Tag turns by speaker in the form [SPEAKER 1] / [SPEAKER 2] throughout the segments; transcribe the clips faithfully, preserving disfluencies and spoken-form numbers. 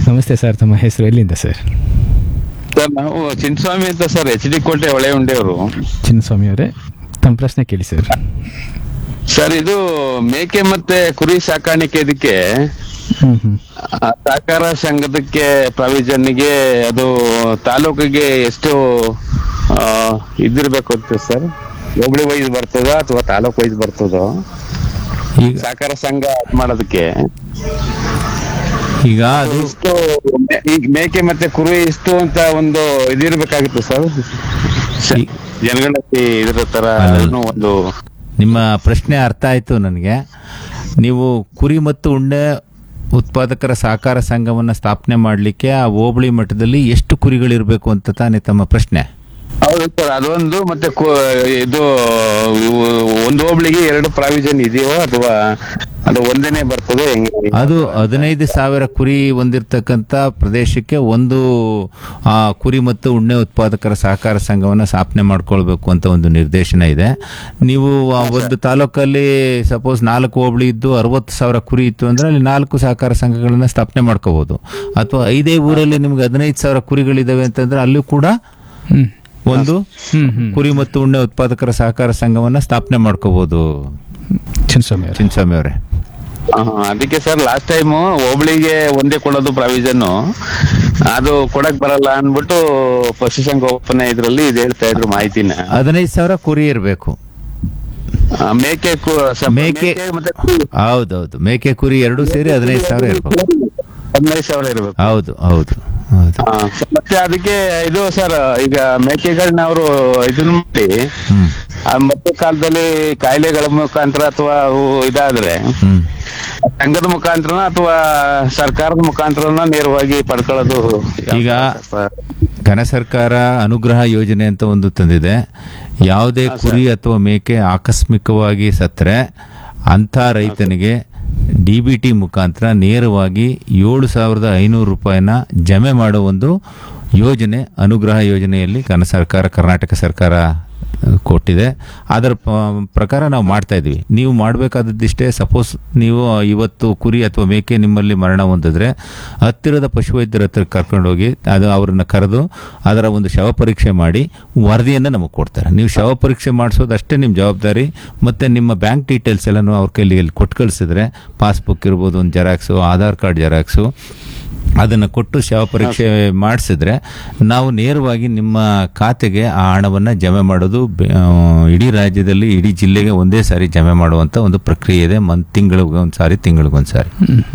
[SPEAKER 1] ನಮಸ್ತೆ ಸರ್, ತಮ್ಮ ಹೆಸರು, ಎಲ್ಲಿಂದ ಸರ್?
[SPEAKER 2] ಸರ್ ನಾವು ಚಿನ್ನಸ್ವಾಮಿ ಅಂತ ಸರ್, ಎಚ್ ಡಿ ಕೋಟೆ ಹೊಳೆ ಉಂಡೆಯವರು.
[SPEAKER 1] ಚಿನ್ನಸ್ವಾಮಿ ಅವರೇ, ತಮ್ಮ ಪ್ರಶ್ನೆ ಕೇಳಿ ಸರ್.
[SPEAKER 2] ಸರ್ ಇದು ಮೇಕೆ ಮತ್ತೆ ಕುರಿ ಸಾಕಾಣಿಕೆ ಇದಕ್ಕೆ
[SPEAKER 1] ಹ್ಮ್ ಹ್ಮ್
[SPEAKER 2] ಆ, ಸಹಕಾರ ಸಂಘದಕ್ಕೆ ಪ್ರಾವಿಷನ್ಗೆ ಅದು ತಾಲೂಕಿಗೆ ಎಷ್ಟು ಆ, ಇದಿರ್ಬೇಕು ಅಂತ ಸರ್? ಹೋಬಳಿ ವೈಸ್ ಬರ್ತದೋ ಅಥವಾ ತಾಲೂಕ್ ವೈಸ್ ಬರ್ತದೋ
[SPEAKER 3] ಈಗ
[SPEAKER 2] ಸಹಕಾರ ಸಂಘ ಮಾಡೋದಕ್ಕೆ?
[SPEAKER 3] ಈಗ ಅದು
[SPEAKER 2] ಇಷ್ಟು ಮೇ- ಈಗ ಮೇಕೆ ಮತ್ತೆ ಕುರಿ ಇಷ್ಟು ಅಂತ ಒಂದು ಇದಿರ್ಬೇಕಾಗಿತ್ತು ಸರ್,
[SPEAKER 3] ಈ-
[SPEAKER 2] ಜನಗಳಲ್ಲಿ ಇದ್ರ ತರ
[SPEAKER 3] ಅಲ್ಲ.
[SPEAKER 2] ಅದನ್ನು ಒಂದು
[SPEAKER 3] ನಿಮ್ಮ ಪ್ರಶ್ನೆ ಅರ್ಥ ಆಯ್ತು ನನಗೆ. ನೀವು ಕುರಿ ಮತ್ತು ಉಣ್ಣೆ ಉತ್ಪಾದಕರ ಸಹಕಾರ ಸಂಘವನ್ನ ಸ್ಥಾಪನೆ ಮಾಡಲಿಕ್ಕೆ ಆ ಹೋಬಳಿ ಮಟ್ಟದಲ್ಲಿ ಎಷ್ಟು ಕುರಿಗಳಿರಬೇಕು ಅಂತ ತಾನೇ ತಮ್ಮ ಪ್ರಶ್ನೆ?
[SPEAKER 2] ಹೌದು ಸರ್, ಅದೊಂದು ಮತ್ತೆ ಕು- ಇದು ಇವು ಒಂದು ಹೋಬಳಿಗೆ ಎರಡು ಪ್ರಾವಿಷನ್ ಇದೆಯೋ ಅಥವಾ ಅದು ಒಂದೇನೆ ಬರ್ತದೆ ಹೆಂಗೆ?
[SPEAKER 3] ಅದು ಹದಿನೈದು ಸಾವಿರ ಕುರಿ ಹೊಂದಿರತಕ್ಕಂತ ಪ್ರದೇಶಕ್ಕೆ ಒಂದು ಆ ಕುರಿ ಮತ್ತು ಉಣ್ಣೆ ಉತ್ಪಾದಕರ ಸಹಕಾರ ಸಂಘವನ್ನ ಸ್ಥಾಪನೆ ಮಾಡ್ಕೊಳ್ಬೇಕು ಅಂತ ಒಂದು ನಿರ್ದೇಶನ ಇದೆ. ನೀವು ಆ ಒಂದು ತಾಲೂಕಲ್ಲಿ ಸಪೋಸ್ ನಾಲ್ಕು ಹೋಬಳಿ ಇದ್ದು ಅರವತ್ತು ಸಾವಿರ ಕುರಿ ಇತ್ತು ಅಂದ್ರೆ ಅಲ್ಲಿ ನಾಲ್ಕು ಸಹಕಾರ ಸಂಘಗಳನ್ನ ಸ್ಥಾಪನೆ ಮಾಡ್ಕೋಬಹುದು. ಅಥವಾ ಐದೇ ಊರಲ್ಲಿ ನಿಮ್ಗೆ ಹದಿನೈದು ಸಾವಿರ ಕುರಿಗಳಿದಾವೆ ಅಂತಂದ್ರೆ ಅಲ್ಲೂ ಕೂಡ
[SPEAKER 1] ಹ್ಮ್
[SPEAKER 3] ಒಂದು
[SPEAKER 1] ಹ್ಮ್ ಹ್ಮ್
[SPEAKER 3] ಕುರಿ ಮತ್ತು ಉಣ್ಣೆ ಉತ್ಪಾದಕರ ಸಹಕಾರ ಸಂಘವನ್ನ ಸ್ಥಾಪನೆ ಮಾಡ್ಕೋಬಹುದು.
[SPEAKER 1] ಚಿನ್ನಸ್ವಾಮಿ ಅವರೇ.
[SPEAKER 3] ಚಿನ್ನಸ್ವಾಮಿ ಅವರೇ,
[SPEAKER 2] ಆ, ಅದಕ್ಕೆ ಸರ್ ಲಾಸ್ಟ್ ಟೈಮ್ ಹೋಬಳಿಗೆ ಒಂದೇ ಕೊಡೋದು ಪ್ರಾವಿಷನ್, ಅದು ಕೊಡಕ್ ಬರಲ್ಲ ಅನ್ಬಿಟ್ಟು ಪಶುಸಂಗೋಪನೆ ಇದ್ರಲ್ಲಿ ಇದು ಹೇಳ್ತಾ ಇದ್ರು ಮಾಹಿತಿನ.
[SPEAKER 3] ಹದಿನೈದು ಸಾವಿರ ಕುರಿ ಇರಬೇಕು.
[SPEAKER 2] ಆ, ಮೇಕೆ ಕು- ಸ-
[SPEAKER 3] ಮೇಕೆ
[SPEAKER 2] ಮತ್ತೆ ಕುರಿ
[SPEAKER 3] ಹೌದೌದು, ಮೇಕೆ ಕುರಿ ಎರಡು ಸೇರಿ ಹದಿನೈದು ಸಾವಿರ ಇರ್ಬೇಕು.
[SPEAKER 2] ಹದಿನೈದು ಸಾವಿರ ಇರಬೇಕು.
[SPEAKER 3] ಹೌದು ಹೌದು ಹೌದು.
[SPEAKER 2] ಮತ್ತೆ ಅದಕ್ಕೆ ಇದು ಸರ್, ಈಗ ಮೇಕೆಗಳನ್ನ ಅವರು ಇದನ್ನ ಮಾಡಿ
[SPEAKER 3] ಹ್ಮ್
[SPEAKER 2] ಆ ಮತ್ತೆ ಕಾಲದಲ್ಲಿ ಕಾಯಿಲೆಗಳ ಮುಖಾಂತರ ಅಥವಾ ಅವು ಇದಾದ್ರೆ
[SPEAKER 3] ಹ್ಮ್
[SPEAKER 2] ಸಂಘದ ಮುಖಾಂತರನ ಅಥವಾ ಸರ್ಕಾರದ ಮುಖಾಂತರನ ನೇರವಾಗಿ ಪಡ್ಕೊಳ್ಳೋದು?
[SPEAKER 3] ಈಗ ಘನ ಸರ್ಕಾರ ಅನುಗ್ರಹ ಯೋಜನೆ ಅಂತ ಒಂದು ತಂದಿದೆ. ಯಾವುದೇ ಕುರಿ ಅಥವಾ ಮೇಕೆ ಆಕಸ್ಮಿಕವಾಗಿ ಸತ್ತರೆ ಅಂಥ ರೈತನಿಗೆ ಡಿ ಬಿ ಟಿ ಮುಖಾಂತರ ನೇರವಾಗಿ ಏಳು ಸಾವಿರದ ಐನೂರು ರೂಪಾಯಿನ ಜಮೆ ಮಾಡೋ ಒಂದು ಯೋಜನೆ ಅನುಗ್ರಹ ಯೋಜನೆಯಲ್ಲಿ ಘನ ಸರ್ಕಾರ, ಕರ್ನಾಟಕ ಸರ್ಕಾರ ಕೊಟ್ಟಿದೆ. ಅದರ ಪ- ಪ್ರಕಾರ ನಾವು ಮಾಡ್ತಾ ಇದ್ವಿ. ನೀವು ಮಾಡಬೇಕಾದದ್ದಿಷ್ಟೇ, ಸಪೋಸ್ ನೀವು ಇವತ್ತು ಕುರಿ ಅಥವಾ ಮೇಕೆ ನಿಮ್ಮಲ್ಲಿ ಮರಣ ಹೊಂದಿದ್ರೆ ಹತ್ತಿರದ ಪಶುವೈದ್ಯರ ಹತ್ರ ಕರ್ಕೊಂಡೋಗಿ ಅದು ಅವ್ರನ್ನ ಕರೆದು ಅದರ ಒಂದು ಶವ ಪರೀಕ್ಷೆ ಮಾಡಿ ವರದಿಯನ್ನು ನಮಗೆ ಕೊಡ್ತಾರೆ. ನೀವು ಶವ ಪರೀಕ್ಷೆ ಮಾಡಿಸೋದಷ್ಟೇ ನಿಮ್ಮ ಜವಾಬ್ದಾರಿ. ಮತ್ತು ನಿಮ್ಮ ಬ್ಯಾಂಕ್ ಡೀಟೇಲ್ಸ್ ಎಲ್ಲನೂ ಅವ್ರ ಕೈಲಿ ಕೊಟ್ಟು ಕಳಿಸಿದ್ರೆ, ಪಾಸ್ಬುಕ್ ಇರ್ಬೋದು, ಒಂದು ಜೆರಾಕ್ಸು, ಆಧಾರ್ ಕಾರ್ಡ್ ಜೆರಾಕ್ಸು, ಅದನ್ನು ಕೊಟ್ಟು ಶವ ಪರೀಕ್ಷೆ ಮಾಡಿಸಿದ್ರೆ ನಾವು ನೇರವಾಗಿ ನಿಮ್ಮ ಖಾತೆಗೆ ಆ ಹಣವನ್ನು ಜಮೆ ಮಾಡೋದು ಬೆ- ಆ, ಇಡೀ ರಾಜ್ಯದಲ್ಲಿ ಇಡೀ ಜಿಲ್ಲೆಗೆ ಒಂದೇ ಸಾರಿ ಜಮೆ ಮಾಡುವಂಥ ಒಂದು ಪ್ರಕ್ರಿಯೆ ಇದೆ. ಮನ್ ತಿಂಗಳಿಗೊಂದು ಸಾರಿ ತಿಂಗಳಿಗೊಂದು ಸಾರಿ.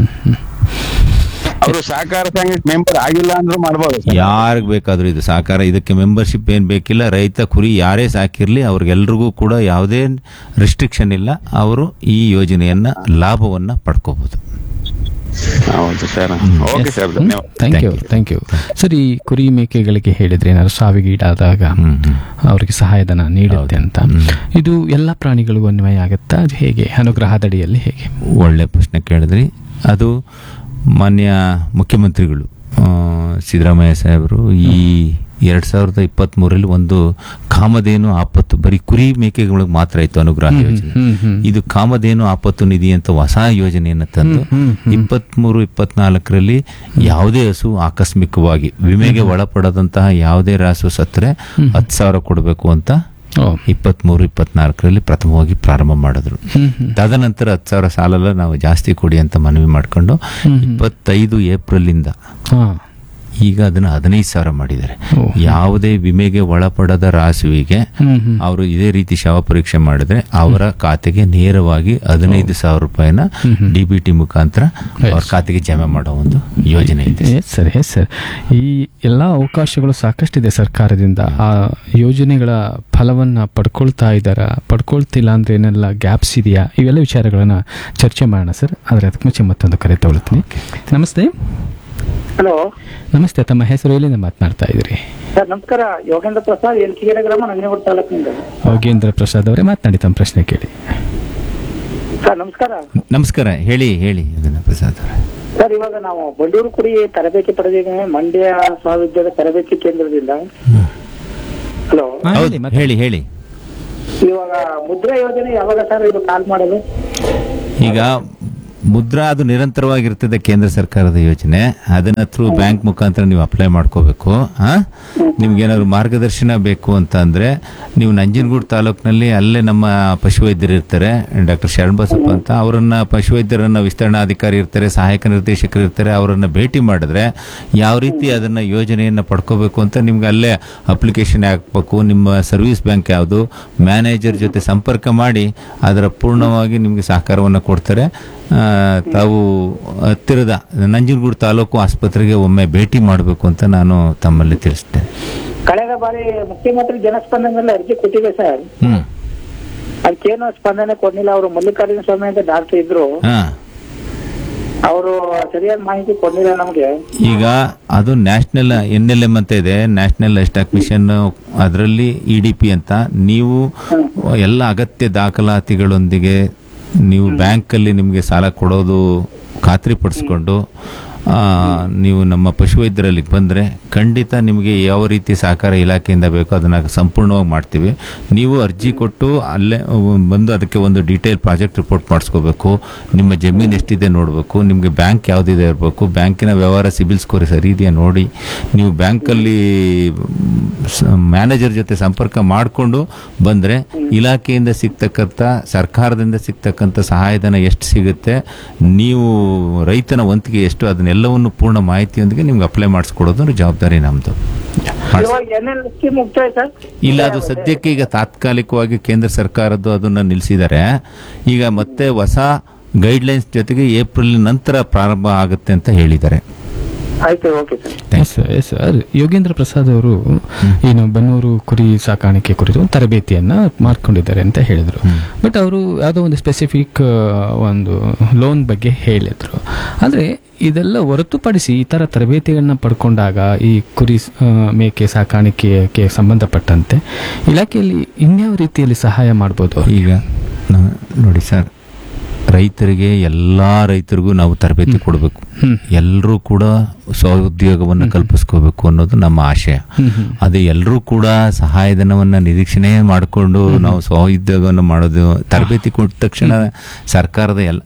[SPEAKER 2] ಅವರು ಸಹಕಾರ ಸಂಘಕ್ಕೆ ಮೆಂಬರ್ ಆಗಿಲ್ಲ ಅಂದ್ರೂ ಮಾಡ್ಬೋದು ಸರ್?
[SPEAKER 3] ಯಾರಿಗೆ ಬೇಕಾದರೂ ಇದು ಸಹಕಾರ, ಇದಕ್ಕೆ ಮೆಂಬರ್ಶಿಪ್ ಏನು ಬೇಕಿಲ್ಲ. ರೈತ ಕುರಿ ಯಾರೇ ಸಾಕಿರಲಿ ಅವ್ರಿಗೆಲ್ರಿಗೂ ಕೂಡ ಯಾವುದೇ ರಿಸ್ಟ್ರಿಕ್ಷನ್ ಇಲ್ಲ. ಅವರು ಈ ಯೋಜನೆಯನ್ನ ಲಾಭವನ್ನು ಪಡ್ಕೋಬಹುದು.
[SPEAKER 2] ಹೌದು ಸರ್, ಓಕೆ ಸರ್, ಧನ್ಯವಾದ.
[SPEAKER 1] Thank you thank you sir. ಈ ಕುರಿ ಮೇಕೆಗಳಿಗೆ ಹೇಳಿದ್ರೆ ಏನಾದ್ರು ಸಾವಿಗೀಡಾದಾಗ ಅವರಿಗೆ ಸಹಾಯಧನ ನೀಡುತ್ತೆ ಅಂತ, ಇದು ಎಲ್ಲ ಪ್ರಾಣಿಗಳಿಗೂ ಅನ್ವಯ ಆಗುತ್ತಾ? ಅದು ಹೇಗೆ ಅನುಗ್ರಹದಡಿಯಲ್ಲಿ ಹೇಗೆ?
[SPEAKER 3] ಒಳ್ಳೆ ಪ್ರಶ್ನೆ ಕೇಳಿದ್ರಿ. ಅದು ಮಾನ್ಯ ಮುಖ್ಯಮಂತ್ರಿಗಳು ಆ, ಸಿದ್ದರಾಮಯ್ಯ ಸಾಹೇಬರು ಈ ಎರಡ್ ಸಾವಿರದ ಇಪ್ಪತ್ತ್ ಮೂರಲ್ಲಿ ಒಂದು ಕಾಮಧೇನು ಆಪತ್ತು, ಬರೀ ಕುರಿ ಮೇಕೆಗಳಿಗೆ ಮಾತ್ರ ಇತ್ತು ಅನುಗ್ರಹ ಯೋಜನೆ. ಇದು ಕಾಮಧೇನು ಆಪತ್ತು ನಿಧಿ ಅಂತ ಹೊಸ ಯೋಜನೆಯನ್ನು ತಂದು ಇಪ್ಪತ್ಮೂರು ಇಪ್ಪತ್ನಾಲ್ಕರಲ್ಲಿ ಯಾವುದೇ ಹಸು ಆಕಸ್ಮಿಕವಾಗಿ ವಿಮೆಗೆ ಒಳಪಡದಂತಹ ಯಾವುದೇ ರಾಸು ಸತ್ತರೆ ಹತ್ತು ಸಾವಿರ ಕೊಡಬೇಕು ಅಂತ ಇಪ್ಪತ್ಮೂರು ಇಪ್ಪತ್ನಾಲ್ಕರಲ್ಲಿ ಪ್ರಥಮವಾಗಿ ಪ್ರಾರಂಭ ಮಾಡಿದ್ರು. ತದನಂತರ ಹತ್ತು ಸಾವಿರ ಸಾಲಲ್ಲ, ನಾವು ಜಾಸ್ತಿ ಕೊಡಿ ಅಂತ ಮನವಿ ಮಾಡಿಕೊಂಡು ಇಪ್ಪತ್ತೈದು ಏಪ್ರಿಲ್ ಇಂದ ಈಗ ಅದನ್ನ ಹದಿನೈದು ಸಾವಿರ ಮಾಡಿದ್ದಾರೆ. ಯಾವುದೇ ವಿಮೆಗೆ ಒಳಪಡದ ರಾಸುವಿಗೆ ಅವರು ಇದೇ ರೀತಿ ಶವ ಪರೀಕ್ಷೆ ಮಾಡಿದ್ರೆ ಅವರ ಖಾತೆಗೆ ನೇರವಾಗಿ ಹದಿನೈದು ಸಾವಿರ ರೂಪಾಯಿನ ಡಿ ಬಿ ಟಿ ಮುಖಾಂತರ ಅವ್ರ ಖಾತೆಗೆ ಜಮೆ ಮಾಡೋ ಒಂದು ಯೋಜನೆ ಇದೆ.
[SPEAKER 1] ಸರ್ ಎಸ್ ಸರ್, ಈ ಎಲ್ಲ ಅವಕಾಶಗಳು ಸಾಕಷ್ಟಿದೆ ಸರ್ಕಾರದಿಂದ. ಆ ಯೋಜನೆಗಳ ಫಲವನ್ನ ಪಡ್ಕೊಳ್ತಾ ಇದ್ದಾರಾ, ಪಡ್ಕೊಳ್ತಿಲ್ಲ ಅಂದ್ರೆ ಏನೆಲ್ಲ ಗ್ಯಾಪ್ಸ್ ಇದೆಯಾ, ಇವೆಲ್ಲ ವಿಚಾರಗಳನ್ನ ಚರ್ಚೆ ಮಾಡೋಣ ಸರ್. ಆದರೆ ಅದಕ್ಕೆ ಮುಂಚೆ ಮತ್ತೊಂದು ಕರೆ ತಗೊಳ್ತೀನಿ. ನಮಸ್ತೆ.
[SPEAKER 4] ಹಲೋ,
[SPEAKER 1] ನಮಸ್ತೆ. ತಮ್ಮ ಹೆಸರು, ಎಲ್ಲಿಂದ ಮಾತನಾಡ್ತಾ ಇದ್ದೀರಿ?
[SPEAKER 4] ಸರ್ ನಮಸ್ಕಾರ. ಯೋಗೇಂದ್ರ ಪ್ರಸಾದ್, ಎಲ್ಕಿಗೆರೆ ಗ್ರಾಮ, ನಂಜನಗೂಡು ತಾಲೂಕಿನಿಂದ.
[SPEAKER 1] ಯೋಗೇಂದ್ರ ಪ್ರಸಾದ್ ಅವರೇ ಮಾತನಾಡಿ, ತಮ್ಮ ಪ್ರಶ್ನೆ ಕೇಳಿ.
[SPEAKER 4] ಸರ್ ನಮಸ್ಕಾರ.
[SPEAKER 3] ನಮಸ್ಕಾರ, ಹೇಳಿ ಹೇಳಿ ಯೋಗೇಂದ್ರ ಪ್ರಸಾದ್ ಅವರೇ.
[SPEAKER 4] ಸರ್ ಇವಾಗ ನಾವು ಬಂಡೂರು ಕುರಿ ತರಬೇತಿ ಪಡೆದಿದ್ದೇವೆ ಮಂಡ್ಯ ಮಹಾವಿದ್ಯಾಲಯ ತರಬೇತಿ ಕೇಂದ್ರದಿಂದ. ಹಲೋ,
[SPEAKER 3] ಹೌದು, ಹೇಳಿ ಹೇಳಿ.
[SPEAKER 4] ಇವಾಗ ಮುದ್ರಾ ಯೋಜನೆ ಯಾವಾಗ ಸರ್ ಇದು ಕಾಲ್ ಮಾಡಲು?
[SPEAKER 3] ಈಗ ಮುದ್ರಾ ಅದು ನಿರಂತರವಾಗಿರ್ತದೆ, ಕೇಂದ್ರ ಸರ್ಕಾರದ ಯೋಜನೆ. ಅದನ್ನ ಥ್ರೂ ಬ್ಯಾಂಕ್ ಮುಖಾಂತರ ನೀವು ಅಪ್ಲೈ ಮಾಡ್ಕೋಬೇಕು. ನಿಮ್ಗೇನಾದ್ರು ಮಾರ್ಗದರ್ಶನ ಬೇಕು ಅಂತ ಅಂದ್ರೆ ನೀವು ನಂಜನಗೂಡು ತಾಲೂಕಿನಲ್ಲಿ ಅಲ್ಲೇ ನಮ್ಮ ಪಶುವೈದ್ಯರು ಇರ್ತಾರೆ, ಡಾಕ್ಟರ್ ಶರಣ್ ಬಸಪ್ಪ ಅಂತ. ಅವರನ್ನ ಪಶುವೈದ್ಯರನ್ನ ವಿಸ್ತರಣಾಧಿಕಾರಿ ಇರ್ತಾರೆ, ಸಹಾಯಕ ನಿರ್ದೇಶಕರು ಇರ್ತಾರೆ. ಅವರನ್ನ ಭೇಟಿ ಮಾಡಿದ್ರೆ ಯಾವ ರೀತಿ ಅದನ್ನ ಯೋಜನೆಯನ್ನ ಪಡ್ಕೋಬೇಕು ಅಂತ ನಿಮ್ಗೆ ಅಲ್ಲೇ ಅಪ್ಲಿಕೇಶನ್ ಹಾಕ್ಬೇಕು. ನಿಮ್ಮ ಸರ್ವಿಸ್ ಬ್ಯಾಂಕ್ ಯಾವುದು, ಮ್ಯಾನೇಜರ್ ಜೊತೆ ಸಂಪರ್ಕ ಮಾಡಿ ಅದರ ಪೂರ್ಣವಾಗಿ ನಿಮಗೆ ಸಹಕಾರವನ್ನು ಕೊಡ್ತಾರೆ. ತಾವು ಹತ್ತಿರದ ನಂಜನಗೂಡು ತಾಲೂಕು ಆಸ್ಪತ್ರೆಗೆ ಒಮ್ಮೆ ಭೇಟಿ ಮಾಡಬೇಕು ಅಂತ ನಾನು ತಮ್ಮಲ್ಲಿ ತಿಳಿಸ್ತೇನೆ.
[SPEAKER 4] ಕಳೆದ ಬಾರಿ ಮುಖ್ಯಮಂತ್ರಿ ಜನಸ್ಪಂದನೆಲ್ಲ ಅರ್ಜಿ ಕೊಟ್ಟಿದೆ ಸರ್.
[SPEAKER 3] ಹ್ಮ್
[SPEAKER 4] ಅದಕ್ಕೇನು ಸ್ಪಂದನೆ ಕೊಡ್ಲಿಲ್ಲ. ಅವರು ಮಲ್ಲಿಕಾರ್ಜುನ ಸ್ವಾಮಿ ಅಂತ ಡಾಕ್ಟರ್ ಇದ್ರು,
[SPEAKER 3] ಹಾ
[SPEAKER 4] ಅವರು ಸರಿಯಾದ ಮಾಹಿತಿ ಕೊಡ್ಲಿಲ್ಲ ನಮ್ಗೆ.
[SPEAKER 3] ಈಗ ಅದು ನ್ಯಾಷನಲ್ ಎನ್ ಎಲ್ ಎಂ ಅಂತ ಇದೆ, ನ್ಯಾಷನಲ್ ಲೈಫ್ಸ್ಟಾಕ್ ಮಿಷನ್. ಅದರಲ್ಲಿ ಇ ಡಿ ಪಿ ಅಂತ ನೀವು ಎಲ್ಲ ಅಗತ್ಯ ದಾಖಲಾತಿಗಳೊಂದಿಗೆ ನೀವು ಬ್ಯಾಂಕಲ್ಲಿ ನಿಮಗೆ ಸಾಲ ಕೊಡೋದು ಖಾತ್ರಿಪಡಿಸ್ಕೊಂಡು ನೀವು ನಮ್ಮ ಪಶುವೈದ್ಯರಲ್ಲಿ ಬಂದರೆ ಖಂಡಿತ ನಿಮಗೆ ಯಾವ ರೀತಿ ಸಹಕಾರ ಇಲಾಖೆಯಿಂದ ಬೇಕೋ ಅದನ್ನು ಸಂಪೂರ್ಣವಾಗಿ ಮಾಡ್ತೀವಿ. ನೀವು ಅರ್ಜಿ ಕೊಟ್ಟು ಅಲ್ಲೇ ಬಂದು ಅದಕ್ಕೆ ಒಂದು ಡೀಟೇಲ್ ಪ್ರಾಜೆಕ್ಟ್ ರಿಪೋರ್ಟ್ ಮಾಡಿಸ್ಕೋಬೇಕು. ನಿಮ್ಮ ಜಮೀನು ಎಷ್ಟಿದೆ ನೋಡಬೇಕು, ನಿಮಗೆ ಬ್ಯಾಂಕ್ ಯಾವುದಿದೆ ಇರಬೇಕು, ಬ್ಯಾಂಕಿನ ವ್ಯವಹಾರ ಸಿಬಿಲ್ ಸ್ಕೋರ್ ಸರಿ ಇದೆಯಾ ನೋಡಿ. ನೀವು ಬ್ಯಾಂಕಲ್ಲಿ ಮ್ಯಾನೇಜರ್ ಜೊತೆ ಸಂಪರ್ಕ ಮಾಡಿಕೊಂಡು ಬಂದರೆ ಇಲಾಖೆಯಿಂದ ಸಿಗ್ತಕ್ಕಂಥ, ಸರ್ಕಾರದಿಂದ ಸಿಗ್ತಕ್ಕಂಥ ಸಹಾಯಧನ ಎಷ್ಟು ಸಿಗುತ್ತೆ, ನೀವು ರೈತನ ವಂತಿಗೆ ಎಷ್ಟು, ಅದನ್ನೆಲ್ಲವನ್ನು ಪೂರ್ಣ ಮಾಹಿತಿಯೊಂದಿಗೆ ನಿಮ್ಗೆ ಅಪ್ಲೈ ಮಾಡಿಸ್ಕೊಡೋದು ಜವಾಬ್ದಾರಿ ನಮ್ದು. ಇಲ್ಲ, ಅದು ಸದ್ಯಕ್ಕೆ ಈಗ ತಾತ್ಕಾಲಿಕವಾಗಿ ಕೇಂದ್ರ ಸರ್ಕಾರದ್ದು ಅದನ್ನ ನಿಲ್ಲಿಸಿದ್ದಾರೆ. ಈಗ ಮತ್ತೆ ಹೊಸ ಗೈಡ್ಲೈನ್ಸ್ ಜೊತೆಗೆ ಏಪ್ರಿಲ್ ನಂತರ ಪ್ರಾರಂಭ ಆಗುತ್ತೆ ಅಂತ ಹೇಳಿದ್ದಾರೆ.
[SPEAKER 1] ಸರ್, ಯೋಗೇಂದ್ರ ಪ್ರಸಾದ್ ಅವರು ಏನು ಬನ್ನೂರು ಕುರಿ ಸಾಕಾಣಿಕೆ ಕುರಿತು ತರಬೇತಿಯನ್ನ ಮಾಡ್ಕೊಂಡಿದ್ದಾರೆ ಅಂತ ಹೇಳಿದ್ರು. ಬಟ್ ಅವರು ಯಾವುದೋ ಒಂದು ಸ್ಪೆಸಿಫಿಕ್ ಒಂದು ಲೋನ್ ಬಗ್ಗೆ ಹೇಳಿದ್ರು. ಆದರೆ ಇದೆಲ್ಲ ಹೊರತುಪಡಿಸಿ ಈ ತರ ತರಬೇತಿಗಳನ್ನ ಪಡ್ಕೊಂಡಾಗ ಈ ಕುರಿ ಮೇಕೆ ಸಾಕಾಣಿಕೆಗೆ ಸಂಬಂಧಪಟ್ಟಂತೆ ಇಲಾಖೆಯಲ್ಲಿ ಇನ್ಯಾವ ರೀತಿಯಲ್ಲಿ ಸಹಾಯ ಮಾಡ್ಬೋದು?
[SPEAKER 3] ಈಗ ನೋಡಿ ಸರ್, ರೈತರಿಗೆ ಎಲ್ಲಾ ರೈತರಿಗೂ ನಾವು ತರಬೇತಿ ಕೊಡಬೇಕು. ಎಲ್ಲರೂ ಕೂಡ ಸ್ವಉದ್ಯೋಗವನ್ನು ಕಲ್ಪಿಸ್ಕೋಬೇಕು ಅನ್ನೋದು ನಮ್ಮ ಆಶಯ. ಅದೇ ಎಲ್ಲರೂ ಕೂಡ ಸಹಾಯಧನವನ್ನ ನಿರೀಕ್ಷಣೆ ಮಾಡಿಕೊಂಡು ನಾವು ಸ್ವಉದ್ಯೋಗವನ್ನು ಮಾಡೋದು. ತರಬೇತಿ ಕೊಟ್ಟ ತಕ್ಷಣ ಸರ್ಕಾರದ ಎಲ್ಲ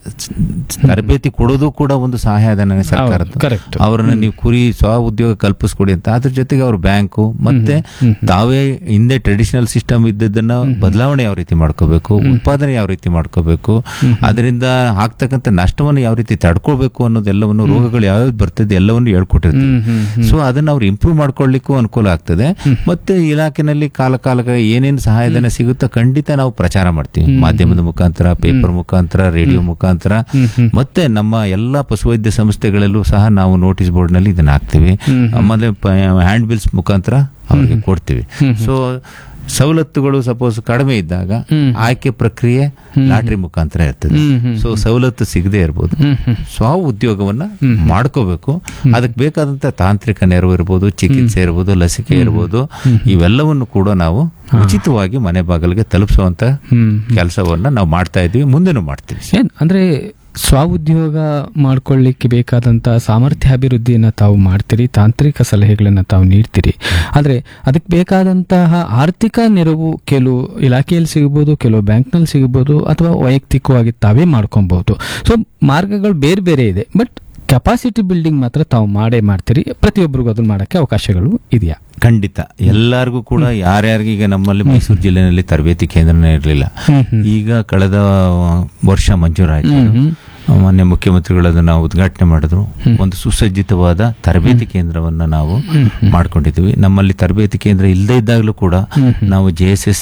[SPEAKER 3] ತರಬೇತಿ ಕೊಡೋದು ಕೂಡ ಒಂದು ಸಹಾಯಧನ ಸರ್ಕಾರದ. ಅವರನ್ನ ನೀವು ಕುರಿ ಸ್ವ ಉದ್ಯೋಗ ಕಲ್ಪಿಸ್ಕೊಡಿ ಅಂತ. ಅದ್ರ ಜೊತೆಗೆ ಅವ್ರ ಬ್ಯಾಂಕು ಮತ್ತೆ ತಾವೇ ಹಿಂದೆ ಟ್ರೆಡಿಷನಲ್ ಸಿಸ್ಟಮ್ ಇದ್ದದನ್ನ ಬದಲಾವಣೆ ಯಾವ ರೀತಿ ಮಾಡ್ಕೋಬೇಕು, ಉತ್ಪಾದನೆ ಯಾವ ರೀತಿ ಮಾಡ್ಕೋಬೇಕು, ಅದರಿಂದ ಆಗ್ತಕ್ಕಂಥ ನಷ್ಟವನ್ನು ಯಾವ ರೀತಿ ತಡ್ಕೊಳ್ಬೇಕು ಅನ್ನೋದೆಲ್ಲವನ್ನು, ರೋಗಗಳು ಯಾವ್ಯಾವ್ದು ಬರ್ತದೆ ಎಲ್ಲವನ್ನು ಹೇಳ್ಕೊಟ್ಟಿರ್ತೀವಿ. ಸೊ ಅದನ್ನ ಅವ್ರು ಇಂಪ್ರೂವ್ ಮಾಡ್ಕೊಳ್ಳಿಕ್ಕೂ ಅನುಕೂಲ ಆಗ್ತದೆ. ಮತ್ತೆ ಇಲಾಖೆನಲ್ಲಿ ಕಾಲ ಕಾಲಕ್ಕೆ ಏನೇನು ಸಹಾಯಧನ ಸಿಗುತ್ತೋ ಖಂಡಿತ ನಾವು ಪ್ರಚಾರ ಮಾಡ್ತೀವಿ. ಮಾಧ್ಯಮದ ಮುಖಾಂತರ, ಪೇಪರ್ ಮುಖಾಂತರ, ರೇಡಿಯೋ ಮುಖಾಂತರ, ಮತ್ತೆ ನಮ್ಮ ಎಲ್ಲಾ ಪಶುವೈದ್ಯ ಸಂಸ್ಥೆಗಳಲ್ಲೂ ಸಹ ನಾವು ನೋಟಿಸ್ ಬೋರ್ಡ್ ನಲ್ಲಿ ಇದನ್ನ ಹಾಕ್ತಿವಿ. ಆಮೇಲೆ ಹ್ಯಾಂಡ್ ಬಿಲ್ಸ್ ಮುಖಾಂತರ ಅವ್ರಿಗೆ ಕೊಡ್ತೀವಿ. ಸೊ ಸವಲತ್ತುಗಳು ಸಪೋಸ್ ಕಡಿಮೆ ಇದ್ದಾಗ ಆಯ್ಕೆ ಪ್ರಕ್ರಿಯೆ ಲಾಟ್ರಿ ಮುಖಾಂತರ ಇರ್ತದೆ. ಸೊ ಸವಲತ್ತು ಸಿಗದೆ ಇರ್ಬೋದು, ಸ್ವ ಉದ್ಯೋಗವನ್ನ ಮಾಡ್ಕೋಬೇಕು. ಅದಕ್ಕೆ ಬೇಕಾದಂತ ತಾಂತ್ರಿಕ ನೆರವು ಇರ್ಬೋದು, ಚಿಕಿತ್ಸೆ ಇರ್ಬೋದು, ಲಸಿಕೆ ಇರ್ಬೋದು, ಇವೆಲ್ಲವನ್ನು ಕೂಡ ನಾವು ಉಚಿತವಾಗಿ ಮನೆ ಬಾಗಿಲಿಗೆ ತಲುಪಿಸುವಂತ ಕೆಲಸವನ್ನ ನಾವು ಮಾಡ್ತಾ ಇದ್ದೀವಿ, ಮುಂದೆನೂ ಮಾಡ್ತೀವಿ.
[SPEAKER 1] ಅಂದ್ರೆ ಸ್ವಉದ್ಯೋಗ ಮಾಡ್ಕೊಳ್ಳಿಕ್ಕೆ ಬೇಕಾದಂತ ಸಾಮರ್ಥ್ಯ ಅಭಿವೃದ್ಧಿಯನ್ನ ತಾವು ಮಾಡ್ತೀರಿ, ತಾಂತ್ರಿಕ ಸಲಹೆಗಳನ್ನ ತಾವು ನೀಡ್ತೀರಿ. ಆದ್ರೆ ಅದಕ್ಕೆ ಬೇಕಾದಂತಹ ಆರ್ಥಿಕ ನೆರವು ಕೆಲವು ಇಲಾಖೆಯಲ್ಲಿ ಸಿಗಬಹುದು, ಕೆಲವು ಬ್ಯಾಂಕ್ನಲ್ಲಿ ಸಿಗಬಹುದು, ಅಥವಾ ವೈಯಕ್ತಿಕವಾಗಿ ತಾವೇ ಮಾಡ್ಕೊಬಹುದು. ಸೊ ಮಾರ್ಗಗಳು ಬೇರೆ ಬೇರೆ ಇದೆ. ಬಟ್ ಕೆಪಾಸಿಟಿ ಬಿಲ್ಡಿಂಗ್ ಮಾತ್ರ ತಾವು ಮಾಡೇ ಮಾಡ್ತೀರಿ. ಪ್ರತಿಯೊಬ್ಬರಿಗೂ ಅದನ್ನ ಮಾಡಕ್ಕೆ ಅವಕಾಶಗಳು ಇದೆಯಾ?
[SPEAKER 3] ಖಂಡಿತ. ಎಲ್ಲರಿಗೂ ಕೂಡ ಯಾರ್ಯಾರಿಗೆ, ಈಗ ನಮ್ಮಲ್ಲಿ ಮೈಸೂರು ಜಿಲ್ಲೆಯಲ್ಲಿ ತರಬೇತಿ ಕೇಂದ್ರನೇ ಇರಲಿಲ್ಲ. ಈಗ ಕಳೆದ ವರ್ಷ ಮಂಜೂರಾಯಿತು. ಮಾನ್ಯ ಮುಖ್ಯಮಂತ್ರಿಗಳು ಅದನ್ನ ಉದ್ಘಾಟನೆ ಮಾಡಿದ್ರು. ಒಂದು ಸುಸಜ್ಜಿತವಾದ ತರಬೇತಿ ಕೇಂದ್ರವನ್ನ ನಾವು ಮಾಡ್ಕೊಂಡಿದ್ದೀವಿ. ನಮ್ಮಲ್ಲಿ ತರಬೇತಿ ಕೇಂದ್ರ ಇಲ್ಲದೆ ಇದ್ದಾಗಲೂ ಕೂಡ ನಾವು ಜೆ ಎಸ್ ಎಸ್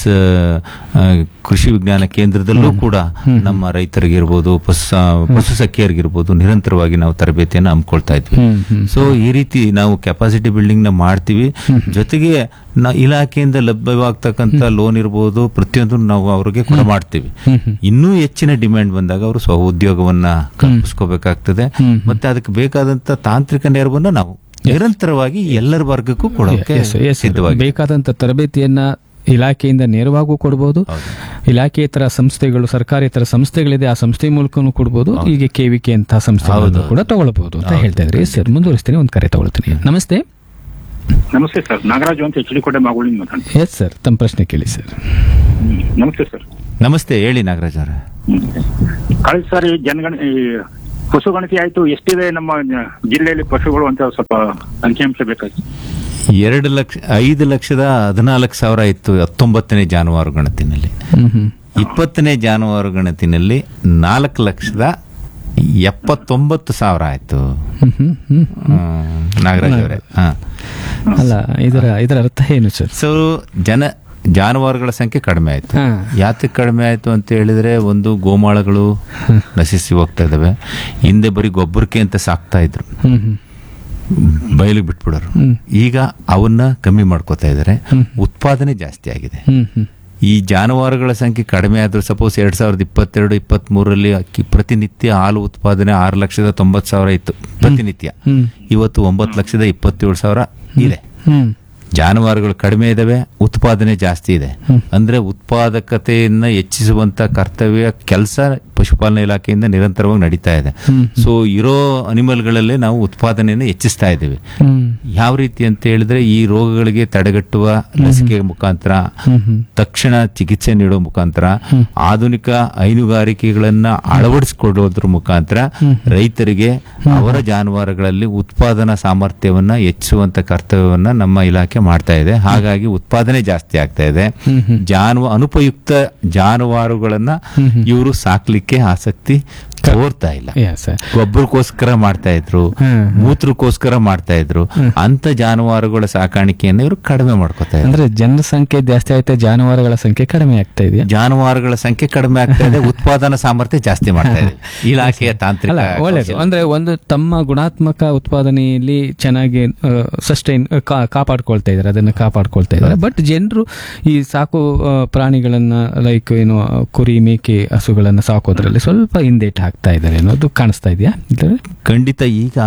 [SPEAKER 3] ಕೃಷಿ ವಿಜ್ಞಾನ ಕೇಂದ್ರದಲ್ಲೂ ಕೂಡ ನಮ್ಮ ರೈತರಿಗಿರ್ಬೋದು, ಪಶು ಪಶು ಸಖಿಯರಿಗಿರ್ಬೋದು ನಿರಂತರವಾಗಿ ನಾವು ತರಬೇತಿಯನ್ನು ಹಮ್ಮಿಕೊಳ್ತಾ ಇದ್ವಿ. ಸೊ ಈ ರೀತಿ ನಾವು ಕೆಪಾಸಿಟಿ ಬಿಲ್ಡಿಂಗ್ ನ ಮಾಡ್ತೀವಿ. ಜೊತೆಗೆ ಇಲಾಖೆಯಿಂದ ಲಭ್ಯವಾಗ್ತಕ್ಕಂಥ ಲೋನ್ ಇರ್ಬೋದು, ಪ್ರತಿಯೊಂದು ನಾವು ಅವ್ರಿಗೆ ಕೂಡ ಮಾಡ್ತೀವಿ. ಇನ್ನೂ ಹೆಚ್ಚಿನ ಡಿಮ್ಯಾಂಡ್ ಬಂದಾಗ ಅವರು ಸ್ವ ಉದ್ಯೋಗವನ್ನ ಕಲ್ಪಿಸ್ಕೋಬೇಕಾಗ್ತದೆ. ಮತ್ತೆ ಅದಕ್ಕೆ ಬೇಕಾದಂತ ತಾಂತ್ರಿಕ ನೆರವನ್ನ ನಾವು ನಿರಂತರವಾಗಿ ಎಲ್ಲರ ವರ್ಗಕ್ಕೂ ಕೊಡೋಕೆ ಸಿದ್ಧವಾಗಿ
[SPEAKER 1] ಬೇಕಾದಂತ ತರಬೇತಿಯನ್ನ ಇಲಾಖೆಯಿಂದ ನೇರವಾಗೂ ಕೊಡಬಹುದು. ಇಲಾಖೆಯೇತರ ಸಂಸ್ಥೆಗಳು, ಸರ್ಕಾರೇತರ ಸಂಸ್ಥೆಗಳಿದೆ, ಆ ಸಂಸ್ಥೆ ಮೂಲಕನೂ ಕೊಡಬಹುದು. ಈಗ ಕೆವಿಕೆ ಅಂತ ಸಂಸ್ಥೆಗಳನ್ನು ಕೂಡ ತಗೊಳ್ಬಹುದು ಅಂತ ಹೇಳ್ತಾ ಇದ್ರಿ. ಸರ್, ಮುಂದುವರಿಸ್ತೀನಿ, ಒಂದು ಕರೆ ತಗೊಳ್ತೀನಿ. ನಮಸ್ತೆ.
[SPEAKER 5] ನಮಸ್ತೆ ಸರ್, ನಾಗರಾಜು ಅಂತ ಎಚ್ ಡಿ ಕೋಟೆ ಮಾಗೋಳಿಂದ ಮಾತಾಡ್ತೀನಿ.
[SPEAKER 1] ಎಸ್ ಸರ್, ತಮ್ಮ ಪ್ರಶ್ನೆ ಕೇಳಿ ಸರ್.
[SPEAKER 5] ನಮಸ್ತೆ ಸರ್.
[SPEAKER 3] ನಮಸ್ತೆ, ಹೇಳಿ ನಾಗರಾಜ್ ಅವರ.
[SPEAKER 5] ಕಳೆದ ಸಾರಿ ಜನಗಣ ಪಶು ಗಣತಿ ಆಯ್ತು, ಎಷ್ಟಿದೆ ನಮ್ಮ ಜಿಲ್ಲೆಯಲ್ಲಿ ಪಶುಗಳು ಅಂತ ಸ್ವಲ್ಪ ಅಂಕಿಅಂಶ ಬೇಕಾಗಿ.
[SPEAKER 3] ಎರಡು ಲಕ್ಷ ಐದು ಲಕ್ಷದ ಹದಿನಾಲ್ಕು ಸಾವಿರ ಇತ್ತು ಹತ್ತೊಂಬತ್ತನೇ ಜಾನುವಾರು ಗಣತಿನಲ್ಲಿ.
[SPEAKER 1] ಹ್ಮ್ ಹ್ಮ್
[SPEAKER 3] ಇಪ್ಪತ್ತನೇ ಜಾನುವಾರು ಗಣತಿನಲ್ಲಿ ನಾಲ್ಕು ಲಕ್ಷದ ಎಪ್ಪತ್ತೊಂಬತ್ತು ಸಾವಿರ ಆಯ್ತು.
[SPEAKER 1] ಹ್ಮ್ ಹ್ಮ್ ಹ್ಮ್
[SPEAKER 3] ಹ್ಮ್, ನಾಗರಾಜ್ ಅವರೇ. ಹಾ,
[SPEAKER 1] ಅಲ್ಲ ಇದರ ಇದರ ಅರ್ಥ ಏನು ಸರ್?
[SPEAKER 3] ಸೊ ಜನ ಜಾನುವಾರುಗಳ ಸಂಖ್ಯೆ ಕಡಿಮೆ ಆಯ್ತು.
[SPEAKER 1] ಹಾ.
[SPEAKER 3] ಯಾತಕ್ಕೆ ಕಡಿಮೆ ಆಯ್ತು ಅಂತ ಹೇಳಿದ್ರೆ, ಒಂದು ಗೋಮಾಳಗಳು ನಶಿಸಿ ಹೋಗ್ತಾ ಇದಾವೆ. ಹಿಂದೆ ಬರೀ ಗೊಬ್ಬರಕ್ಕೆ ಅಂತ ಸಾಕ್ತಾ ಇದ್ರು,
[SPEAKER 1] ಹ್ಮ್ ಹ್ಮ್
[SPEAKER 3] ಬಯಲಿಗೆ ಬಿಟ್ಬಿಡೋರು.
[SPEAKER 1] ಹ್ಮ್.
[SPEAKER 3] ಈಗ ಅವನ್ನ ಕಮ್ಮಿ ಮಾಡ್ಕೋತಾ ಇದ್ದಾರೆ. ಉತ್ಪಾದನೆ ಜಾಸ್ತಿ ಆಗಿದೆ.
[SPEAKER 1] ಹ್ಮ್ ಹ್ಮ್
[SPEAKER 3] ಈ ಜಾನುವಾರುಗಳ ಸಂಖ್ಯೆ ಕಡಿಮೆ ಆದ್ರೂ, ಸಪೋಸ್ ಎರಡ್ ಸಾವಿರದ ಇಪ್ಪತ್ತೆರಡು ಇಪ್ಪತ್ತ್ ಮೂರರಲ್ಲಿ ಅಕ್ಕಿ ಪ್ರತಿನಿತ್ಯ ಹಾಲು ಉತ್ಪಾದನೆ ಆರು ಲಕ್ಷದ ತೊಂಬತ್ತು ಸಾವಿರ ಇತ್ತು ಪ್ರತಿನಿತ್ಯ.
[SPEAKER 1] ಹ್ಮ್
[SPEAKER 3] ಇವತ್ತು ಒಂಬತ್ತು ಲಕ್ಷದ ಇಪ್ಪತ್ತೇಳು ಸಾವಿರ ಇದೆ.
[SPEAKER 1] ಹ್ಮ್
[SPEAKER 3] ಜಾನುವಾರುಗಳು ಕಡಿಮೆ ಇದಾವೆ, ಉತ್ಪಾದನೆ ಜಾಸ್ತಿ ಇದೆ. ಅಂದ್ರೆ ಉತ್ಪಾದಕತೆಯನ್ನ ಹೆಚ್ಚಿಸುವಂತ ಕರ್ತವ್ಯ ಕೆಲಸ ಪಶುಪಾಲನಾ ಇಲಾಖೆಯಿಂದ ನಿರಂತರವಾಗಿ ನಡೀತಾ ಇದೆ. ಸೊ ಇರೋ ಅನಿಮಲ್ಗಳಲ್ಲೇ ನಾವು ಉತ್ಪಾದನೆಯನ್ನು ಹೆಚ್ಚಿಸ್ತಾ ಇದ್ದೀವಿ.
[SPEAKER 1] ಹ್ಮ್
[SPEAKER 3] ಯಾವ ರೀತಿ ಅಂತ ಹೇಳಿದ್ರೆ, ಈ ರೋಗಗಳಿಗೆ ತಡೆಗಟ್ಟುವ ಲಸಿಕೆ ಮುಖಾಂತರ, ತಕ್ಷಣ ಚಿಕಿತ್ಸೆ ನೀಡುವ ಮುಖಾಂತರ, ಆಧುನಿಕ ಹೈನುಗಾರಿಕೆಗಳನ್ನ ಅಳವಡಿಸಿಕೊಳ್ಳೋದ್ರ ಮುಖಾಂತರ ರೈತರಿಗೆ ಅವರ ಜಾನುವಾರುಗಳಲ್ಲಿ ಉತ್ಪಾದನಾ ಸಾಮರ್ಥ್ಯವನ್ನ ಹೆಚ್ಚಿಸುವಂತ ಕರ್ತವ್ಯವನ್ನ ನಮ್ಮ ಇಲಾಖೆ ಮಾಡ್ತಾ ಇದೆ. ಹಾಗಾಗಿ ಉತ್ಪಾದನೆ ಜಾಸ್ತಿ ಆಗ್ತಾ ಇದೆ. ಜಾನುವ ಅನುಪಯುಕ್ತ ಜಾನುವಾರುಗಳನ್ನ ಇವರು ಸಾಕ್ಲಿಕ್ಕೆ ಆಸಕ್ತಿ ತೋರ್ತಾ ಇಲ್ಲ. ಗೊಬ್ಬರಕ್ಕೋಸ್ಕರ ಮಾಡ್ತಾ ಇದ್ರು, ಮೂತ್ರಕ್ಕೋಸ್ಕರ ಮಾಡ್ತಾ ಇದ್ರು. ಅಂತ ಜಾನುವಾರುಗಳ ಸಾಕಾಣಿಕೆಯನ್ನು ಇವರು ಕಡಿಮೆ ಮಾಡ್ಕೋತಾ ಇದ್ದಾರೆ.
[SPEAKER 1] ಅಂದ್ರೆ ಜನರ ಸಂಖ್ಯೆ ಜಾಸ್ತಿ ಆಯ್ತಾ, ಜಾನುವಾರುಗಳ ಸಂಖ್ಯೆ ಕಡಿಮೆ ಆಗ್ತಾ ಇದೆಯಾ?
[SPEAKER 3] ಜಾನುವಾರುಗಳ ಸಂಖ್ಯೆ ಕಡಿಮೆ ಆಗ್ತಾ ಇದೆ, ಉತ್ಪಾದನಾ ಸಾಮರ್ಥ್ಯ ಜಾಸ್ತಿ ಮಾಡ್ತಾ ಇದೆ ಇಲಾಖೆಯ ತಾಂತ್ರಿಕ.
[SPEAKER 1] ಒಳ್ಳೇದು. ಅಂದ್ರೆ ಒಂದು ತಮ್ಮ ಗುಣಾತ್ಮಕ ಉತ್ಪಾದನೆಯಲ್ಲಿ ಚೆನ್ನಾಗಿ ಸಸ್ಟೈನ್ ಕಾಪಾಡ್ಕೊಳ್ತಾ ಇದ್ದಾರೆ, ಅದನ್ನ ಕಾಪಾಡ್ಕೊಳ್ತಾ ಇದ್ದಾರೆ. ಬಟ್ ಜನರು ಈ ಸಾಕು ಪ್ರಾಣಿಗಳನ್ನ ಲೈಕ್ ಏನು ಕುರಿ ಮೇಕೆ ಹಸುಗಳನ್ನ ಸಾಕೋದ್ರಲ್ಲಿ ಸ್ವಲ್ಪ ಹಿಂದೇಟ್ ಹಾಕ್ತಾ ಇದ್ದಾರೆ ಅನ್ನೋದು ಕಾಣಿಸ್ತಾ ಇದೆಯಾ?
[SPEAKER 3] ಖಂಡಿತ. ಈಗ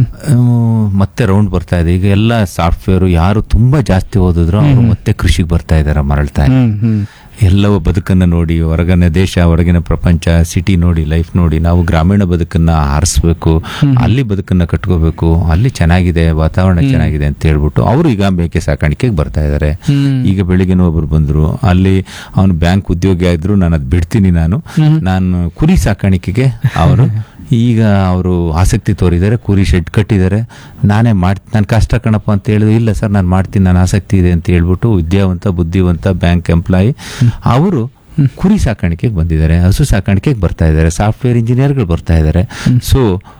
[SPEAKER 3] ಮತ್ತೆ ರೌಂಡ್ ಬರ್ತಾ ಇದೆ. ಈಗ ಎಲ್ಲ ಸಾಫ್ಟ್ವೇರ್ ಯಾರು ತುಂಬಾ ಜಾಸ್ತಿ ಓದಿದ್ರು ಅವರು ಮತ್ತೆ ಕೃಷಿಗೆ ಬರ್ತಾ ಇದಾರೆ, ಮರಳ್ತಾ ಇದ್ದಾರೆ. ಎಲ್ಲವೂ ಬದುಕನ್ನು ನೋಡಿ, ಹೊರಗಿನ ದೇಶ, ಹೊರಗಿನ ಪ್ರಪಂಚ, ಸಿಟಿ ನೋಡಿ, ಲೈಫ್ ನೋಡಿ, ನಾವು ಗ್ರಾಮೀಣ ಬದುಕನ್ನ ಆರಿಸ್ಬೇಕು, ಅಲ್ಲಿ ಬದುಕನ್ನ ಕಟ್ಕೋಬೇಕು, ಅಲ್ಲಿ ಚೆನ್ನಾಗಿದೆ, ವಾತಾವರಣ ಚೆನ್ನಾಗಿದೆ ಅಂತ ಹೇಳ್ಬಿಟ್ಟು ಅವರು ಈಗ ಮೇಕೆ ಸಾಕಾಣಿಕೆಗೆ ಬರ್ತಾ ಇದ್ದಾರೆ. ಈಗ ಬೆಳಿಗ್ಗೆ ಒಬ್ರು ಬಂದ್ರು, ಅಲ್ಲಿ ಅವನು ಬ್ಯಾಂಕ್ ಉದ್ಯೋಗಿ ಆದ್ರು, ನಾನು ಅದ್ ಬಿಡ್ತೀನಿ, ನಾನು ನಾನು ಕುರಿ ಸಾಕಾಣಿಕೆಗೆ ಅವರು ಈಗ ಅವರು ಆಸಕ್ತಿ ತೋರಿದ್ದಾರೆ. ಕುರಿ ಶೆಡ್ ಕಟ್ಟಿದ್ದಾರೆ. ನಾನೇ ಮಾಡ್ ನಾನು ಕಷ್ಟ ಕಣಪ್ಪ ಅಂತ ಹೇಳಿದ್ರು. ಇಲ್ಲ ಸರ್ ನಾನು ಮಾಡ್ತೀನಿ, ನಾನು ಆಸಕ್ತಿ ಇದೆ ಅಂತ ಹೇಳ್ಬಿಟ್ಟು ವಿದ್ಯಾವಂತ ಬುದ್ಧಿವಂತ ಬ್ಯಾಂಕ್ ಎಂಪ್ಲಾಯಿ ಅವರು ಕುರಿ ಸಾಕಾಣಿಕೆಗೆ ಬಂದಿದ್ದಾರೆ, ಹಸು ಸಾಕಾಣಿಕೆಗೆ ಬರ್ತಾ ಇದ್ದಾರೆ, ಸಾಫ್ಟ್ವೇರ್ ಇಂಜಿನಿಯರ್ಗಳು ಬರ್ತಾ ಇದ್ದಾರೆ. ಸೊ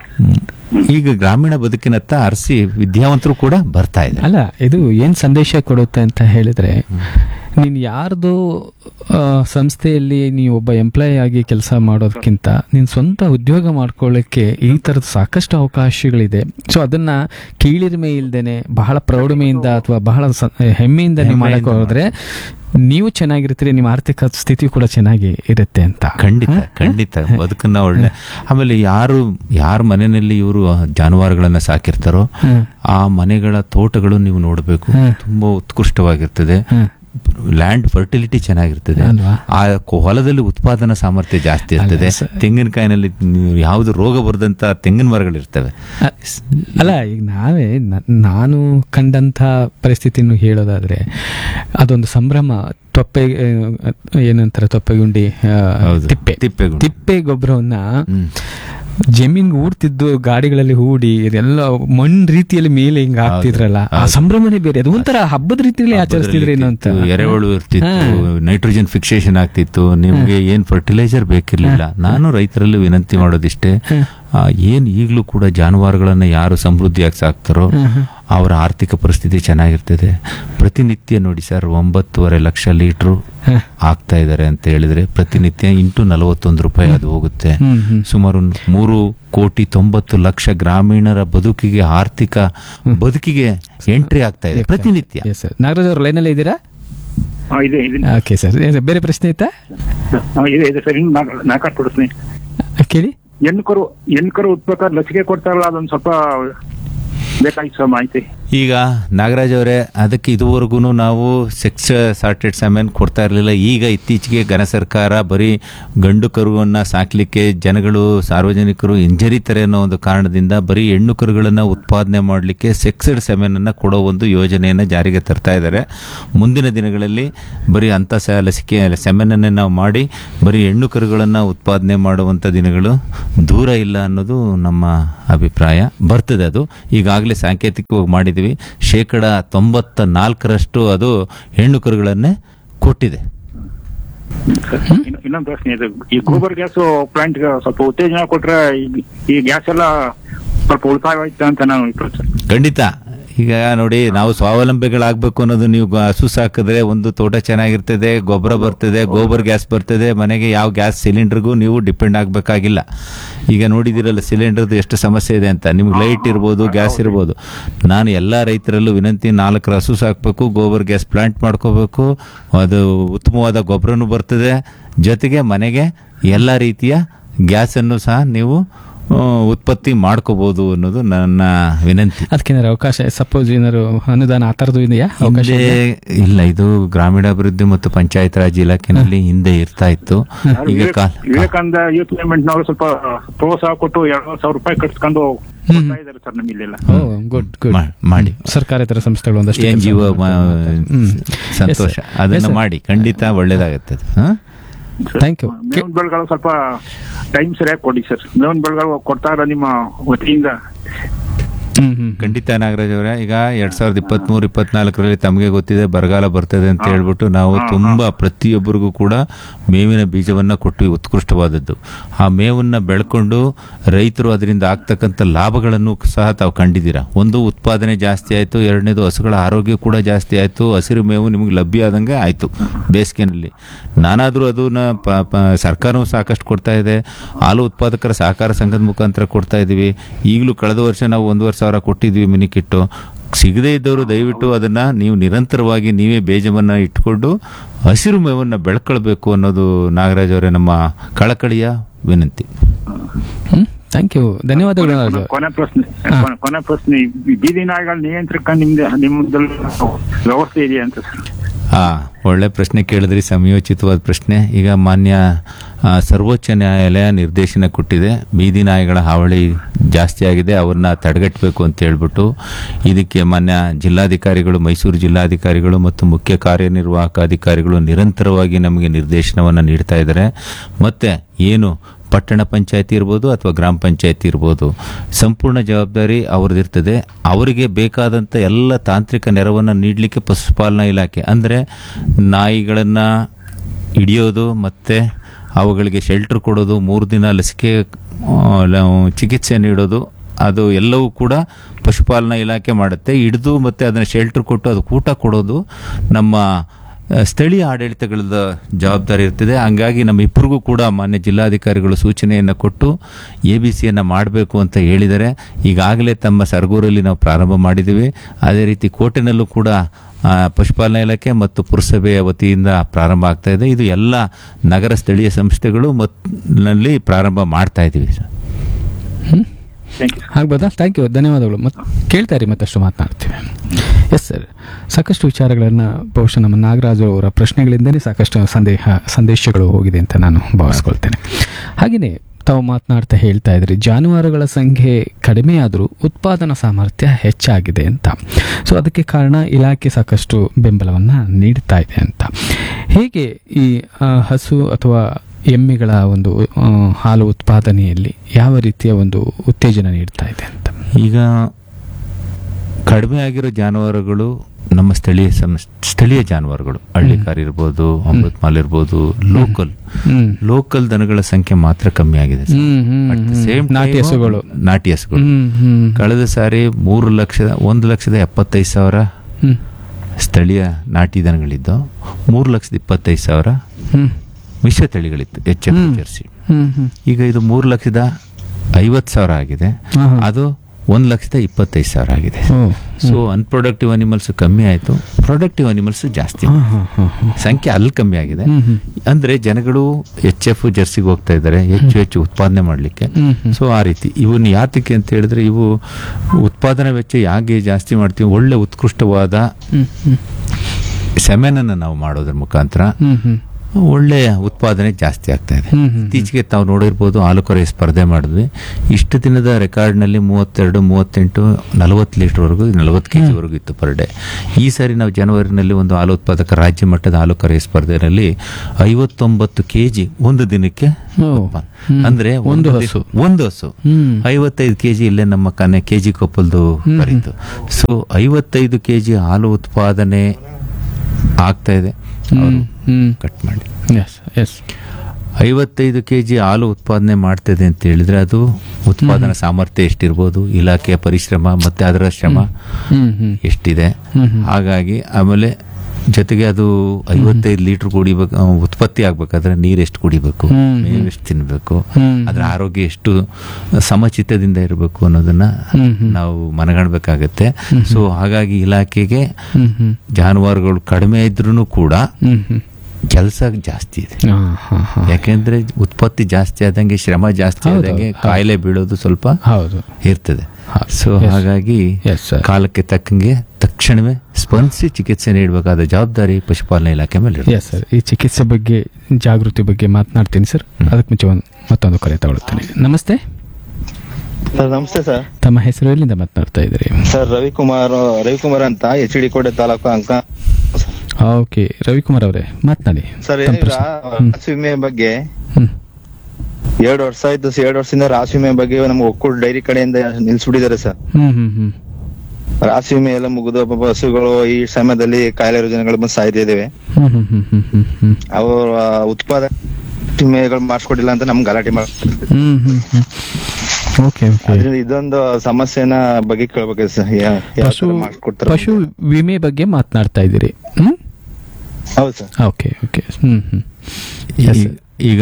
[SPEAKER 3] ಈಗ ಗ್ರಾಮೀಣ ಬದುಕಿನತ್ತ ಅರಸಿ ವಿದ್ಯಾವಂತರು ಕೂಡ ಬರ್ತಾ ಇದ್ದಾರೆ.
[SPEAKER 1] ಅಲ್ಲ, ಇದು ಏನ್ ಸಂದೇಶ ಕೊಡುತ್ತೆ ಅಂತ ಹೇಳಿದ್ರೆ, ನೀನ್ ಯಾರ್ದು ಸಂಸ್ಥೆಯಲ್ಲಿ ನೀವು ಒಬ್ಬ ಎಂಪ್ಲಾಯಿ ಆಗಿ ಕೆಲಸ ಮಾಡೋದಕ್ಕಿಂತ ನೀನ್ ಸ್ವಂತ ಉದ್ಯೋಗ ಮಾಡ್ಕೊಳ್ಳಿಕ್ಕೆ ಈ ತರದ ಸಾಕಷ್ಟು ಅವಕಾಶಗಳಿದೆ. ಸೊ ಅದನ್ನ ಕೀಳಿರಿಮೆ ಇಲ್ದೇನೆ ಬಹಳ ಪ್ರೌಢಮೆಯಿಂದ ಅಥವಾ ಬಹಳ ಹೆಮ್ಮೆಯಿಂದ ನೀವು ಮಾಡಕ್ ಹೋದ್ರೆ ನೀವು ಚೆನ್ನಾಗಿರ್ತೀರಿ, ನಿಮ್ಮ ಆರ್ಥಿಕ ಸ್ಥಿತಿ ಕೂಡ ಚೆನ್ನಾಗಿ ಇರುತ್ತೆ ಅಂತ.
[SPEAKER 3] ಖಂಡಿತ ಖಂಡಿತ ಬದುಕನ್ನ ಒಳ್ಳೆ. ಆಮೇಲೆ ಯಾರು ಯಾರ ಮನೆಯಲ್ಲಿ ಇವರು ಜಾನುವಾರುಗಳನ್ನ ಸಾಕಿರ್ತಾರೋ ಆ ಮನೆಗಳ ತೋಟಗಳು ನೀವು ನೋಡಬೇಕು, ತುಂಬಾ ಉತ್ಕೃಷ್ಟವಾಗಿರ್ತದೆ. ಲ್ಯಾಂಡ್ ಫರ್ಟಿಲಿಟಿ ಚೆನ್ನಾಗಿರ್ತದೆ, ಆ ಹೊಲದಲ್ಲಿ ಉತ್ಪಾದನಾ ಸಾಮರ್ಥ್ಯ ಜಾಸ್ತಿ ಇರ್ತದೆ. ತೆಂಗಿನಕಾಯಿನಲ್ಲಿ ಯಾವ್ದು ರೋಗ ಬರದಂತ ತೆಂಗಿನ ಮರಗಳಿರ್ತವೆ.
[SPEAKER 1] ಅಲ್ಲ, ಈಗ ನಾವೇ ನಾನು ಕಂಡಂತ ಪರಿಸ್ಥಿತಿಯನ್ನು ಹೇಳೋದಾದ್ರೆ ಅದೊಂದು ಸಂಭ್ರಮ. ತೊಪ್ಪೆ ಏನಂತಾರೆ, ತೊಪ್ಪೆಗುಂಡಿ ತಿಪ್ಪೆ ತಿಪ್ಪೆ ತಿಪ್ಪೆ ಗೊಬ್ಬರವನ್ನ ಜಮೀನ್ಗೆ ಊಡ್ತಿದ್ದು ಗಾಡಿಗಳಲ್ಲಿ ಹೂಡಿ ಇದೆಲ್ಲ ಮಣ್ಣು ರೀತಿಯಲ್ಲಿ ಮೇಲೆ ಹಿಂಗ ಹಾಕ್ತಿದ್ರಲ್ಲ, ಆ ಸಂಭ್ರಮನೇ ಬೇರೆ. ಅದು ಒಂಥರ ಹಬ್ಬದ ರೀತಿಯಲ್ಲಿ ಆಚರಿಸ್ತಿದ್ರೆ ಅಂತ.
[SPEAKER 3] ಎರೆಹುಳು ಇರ್ತಿತ್ತು, ನೈಟ್ರೋಜನ್ ಫಿಕ್ಸೇಷನ್ ಆಗ್ತಿತ್ತು, ನಿಮ್ಗೆ ಏನ್ ಫರ್ಟಿಲೈಸರ್ ಬೇಕಿರ್ಲಿಲ್ಲ. ನಾನು ರೈತರಲ್ಲಿ ವಿನಂತಿ ಮಾಡೋದಿಷ್ಟೇ, ಏನ್ ಈಗಲೂ ಕೂಡ ಜಾನುವಾರುಗಳನ್ನ ಯಾರು ಸಮೃದ್ಧಿಯಾಗಿ ಸಾಕ್ತಾರೋ ಅವರ ಆರ್ಥಿಕ ಪರಿಸ್ಥಿತಿ ಚೆನ್ನಾಗಿರ್ತದೆ. ಪ್ರತಿನಿತ್ಯ ನೋಡಿ ಸರ್, ಒಂಬತ್ತುವರೆ ಲಕ್ಷ ಲೀಟ್ರು ಆಗ್ತಾ ಇದ್ದಾರೆ ಅಂತ ಹೇಳಿದ್ರೆ ಪ್ರತಿನಿತ್ಯ ಇಂಟು ನಲವತ್ತೊಂದು ರೂಪಾಯಿ ಅದು ಹೋಗುತ್ತೆ. ಸುಮಾರು ಮೂರು ಕೋಟಿ ತೊಂಬತ್ತು ಲಕ್ಷ ಗ್ರಾಮೀಣರ ಬದುಕಿಗೆ, ಆರ್ಥಿಕ ಬದುಕಿಗೆ ಎಂಟ್ರಿ ಆಗ್ತಾ ಇದೆ ಪ್ರತಿನಿತ್ಯ.
[SPEAKER 1] ನಾಗರಾಜ್ ಅವರು ಲೈನಲ್ಲಿ ಇದ್ದೀರಾ? ಓಕೆ ಸರ್, ಬೇರೆ ಪ್ರಶ್ನೆ ಐತಾ? ಕೇಳಿ.
[SPEAKER 5] ಹೆಣ್ಕರು ಹೆಣ್ಕರು ಉತ್ಪಕ್ಕ ಲಸಿಕೆ ಕೊಡ್ತಾರಲ್ಲ, ಅದೊಂದು ಸ್ವಲ್ಪ ಬೇಕಾಗಿತ್ತು ಸರ್ ಮಾಹಿತಿ.
[SPEAKER 3] ಈಗ ನಾಗರಾಜ್ ಅವರೇ, ಅದಕ್ಕೆ ಇದುವರೆಗೂ ನಾವು ಸೆಕ್ಸ್ ಸಾರ್ಟೆಡ್ ಸೆಮೆನ್ ಕೊಡ್ತಾ ಇರಲಿಲ್ಲ. ಈಗ ಇತ್ತೀಚೆಗೆ ಘನ ಸರ್ಕಾರ ಬರೀ ಗಂಡು ಕರುವನ್ನು ಸಾಕಲಿಕ್ಕೆ ಜನಗಳು ಸಾರ್ವಜನಿಕರು ಹಿಂಜರಿತಾರೆ ಅನ್ನೋ ಒಂದು ಕಾರಣದಿಂದ ಬರೀ ಹೆಣ್ಣು ಕರುಗಳನ್ನು ಉತ್ಪಾದನೆ ಮಾಡಲಿಕ್ಕೆ ಸೆಕ್ಸ್ಡ್ ಸೆಮೆನನ್ನು ಕೊಡೋ ಒಂದು ಯೋಜನೆಯನ್ನು ಜಾರಿಗೆ ತರ್ತಾ ಇದ್ದಾರೆ. ಮುಂದಿನ ದಿನಗಳಲ್ಲಿ ಬರೀ ಅಂಥ ಸ ಲಸಿಕೆ ಸೆಮೆನನ್ನೇ ನಾವು ಮಾಡಿ ಬರೀ ಹೆಣ್ಣು ಕರುಗಳನ್ನು ಉತ್ಪಾದನೆ ಮಾಡುವಂಥ ದಿನಗಳು ದೂರ ಇಲ್ಲ ಅನ್ನೋದು ನಮ್ಮ ಅಭಿಪ್ರಾಯ. ಬರ್ತದೆ, ಅದು ಈಗಾಗಲೇ ಸಾಂಕೇತಿಕವಾಗಿ ಮಾಡಿದ್ದೀವಿ. ಶೇಕಡ ತೊಂಬತ್ತ ನಾಲ್ಕರಷ್ಟು ಅದು ಹೆಣ್ಣು ಕರುಗಳನ್ನೇ ಕೊಟ್ಟಿದೆ.
[SPEAKER 5] ಇನ್ನು- ಇನ್ನೊಂದು ಪ್ರಶ್ನೆ ಇದೆ. ಈ ಗೋಬರ್ ಗ್ಯಾಸ್ ಪ್ಲಾಂಟ್ ಸ್ವಲ್ಪ ಉತ್ತೇಜನ ಕೊಟ್ರೆ ಈ- ಈ ಗ್ಯಾಸ್ ಎಲ್ಲ ಸ್ವಲ್ಪ ಉಳಿತಾಯವಾಯ್ತು ಅಂತ ನಾನು ಅನ್ಕೊಳ್ತೀನಿ ಸರ್.
[SPEAKER 3] ಖಂಡಿತ. ಈಗ ನೋಡಿ, ನಾವು ಸ್ವಾವಲಂಬಿಗಳಾಗಬೇಕು ಅನ್ನೋದು, ನೀವು ಗ- ಹಸು ಸಾಕಿದ್ರೆ ಒಂದು ತೋಟ ಚೆನ್ನಾಗಿರ್ತದೆ, ಗೊಬ್ಬರ ಬರ್ತದೆ, ಗೋಬರ್ ಗ್ಯಾಸ್ ಬರ್ತದೆ, ಮನೆಗೆ ಯಾವ ಗ್ಯಾಸ್ ಸಿಲಿಂಡರ್ಗೂ ನೀವು ಡಿಪೆಂಡ್ ಆಗಬೇಕಾಗಿಲ್ಲ. ಈಗ ನೋಡಿದಿರಲ್ಲ ಸಿಲಿಂಡರ್ದು ಎಷ್ಟು ಸಮಸ್ಯೆ ಇದೆ ಅಂತ. ನಿಮ್ಗೆ ಲೈಟ್ ಇರ್ಬೋದು, ಗ್ಯಾಸ್ ಇರ್ಬೋದು. ನಾನು ಎಲ್ಲ ರೈತರಲ್ಲೂ ವಿನಂತಿ, ನಾಲ್ಕರ ಹಸು ಸಾಕಬೇಕು, ಗೋಬರ್ ಗ್ಯಾಸ್ ಪ್ಲಾಂಟ್ ಮಾಡ್ಕೋಬೇಕು, ಅದು ಉತ್ತಮವಾದ ಗೊಬ್ಬರನೂ ಬರ್ತದೆ, ಜೊತೆಗೆ ಮನೆಗೆ ಎಲ್ಲ ರೀತಿಯ ಗ್ಯಾಸನ್ನು ಸಹ ನೀವು ಆ, ಉತ್ಪತ್ತಿ ಮಾಡ್ಕೋಬಹುದು ಅನ್ನೋದು ನನ್ನ ವಿನಂತಿ.
[SPEAKER 1] ಅದಕ್ಕೇನಾರು ಅವಕಾಶ, ಸಪೋಸ್ ಏನಾರು ಅನುದಾನ ಆ ಥರದ್ದು ಇದೆಯಾ ಅವಕಾಶ?
[SPEAKER 3] ಹಿಂದೆ ಇಲ್ಲ, ಇದು ಗ್ರಾಮೀಣಾಭಿವೃದ್ಧಿ ಮತ್ತು ಪಂಚಾಯತ್ ರಾಜ್ ಇಲಾಖೆನಲ್ಲಿ ಹಿಂದೆ ಇರ್ತಾ ಇತ್ತು. ಈಗ
[SPEAKER 5] ವಿವೇಕ್-
[SPEAKER 3] ಕಾಲ
[SPEAKER 5] ವಿವೇಕಾನಂದ ಯೂತ್ ಮೂವ್ಮೆಂಟ್ನವರು ಸ್ವಲ್ಪ ಪ್ರೋತ್ಸಾಹ ಕೊಟ್ಟು ಎರಡು ಸಾವಿರ ರೂಪಾಯಿ ಕಟ್ಸ್ಕೊಂಡು ಕೊಡ್ತಾ ಇದ್ದಾರೆ ಸರ್ ನಮ್ಮ ಇಲ್ಲೆಲ್ಲ.
[SPEAKER 1] ಓ ಗುಡ್ ಗುಡ್.
[SPEAKER 3] ಮಾ- ಮಾಡಿ
[SPEAKER 1] ಸರ್ಕಾರೇತರ ಸಂಸ್ಥೆಗಳು ಒಂದಷ್ಟು
[SPEAKER 3] ಎನ್ ಜಿ ಒ
[SPEAKER 1] ಹ್ಮ್.
[SPEAKER 3] ಸಂತೋಷ.
[SPEAKER 1] Yes, sir.
[SPEAKER 3] ಅದನ್ನ
[SPEAKER 1] Yes, sir.
[SPEAKER 3] ಮಾಡಿ, ಖಂಡಿತ ಒಳ್ಳೇದಾಗತ್ತೆ ಅದು. ಹಾ?
[SPEAKER 1] Thank you.
[SPEAKER 5] ಮೇವಿನ ಬೆಳೆಗಳು ಸ್ವಲ್ಪ ಟೈಮ್ ಸರಿಯಾಗಿ ಕೊಡಿ ಸರ್. ಮೇವಿನ ಬೆಳೆಗಳು ಕೊಡ್ತಾ ಇರೋ ನಿಮ್ಮ ವತಿಯಿಂದ.
[SPEAKER 1] ಹ್ಮ್ ಹ್ಮ್
[SPEAKER 3] ಖಂಡಿತ ನಾಗರಾಜ್ ಅವರೇ, ಈಗ ಎರಡ್ ಸಾವಿರದ ಇಪ್ಪತ್ತ್ ಮೂರು ಇಪ್ಪತ್ನಾಲ್ಕರಲ್ಲಿ ತಮಗೆ ಗೊತ್ತಿದೆ ಬರಗಾಲ ಬರ್ತದೆ ಅಂತ ಹೇಳ್ಬಿಟ್ಟು ನಾವು ತುಂಬಾ ಪ್ರತಿಯೊಬ್ಬರಿಗೂ ಕೂಡ ಮೇವಿನ ಬೀಜವನ್ನ ಕೊಟ್ಟು ಉತ್ಕೃಷ್ಟವಾದದ್ದು. ಆ ಮೇವನ್ನ ಬೆಳ್ಕೊಂಡು ರೈತರು ಅದರಿಂದ ಆಗ್ತಕ್ಕಂಥ ಲಾಭಗಳನ್ನು ಸಹ ತಾವು ಕಂಡಿದ್ದೀರಾ. ಒಂದು, ಉತ್ಪಾದನೆ ಜಾಸ್ತಿ ಆಯ್ತು. ಎರಡನೇದು, ಹಸುಗಳ ಆರೋಗ್ಯ ಕೂಡ ಜಾಸ್ತಿ ಆಯ್ತು. ಹಸಿರು ಮೇವು ನಿಮಗೆ ಲಭ್ಯ ಆದಂಗೆ ಆಯ್ತು ಬೇಸಿಗೆನಲ್ಲಿ. ನಾನಾದರೂ ಅದನ್ನ ಪ- ಪ- ಸರ್ಕಾರವೂ ಸಾಕಷ್ಟು ಕೊಡ್ತಾ ಇದೆ. ಹಾಲು ಉತ್ಪಾದಕರ ಸಹಕಾರ ಸಂಘದ ಮುಖಾಂತರ ಕೊಡ್ತಾ ಇದ್ದೀವಿ. ಈಗಲೂ ಕಳೆದ ವರ್ಷ ನಾವು ಒಂದೂವರೆ ಸಾವಿರ ಕೊಟ್ಟಿದ್ವಿ ಮಿನಿ ಕಿಟ್ಟು. ಸಿಗದೇ ಇದ್ದವರು ದಯವಿಟ್ಟು ಅದನ್ನ ನೀವು ನಿರಂತರವಾಗಿ ನೀವೇ ಬೇಜವನ್ನ ಇಟ್ಕೊಂಡು ಹಸಿರು ಮೇವನ್ನ ಬೆಳ್ಕೊಳ್ಬೇಕು ಅನ್ನೋದು ನಾಗರಾಜ್ ಅವರೇ ನಮ್ಮ ಕಳಕಳಿಯ ವಿನಂತಿ.
[SPEAKER 1] ಹ್ಮ್ ಥ್ಯಾಂಕ್ ಯು, ಧನ್ಯವಾದಗಳು ನಾಗರಾಜ್.
[SPEAKER 5] ಕೊನೆ ಪ್ರಶ್ನೆ ಕೊನೆ- ಕೊನೆ ಪ್ರಶ್ನೆ. ಈ ಬೀದಿ ನಾಯಿಗಳ ನಿಯಂತ್ರಕ ನಿಮ್ದು ನಿಮ್ಮದಲ್ಲಿ ವ್ಯವಸ್ಥೆ ಇದೆಯಾ ಅಂತ ಸರ್?
[SPEAKER 3] ಆ ಒಳ್ಳೆ ಪ್ರಶ್ನೆ ಕೇಳಿದ್ರಿ, ಸಮಯೋಚಿತವಾದ ಪ್ರಶ್ನೆ. ಈಗ ಮಾನ್ಯ ಆ, ಸರ್ವೋಚ್ಚ ನ್ಯಾಯಾಲಯ ನಿರ್ದೇಶನ ಕೊಟ್ಟಿದೆ. ಬೀದಿ ನಾಯಿಗಳ ಹಾವಳಿ ಜಾಸ್ತಿ ಆಗಿದೆ, ಅವ್ರನ್ನ ತಡೆಗಟ್ಟಬೇಕು ಅಂತ ಹೇಳ್ಬಿಟ್ಟು. ಇದಕ್ಕೆ ಮಾನ್ಯ ಜಿಲ್ಲಾಧಿಕಾರಿಗಳು, ಮೈಸೂರು ಜಿಲ್ಲಾಧಿಕಾರಿಗಳು ಮತ್ತು ಮುಖ್ಯ ಕಾರ್ಯನಿರ್ವಾಹಕ ಅಧಿಕಾರಿಗಳು ನಿರಂತರವಾಗಿ ನಮಗೆ ನಿರ್ದೇಶನವನ್ನು ನೀಡ್ತಾ ಇದ್ದಾರೆ. ಮತ್ತೆ ಏನು ಪಟ್ಟಣ ಪಂಚಾಯತಿ ಇರ್ಬೋದು ಅಥವಾ ಗ್ರಾಮ ಪಂಚಾಯತಿ ಇರ್ಬೋದು, ಸಂಪೂರ್ಣ ಜವಾಬ್ದಾರಿ ಅವ್ರದ್ದಿರ್ತದೆ. ಅವರಿಗೆ ಬೇಕಾದಂಥ ಎಲ್ಲ ತಾಂತ್ರಿಕ ನೆರವನ್ನು ನೀಡಲಿಕ್ಕೆ ಪಶುಪಾಲನಾ ಇಲಾಖೆ, ಅಂದರೆ ನಾಯಿಗಳನ್ನು ಹಿಡಿಯೋದು ಮತ್ತು ಅವುಗಳಿಗೆ ಶೆಲ್ಟರ್ ಕೊಡೋದು, ಮೂರು ದಿನ ಲಸಿಕೆ ಆ, ಚಿಕಿತ್ಸೆ ನೀಡೋದು, ಅದು ಎಲ್ಲವೂ ಕೂಡ ಪಶುಪಾಲನಾ ಇಲಾಖೆ ಮಾಡುತ್ತೆ. ಹಿಡಿದು ಮತ್ತು ಅದನ್ನು ಶೆಲ್ಟರ್ ಕೊಟ್ಟು ಅದು ಊಟ ಕೊಡೋದು ನಮ್ಮ ಸ್ಥಳೀಯ ಆಡಳಿತಗಳದ ಜವಾಬ್ದಾರಿ ಇರ್ತದೆ. ಹಂಗಾಗಿ ನಮ್ಮ ಇಬ್ಬರಿಗೂ ಕೂಡ ಮಾನ್ಯ ಜಿಲ್ಲಾಧಿಕಾರಿಗಳು ಸೂಚನೆಯನ್ನು ಕೊಟ್ಟು ಎ ಬಿ ಸಿಯನ್ನು ಮಾಡಬೇಕು ಅಂತ ಹೇಳಿದ್ದಾರೆ. ಈಗಾಗಲೇ ತಮ್ಮ ಸರಗೂರಲ್ಲಿ ನಾವು ಪ್ರಾರಂಭ ಮಾಡಿದ್ದೀವಿ. ಅದೇ ರೀತಿ ಕೋಟೆನಲ್ಲೂ ಕೂಡ ಆ, ಪಶುಪಾಲನಾ ಇಲಾಖೆ ಮತ್ತು ಪುರಸಭೆಯ ವತಿಯಿಂದ ಪ್ರಾರಂಭ ಆಗ್ತಾ ಇದೆ. ಇದು ಎಲ್ಲ ನಗರ ಸ್ಥಳೀಯ ಸಂಸ್ಥೆಗಳು ನಲ್ಲಿ ಪ್ರಾರಂಭ ಮಾಡ್ತಾ ಇದ್ದೀವಿ ಸರ್.
[SPEAKER 1] ಆಗ್ಬೋದಾ? ಥ್ಯಾಂಕ್ ಯು, ಧನ್ಯವಾದಗಳು. ಮತ್ತೆ ಕೇಳ್ತಾ ಇರಿ, ಮತ್ತಷ್ಟು ಮಾತನಾಡ್ತೀವಿ. ಎಸ್ ಸರ್, ಸಾಕಷ್ಟು ವಿಚಾರಗಳನ್ನು ಬಹುಶಃ ನಮ್ಮ ನಾಗರಾಜು ಅವರ ಪ್ರಶ್ನೆಗಳಿಂದಲೇ ಸಾಕಷ್ಟು ಸಂದೇಹ ಸಂದೇಶಗಳು ಹೋಗಿದೆ ಅಂತ ನಾನು ಭಾವಿಸ್ಕೊಳ್ತೇನೆ. ಹಾಗೆಯೇ ತಾವು ಮಾತನಾಡ್ತಾ ಹೇಳ್ತಾ ಇದ್ರಿ, ಜಾನುವಾರುಗಳ ಸಂಖ್ಯೆ ಕಡಿಮೆಯಾದರೂ ಉತ್ಪಾದನಾ ಸಾಮರ್ಥ್ಯ ಹೆಚ್ಚಾಗಿದೆ ಅಂತ. ಸೊ ಅದಕ್ಕೆ ಕಾರಣ ಇಲಾಖೆ ಸಾಕಷ್ಟು ಬೆಂಬಲವನ್ನು ನೀಡ್ತಾ ಇದೆ ಅಂತ. ಹೇಗೆ ಈ ಆ, ಹಸು ಅಥವಾ ಎಮ್ಮೆಗಳ ಒಂದು ಆ, ಹಾಲು ಉತ್ಪಾದನೆಯಲ್ಲಿ ಯಾವ ರೀತಿಯ ಒಂದು ಉತ್ತೇಜನ ನೀಡ್ತಾ ಇದೆ ಅಂತ?
[SPEAKER 3] ಈಗ ಕಡಿಮೆ ಆಗಿರೋ ಜಾನುವಾರುಗಳು ನಮ್ಮ ಸ್ಥಳೀಯ ಸಂ- ಸ್ಥಳೀಯ ಜಾನುವಾರುಗಳು, ಹಳ್ಳಿಕಾರ್ ಇರ್ಬೋದು, ಅಮೃತ್ ಮಾಲ್ ಇರ್ಬೋದು, ಲೋಕಲ್
[SPEAKER 1] ಹ್ಮ್.
[SPEAKER 3] ಲೋಕಲ್ ದನಗಳ ಸಂಖ್ಯೆ ಮಾತ್ರ ಕಮ್ಮಿ ಆಗಿದೆ sir.
[SPEAKER 1] Hmm, hmm,
[SPEAKER 3] At the
[SPEAKER 1] hmm.
[SPEAKER 3] same
[SPEAKER 1] ನಾಟಿ
[SPEAKER 3] time,
[SPEAKER 1] ಹಸುಗಳು.
[SPEAKER 3] ನಾಟಿ ಹಸುಗಳು
[SPEAKER 1] ಹ್ಮ್, ಹ್ಮ್.
[SPEAKER 3] ಕಳೆದ ಸಾರಿ ಮೂರು ಲಕ್ಷದ ಒಂದು ಲಕ್ಷದ ಎಪ್ಪತ್ತೈದು ಸಾವಿರ
[SPEAKER 1] ಹ್ಮ್.
[SPEAKER 3] ಸ್ಥಳೀಯ ನಾಟಿ ದನಗಳಿದ್ದು, ಮೂರು ಲಕ್ಷದ ಇಪ್ಪತ್ತೈದು ಸಾವಿರ
[SPEAKER 1] ಹ್ಮ್.
[SPEAKER 3] ಮಿಶ್ರ ತಳಿಗಳಿತ್ತು, ಎಚ್ ಎಫ್
[SPEAKER 1] ಹ್ಮ್.
[SPEAKER 3] ಜರ್ಸಿ.
[SPEAKER 1] ಹ್ಮ್, ಹ್ಮ್.
[SPEAKER 3] ಈಗ ಇದು ಮೂರು ಲಕ್ಷದ ಐವತ್ತು ಸಾವಿರ ಆಗಿದೆ.
[SPEAKER 1] ಆಹಾ.
[SPEAKER 3] ಅದು ಒಂದು ಲಕ್ಷದ ಇಪ್ಪತ್ತೈದು ಸಾವಿರ ಆಗಿದೆ.
[SPEAKER 1] ಓ,
[SPEAKER 3] ಸೊ ಅನ್ಪ್ರೊಡಕ್ಟಿವ್ ಅನಿಮಲ್ಸ್ ಕಮ್ಮಿ ಆಯಿತು, ಪ್ರೊಡಕ್ಟಿವ್ ಅನಿಮಲ್ಸ್ ಜಾಸ್ತಿ.
[SPEAKER 1] ಹಾಂ ಹಾಂ ಹಾಂ ಹಾಂ
[SPEAKER 3] ಸಂಖ್ಯೆ ಅಲ್ಲಿ ಕಮ್ಮಿ ಆಗಿದೆ.
[SPEAKER 1] ಹ್ಮ್ ಹ್ಮ್.
[SPEAKER 3] ಅಂದ್ರೆ ಜನಗಳು ಎಚ್ ಎಫ್ ಜರ್ಸಿಗೆ ಹೋಗ್ತಾ ಇದ್ದಾರೆ ಹೆಚ್ಚು ಹೆಚ್ಚು ಉತ್ಪಾದನೆ ಮಾಡಲಿಕ್ಕೆ.
[SPEAKER 1] ಹ್ಮ್ ಹ್ಮ್.
[SPEAKER 3] ಸೊ ಆ ರೀತಿ ಇವನ್ನ ಯಾತಕ್ಕೆ ಅಂತ ಹೇಳಿದ್ರೆ, ಇವು ಉತ್ಪಾದನಾ ವೆಚ್ಚ ಯಾಕೆ ಜಾಸ್ತಿ ಮಾಡ್ತೀವಿ, ಒಳ್ಳೆ ಉತ್ಕೃಷ್ಟವಾದ
[SPEAKER 1] ಹ್ಮ್ ಹ್ಮ್
[SPEAKER 3] ಸೆಮೆನನ್ನು ನಾವು ಮಾಡೋದ್ರ ಮುಖಾಂತರ
[SPEAKER 1] ಹ್ಮ್ ಹ್ಮ್
[SPEAKER 3] ಒಳ್ಳೆಯ ಉತ್ಪಾದನೆ ಜಾಸ್ತಿ ಆಗ್ತಾ ಇದೆ.
[SPEAKER 1] ಹ್ಮ್ ಹ್ಮ್.
[SPEAKER 3] ಇತ್ತೀಚೆಗೆ ತಾವು ನೋಡಿರ್ಬೋದು, ಹಾಲು ಕರೆ ಸ್ಪರ್ಧೆ ಮಾಡಿದ್ವಿ. ಇಷ್ಟು ದಿನದ ರೆಕಾರ್ಡ್ನಲ್ಲಿ ಮೂವತ್ತೆರಡು ಮೂವತ್ತೆಂಟು ನಲವತ್ತು ಲೀಟರ್ವರೆಗೂ ನಲವತ್ತು ಕೆ ಜಿವರೆಗೂ ಇತ್ತು ಪರ್ ಡೇ. ಈ ಸಾರಿ ನಾವು ಜನವರಿನಲ್ಲಿ ಒಂದು ಹಾಲು ಉತ್ಪಾದಕ ರಾಜ್ಯ ಮಟ್ಟದ ಹಾಲು ಕರೆ ಸ್ಪರ್ಧೆಯಲ್ಲಿ ಐವತ್ತೊಂಬತ್ತು ಕೆ ಜಿ ಒಂದು ದಿನಕ್ಕೆ
[SPEAKER 1] ಓ,
[SPEAKER 3] ಉತ್ಪಾದನೆ.
[SPEAKER 1] ಹ್ಮ್.
[SPEAKER 3] ಅಂದ್ರೆ
[SPEAKER 1] ಒಂದು ಹಸು.
[SPEAKER 3] ಒಂದು ಹಸು
[SPEAKER 1] ಹ್ಮ್.
[SPEAKER 3] ಐವತ್ತೈದು ಕೆಜಿ ಇಲ್ಲೇ ನಮ್ಮ ಕನೆ ಕೆಜಿ ಕೊಪ್ಪಲ್ದು ಬರೀತು. ಸೊ ಐವತ್ತೈದು ಕೆಜಿ ಹಾಲು ಉತ್ಪಾದನೆ ಆಗ್ತಾ ಇದೆ.
[SPEAKER 1] ಹ್ಮ್ ಹ್ಮ್
[SPEAKER 3] ಕಟ್ ಮಾಡಿ
[SPEAKER 1] ಎಸ್ ಎಸ್
[SPEAKER 3] ಐವತ್ತೈದು ಕೆ ಜಿ ಹಾಲು ಉತ್ಪಾದನೆ ಮಾಡ್ತದೆ ಅಂತ ಹೇಳಿದ್ರೆ ಅದು ಉತ್ಪಾದನಾ ಸಾಮರ್ಥ್ಯ ಎಷ್ಟಿರ್ಬೋದು, ಇಲಾಖೆಯ ಪರಿಶ್ರಮ ಮತ್ತೆ ಅದರ ಶ್ರಮ
[SPEAKER 1] ಹ್ಮ್ ಹ್ಮ್
[SPEAKER 3] ಎಷ್ಟಿದೆ.
[SPEAKER 1] ಹ್ಮ್ ಹ್ಮ್.
[SPEAKER 3] ಹಾಗಾಗಿ ಆಮೇಲೆ ಜೊತೆಗೆ ಅದು ಐವತ್ತೈದು ಲೀಟರ್ ಕುಡಿಬೇಕು, ಉತ್ಪತ್ತಿ ಆಗ್ಬೇಕಾದ್ರೆ ನೀರು ಎಷ್ಟು ಕುಡಿಬೇಕು,
[SPEAKER 1] ಹ್ಮ್.
[SPEAKER 3] ಮೇವು ಎಷ್ಟು ತಿನ್ಬೇಕು,
[SPEAKER 1] ಹ್ಮ್.
[SPEAKER 3] ಅದರ ಆರೋಗ್ಯ ಎಷ್ಟು ಸಮಚಿತ್ತದಿಂದ ಇರಬೇಕು ಅನ್ನೋದನ್ನ
[SPEAKER 1] ಹ್ಮ್ ಹ್ಮ್.
[SPEAKER 3] ನಾವು ಮನಗಾಣಬೇಕಾಗತ್ತೆ. ಸೊ ಹಾಗಾಗಿ ಇಲಾಖೆಗೆ
[SPEAKER 1] ಹ್ಮ್ ಹ್ಮ್
[SPEAKER 3] ಜಾನುವಾರುಗಳು ಕಡಿಮೆ ಇದ್ರೂ ಕೂಡ
[SPEAKER 1] ಹ್ಮ್ ಹ್ಮ್
[SPEAKER 3] ಕೆಲಸ ಜಾಸ್ತಿ ಇದೆ.
[SPEAKER 1] ಹಾ, ಹಾ, ಹಾ.
[SPEAKER 3] ಯಾಕೆಂದ್ರೆ ಉತ್ಪತ್ತಿ ಜಾಸ್ತಿ ಆದಂಗೆ ಶ್ರಮ ಜಾಸ್ತಿ
[SPEAKER 1] ಹೌದು,
[SPEAKER 3] ಆದಂಗೆ
[SPEAKER 1] ಹೌದು.
[SPEAKER 3] ಕಾಯಿಲೆ ಬೀಳೋದು ಸ್ವಲ್ಪ
[SPEAKER 1] ಹೌದು.
[SPEAKER 3] ಇರ್ತದೆ.
[SPEAKER 1] ಹೌದು.
[SPEAKER 3] So
[SPEAKER 1] Yes.
[SPEAKER 3] ಹಾಗಾಗಿ
[SPEAKER 1] Yes, sir.
[SPEAKER 3] ಕಾಲಕ್ಕೆ ತಕ್ಕಂಗೆ ತಕ್ಷಣವೇ ಸ್ಪಂದಿಸಿ ಚಿಕಿತ್ಸೆ ನೀಡಬೇಕಾದ ಜವಾಬ್ದಾರಿ ಪಶುಪಾಲನಾ ಇಲಾಖೆ ಮೇಲೆ ಇರುತ್ತೆ.
[SPEAKER 1] ಎಸ್ ಸರ್, ಈ ಚಿಕಿತ್ಸೆ ಬಗ್ಗೆ ಜಾಗೃತಿ ಬಗ್ಗೆ ಮಾತನಾಡ್ತೀನಿ ಸರ್. ಅದಕ್ಕೆ ಮುಂಚೆ ಒಂದು ಮತ್ತೊಂದು ಕರೆ ತಗೊಳ್ತೇನೆ. ನಮಸ್ತೆ,
[SPEAKER 6] ಸರ್ ನಮಸ್ತೆ ಸರ್.
[SPEAKER 1] ತಮ್ಮ ಹೆಸರು ಎಲ್ಲಿಂದ ಮಾತನಾಡ್ತಾ ಇದ್ದೀರಿ?
[SPEAKER 6] ಸರ್ ರವಿಕುಮಾರ್ ರವಿಕುಮಾರ್ ಅಂತ ಎಚ್ ಡಿ ಕೋಟೆ ತಾಲೂಕು ಅಂಕ.
[SPEAKER 1] ಓಕೆ, ರವಿಕುಮಾರ್ ಅವರೇ ಮಾತನಾಡಿ.
[SPEAKER 6] ಸರ್
[SPEAKER 1] ತಮ್ಮ
[SPEAKER 6] ಏನೀಗ
[SPEAKER 1] ಪ್ರಶ್ನೆ.
[SPEAKER 6] ರಾಸು ವಿಮೆ ಬಗ್ಗೆ
[SPEAKER 1] ಹ್ಮ್.
[SPEAKER 6] ಎರಡು ವರ್ಷ ಆಯ್ತು. ಎರಡು ವರ್ಷದಿಂದ ರಾಸು ವಿಮೆ ಬಗ್ಗೆ ನಮ್ಮ ಒಕ್ಕೂಟ ಡೈರಿ ಕಡೆಯಿಂದ ನಿಲ್ಸ್ಬಿಟ್ಟಿದ್ದಾರೆ ಸರ್.
[SPEAKER 1] ಹ್ಮ್ ಹ್ಮ್ ಹ್ಮ್
[SPEAKER 6] ರಾಸು ವಿಮೆ ಎಲ್ಲ ಮುಗಿದು ಪಾಪ ಹಸುಗಳು ಈ ಸಮಯದಲ್ಲಿ ಕಾಯಿಲೆ ರುಜಿನಗಳು ಬಂದು ಸಾಯ್ತಾ ಇದಾವೆ.
[SPEAKER 1] ಹ್ಮ್ ಹ್ಮ್ ಹ್ಮ್ ಹ್ಮ್ ಹ್ಮ್ ಹ್ಮ್
[SPEAKER 6] ಅವ್ರ ಉತ್ಪಾದಕ ವಿಮೆಗಳು ಮಾಡಿಸ್ಕೊಟ್ಟಿಲ್ಲ ಅಂತ ನಮ್ಗೆ ಗಲಾಟೆ ಮಾಡ್ತಾರೆ.
[SPEAKER 1] ಹ್ಮ್ ಹ್ಮ್ ಹ್ಮ್ ಓಕೆ ಓಕೆ.
[SPEAKER 6] ಅದ್ರಿಂದ ಇದೊಂದು ಸಮಸ್ಯೆನ ಬಗ್ಗೆ ಕೇಳ್ಬೇಕು ಸರ್. ಯಾ- ಯಾವ
[SPEAKER 1] ಪಶು
[SPEAKER 6] ತರ ಮಾಡಿಸ್ಕೊಡ್ತಾರೆ?
[SPEAKER 1] ಪಶು ವಿಮೆ ಬಗ್ಗೆ ಮಾತನಾಡ್ತಾ ಇದ್ದೀರಿ. ಹ್ಮ್
[SPEAKER 6] ಹೌದು ಸರ್.
[SPEAKER 1] Okay okay. ಹ್ಮ್ ಹ್ಮ್
[SPEAKER 3] ಈ- ಈಗ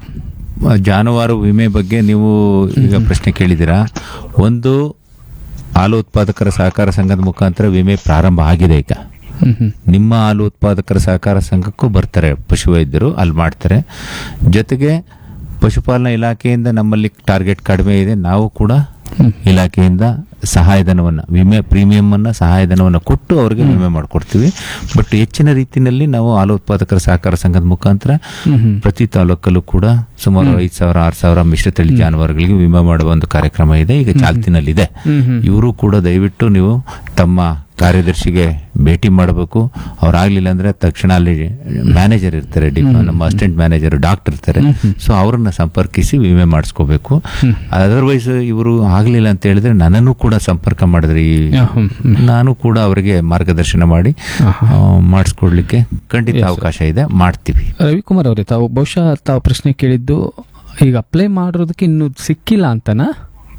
[SPEAKER 3] ಜಾನುವಾರು ವಿಮೆ ಬಗ್ಗೆ ನೀವು ಈಗ ಪ್ರಶ್ನೆ ಕೇಳಿದ್ದೀರಾ. ಒಂದು ಹಾಲು ಉತ್ಪಾದಕರ ಸಹಕಾರ ಸಂಘದ ಮುಖಾಂತರ ವಿಮೆ ಪ್ರಾರಂಭ ಆಗಿದೆ. ಈಗ
[SPEAKER 1] ಹ್ಮ್ ಹ್ಮ್
[SPEAKER 3] ನಿಮ್ಮ ಹಾಲು ಉತ್ಪಾದಕರ ಸಹಕಾರ ಸಂಘಕ್ಕೂ ಬರ್ತಾರೆ ಪಶುವೈದ್ಯರು, ಅಲ್ಲಿ ಮಾಡ್ತಾರೆ. ಜೊತೆಗೆ ಪಶುಪಾಲನಾ ಇಲಾಖೆಯಿಂದ ನಮ್ಮಲ್ಲಿ ಟಾರ್ಗೆಟ್ ಕಡಿಮೆ ಇದೆ, ನಾವು ಕೂಡ ಇಲಾಖೆಯಿಂದ ಸಹಾಯಧನವನ್ನು, ವಿಮೆ ಪ್ರೀಮಿಯಂ ಅನ್ನ ಸಹಾಯಧನವನ್ನು ಕೊಟ್ಟು ಅವರಿಗೆ ವಿಮೆ ಮಾಡಿಕೊಡ್ತೀವಿ. ಬಟ್ ಹೆಚ್ಚಿನ ರೀತಿಯಲ್ಲಿ ನಾವು ಹಾಲು ಉತ್ಪಾದಕರ ಸಹಕಾರ ಸಂಘದ ಮುಖಾಂತರ
[SPEAKER 1] ಹ್ಮ್ ಹ್ಮ್
[SPEAKER 3] ಪ್ರತಿ ತಾಲೂಕಲ್ಲೂ ಕೂಡ ಸುಮಾರು ಐದು ಸಾವಿರ ಆರು ಸಾವಿರ ಮಿಶ್ರತಳಿ ಜಾನುವಾರುಗಳಿಗೆ ವಿಮೆ ಮಾಡುವ ಒಂದು ಕಾರ್ಯಕ್ರಮ ಇದೆ, ಈಗ ಚಾಲ್ತಿನಲ್ಲಿದೆ.
[SPEAKER 1] ಹ್ಮ್ ಹ್ಮ್
[SPEAKER 3] ಇವರು ಕೂಡ ದಯವಿಟ್ಟು ನೀವು ತಮ್ಮ ಕಾರ್ಯದರ್ಶಿಗೆ ಭೇಟಿ ಮಾಡಬೇಕು. ಅವ್ರಾಗ್ಲಿಲ್ಲ ಅಂದ್ರೆ ತಕ್ಷಣ ಅಲ್ಲಿ ಮ್ಯಾನೇಜರ್ ಇರ್ತಾರೆ, ಡಿ- ನಮ್ಮ ಅಸಿಸ್ಟೆಂಟ್ ಮ್ಯಾನೇಜರ್ ಡಾಕ್ಟರ್ ಇರ್ತಾರೆ. ಸೊ ಅವ್ರನ್ನ ಸಂಪರ್ಕಿಸಿ ವಿಮೆ ಮಾಡಿಸ್ಕೋಬೇಕು. ಅದರ್ವೈಸ್ ಇವರು ಆಗ್ಲಿಲ್ಲ ಅಂತ ಹೇಳಿದ್ರೆ ನನ್ನನ್ನು ಕೂಡ ಸಂಪರ್ಕ ಮಾಡಿದ್ರೆ ಈ-
[SPEAKER 1] ಹ್ಮ್ ಹ್ಮ್
[SPEAKER 3] ನಾನು ಕೂಡ ಅವರಿಗೆ ಮಾರ್ಗದರ್ಶನ ಮಾಡಿ
[SPEAKER 1] ಆಹಾ.
[SPEAKER 3] ಆ, ಮಾಡಿಸ್ಕೊಡ್ಲಿಕ್ಕೆ ಖಂಡಿತ ಅವಕಾಶ ಇದೆ, ಮಾಡ್ತೀವಿ.
[SPEAKER 1] ರವಿಕುಮಾರ್ ಅವರೇ, ತಾವು ಬಹುಶಃ ತಾವು ಪ್ರಶ್ನೆ ಕೇಳಿದ್ದು ಈಗ ಅಪ್ಲೈ ಮಾಡಿರೋದಕ್ಕೆ ಇನ್ನೂ ಸಿಕ್ಕಿಲ್ಲ ಅಂತನಾ?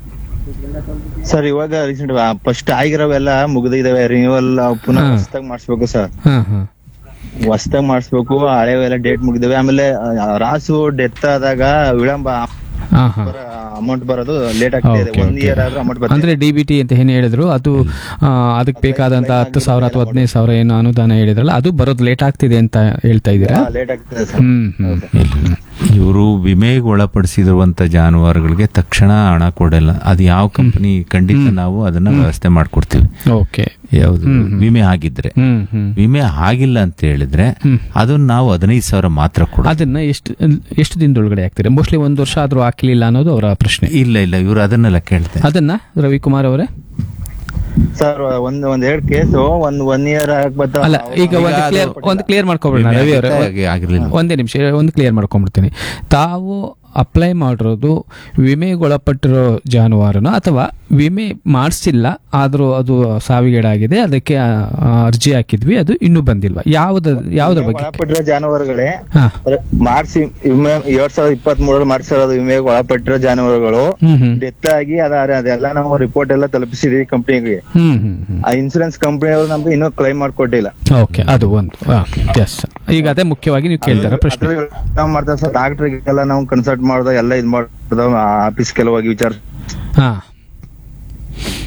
[SPEAKER 6] ಸರ್ ಇವಾಗ ರೀಸೆಂಟ್ ಫಸ್ಟ್ ಆಗಿರೋವೆಲ್ಲ ಮುಗಿದಿದಾವೆ. ರಿನ್ಯೂವಲ್ ಪುನಃ
[SPEAKER 1] ಹಾ.
[SPEAKER 6] ಹೊಸದಾಗಿ ಮಾಡಿಸ್ಬೇಕು ಸರ್.
[SPEAKER 1] ಹಾ ಹಾ
[SPEAKER 6] ಹೊಸದಾಗಿ ಮಾಡಿಸ್ಬೇಕು. ಹಳೆವೆಲ್ಲ ಡೇಟ್ ಮುಗಿದಾವೆ. ಆಮೇಲೆ ಆ, ರಾಸು ಡೆತ್ ಆದಾಗ ವಿಳಂಬ
[SPEAKER 1] ಹಾ ಹಾ
[SPEAKER 6] ಅಮೌಂಟ್ ಬರೋದು ಲೇಟ್ ಆಗ್ತಿದೆ.
[SPEAKER 1] Okay,
[SPEAKER 6] ಒಂದ್
[SPEAKER 1] okay.
[SPEAKER 6] ಇಯರ್ ಆದ್ರೂ ಅಮೌಂಟ್ ಬರ್ತದೆ.
[SPEAKER 1] ಅಂದ್ರೆ ಡಿ ಬಿ ಟಿ ಅಂತ ಏನು ಹೇಳಿದ್ರು ಅದು ಆ, ಅದಕ್ಕೆ ಬೇಕಾದಂತ ಹತ್ತು ಸಾವಿರ ಅಥವಾ ಹದಿನೈದು ಸಾವಿರ ಏನು ಅನುದಾನ ಹೇಳಿದ್ರಲ್ಲ ಅದು ಬರೋದು ಲೇಟ್ ಆಗ್ತಿದೆ ಅಂತ ಹೇಳ್ತಾ ಇದ್ದೀರಾ?
[SPEAKER 6] ಲೇಟ್ ಆಗ್ತದೆ ಸರ್.
[SPEAKER 1] ಹ್ಮ್ ಹ್ಮ್
[SPEAKER 3] ಇವರು ವಿಮೆಗೆ ಒಳಪಡಿಸಿರುವಂತ ಜಾನುವಾರುಗಳಿಗೆ ತಕ್ಷಣ ಹಣ ಕೊಡಲ್ಲ. ಅದು ಯಾವ ಕಂಪನಿ ಖಂಡಿತ ನಾವು ಅದನ್ನ ವ್ಯವಸ್ಥೆ ಮಾಡ್ಕೊಡ್ತೀವಿ.
[SPEAKER 1] ಓಕೆ.
[SPEAKER 3] ಯಾವುದು ವಿಮೆ ಆಗಿದ್ರೆ.
[SPEAKER 1] ಹ್ಮ್ ಹ್ಮ್
[SPEAKER 3] ವಿಮೆ ಆಗಿಲ್ಲ ಅಂತ ಹೇಳಿದ್ರೆ ಅದನ್ನ ನಾವು ಹದಿನೈದು ಸಾವಿರ ಮಾತ್ರ ಕೊಡ.
[SPEAKER 1] ಅದನ್ನ ಎಷ್ಟು ಎಷ್ಟು ದಿನದೊಳಗಡೆ ಆಗ್ತೀರಾ? ಮೋಸ್ಟ್ಲಿ ಒಂದ್ ವರ್ಷ ಆದ್ರೂ ಹಾಕ್ಲಿಲ್ಲ ಅನ್ನೋದು ಅವರ ಪ್ರಶ್ನೆ.
[SPEAKER 3] ಇಲ್ಲ ಇಲ್ಲ ಇವರು ಅದನ್ನೆಲ್ಲ ಕೇಳ್ತಾರೆ.
[SPEAKER 1] ಅದನ್ನ ರವಿಕುಮಾರ್ ಅವರೇ
[SPEAKER 6] ಸರ್ ಒಂದ್ ಒಂದ್ ಎರಡ್ ಕೇಸು ಒಂದ್ ಒನ್ ಇಯರ್ ಆಗ್ಬತ್ತ.
[SPEAKER 1] ಅಲ್ಲ, ಈಗ ಒಂದು ಕ್ಲಿಯರ್ ಒಂದು ಕ್ಲಿಯರ್ ಮಾಡ್ಕೊಬಿಡೋಣ ರವಿ ಅವರೇ.
[SPEAKER 3] ಆಗಿರ್ಲಿಲ್ಲ.
[SPEAKER 1] ಒಂದೇ ನಿಮಿಷ ಒಂದು ಕ್ಲಿಯರ್ ಮಾಡ್ಕೊಂಡ್ಬಿಡ್ತೀನಿ. ತಾವು ಅಪ್ಲೈ ಮಾಡಿರೋದು ವಿಮೆಗೊಳಪಟ್ಟಿರೋ ಜಾನುವಾರುನ ಅಥವಾ ವಿಮೆ ಮಾಡಿಸಿಲ್ಲ ಆದರೂ ಅದು ಸಾವಿಗೀಡಾಗಿದೆ, ಅದಕ್ಕೆ ಆ, ಅರ್ಜಿ ಹಾಕಿದ್ವಿ, ಅದು ಇನ್ನೂ ಬಂದಿಲ್ವಾ? ಯಾವ್ದು ಯಾವ್ದ್ರ ಬಗ್ಗೆ?
[SPEAKER 6] ಒಳಪಟ್ಟಿರೋ ಜಾನುವಾರುಗಳೇ
[SPEAKER 1] ಹಾ
[SPEAKER 6] ಮಾಡಿಸಿ ವಿಮೆ ಎರಡ್ ಸಾವಿರದ ಇಪ್ಪತ್ತ್ ಮೂರಲ್ಲಿ ಮಾಡಿಸಿರೋದು ವಿಮೆಗೆ ಒಳಪಟ್ಟಿರೋ ಜಾನುವಾರುಗಳು
[SPEAKER 1] ಹ್ಮ್ ಹ್ಮ್
[SPEAKER 6] ಡೆತ್ ಆಗಿ ಅದ ಅದೆಲ್ಲ ನಾವು ರಿಪೋರ್ಟ್ ಎಲ್ಲ ತಲುಪಿಸಿದೀವಿ ಕಂಪ್ನಿಗೆ.
[SPEAKER 1] ಹ್ಮ್ ಹ್ಮ್ ಹ್ಮ್
[SPEAKER 6] ಆ ಇನ್ಸೂರೆನ್ಸ್ ಕಂಪನಿಯವರು ನಮ್ಗೆ ಇನ್ನೂ ಕ್ಲೈಮ್ ಮಾಡ್ಕೊಟ್ಟಿಲ್ಲ.
[SPEAKER 1] ಓಕೆ, ಅದು ಒಂದು. ಎಸ್, ಈಗ ಅದೇ ಮುಖ್ಯವಾಗಿ ನೀವು ಕೇಳ್ತಾರ ಪ್ರಶ್ನೆ.
[SPEAKER 6] ನಾವು ಮಾಡ್ತಾರೆ ಸರ್, ಡಾಕ್ಟರ್ಗೆಲ್ಲ ನಾವು ಕನ್ಸಲ್ಟ್ ಮಾಡ್ದ ಎಲ್ಲ ಇದ್ ಮಾಡ್ದ ಆಫೀಸ್ ಕೆಲವಾಗಿ ವಿಚಾರ.
[SPEAKER 1] ಹಾ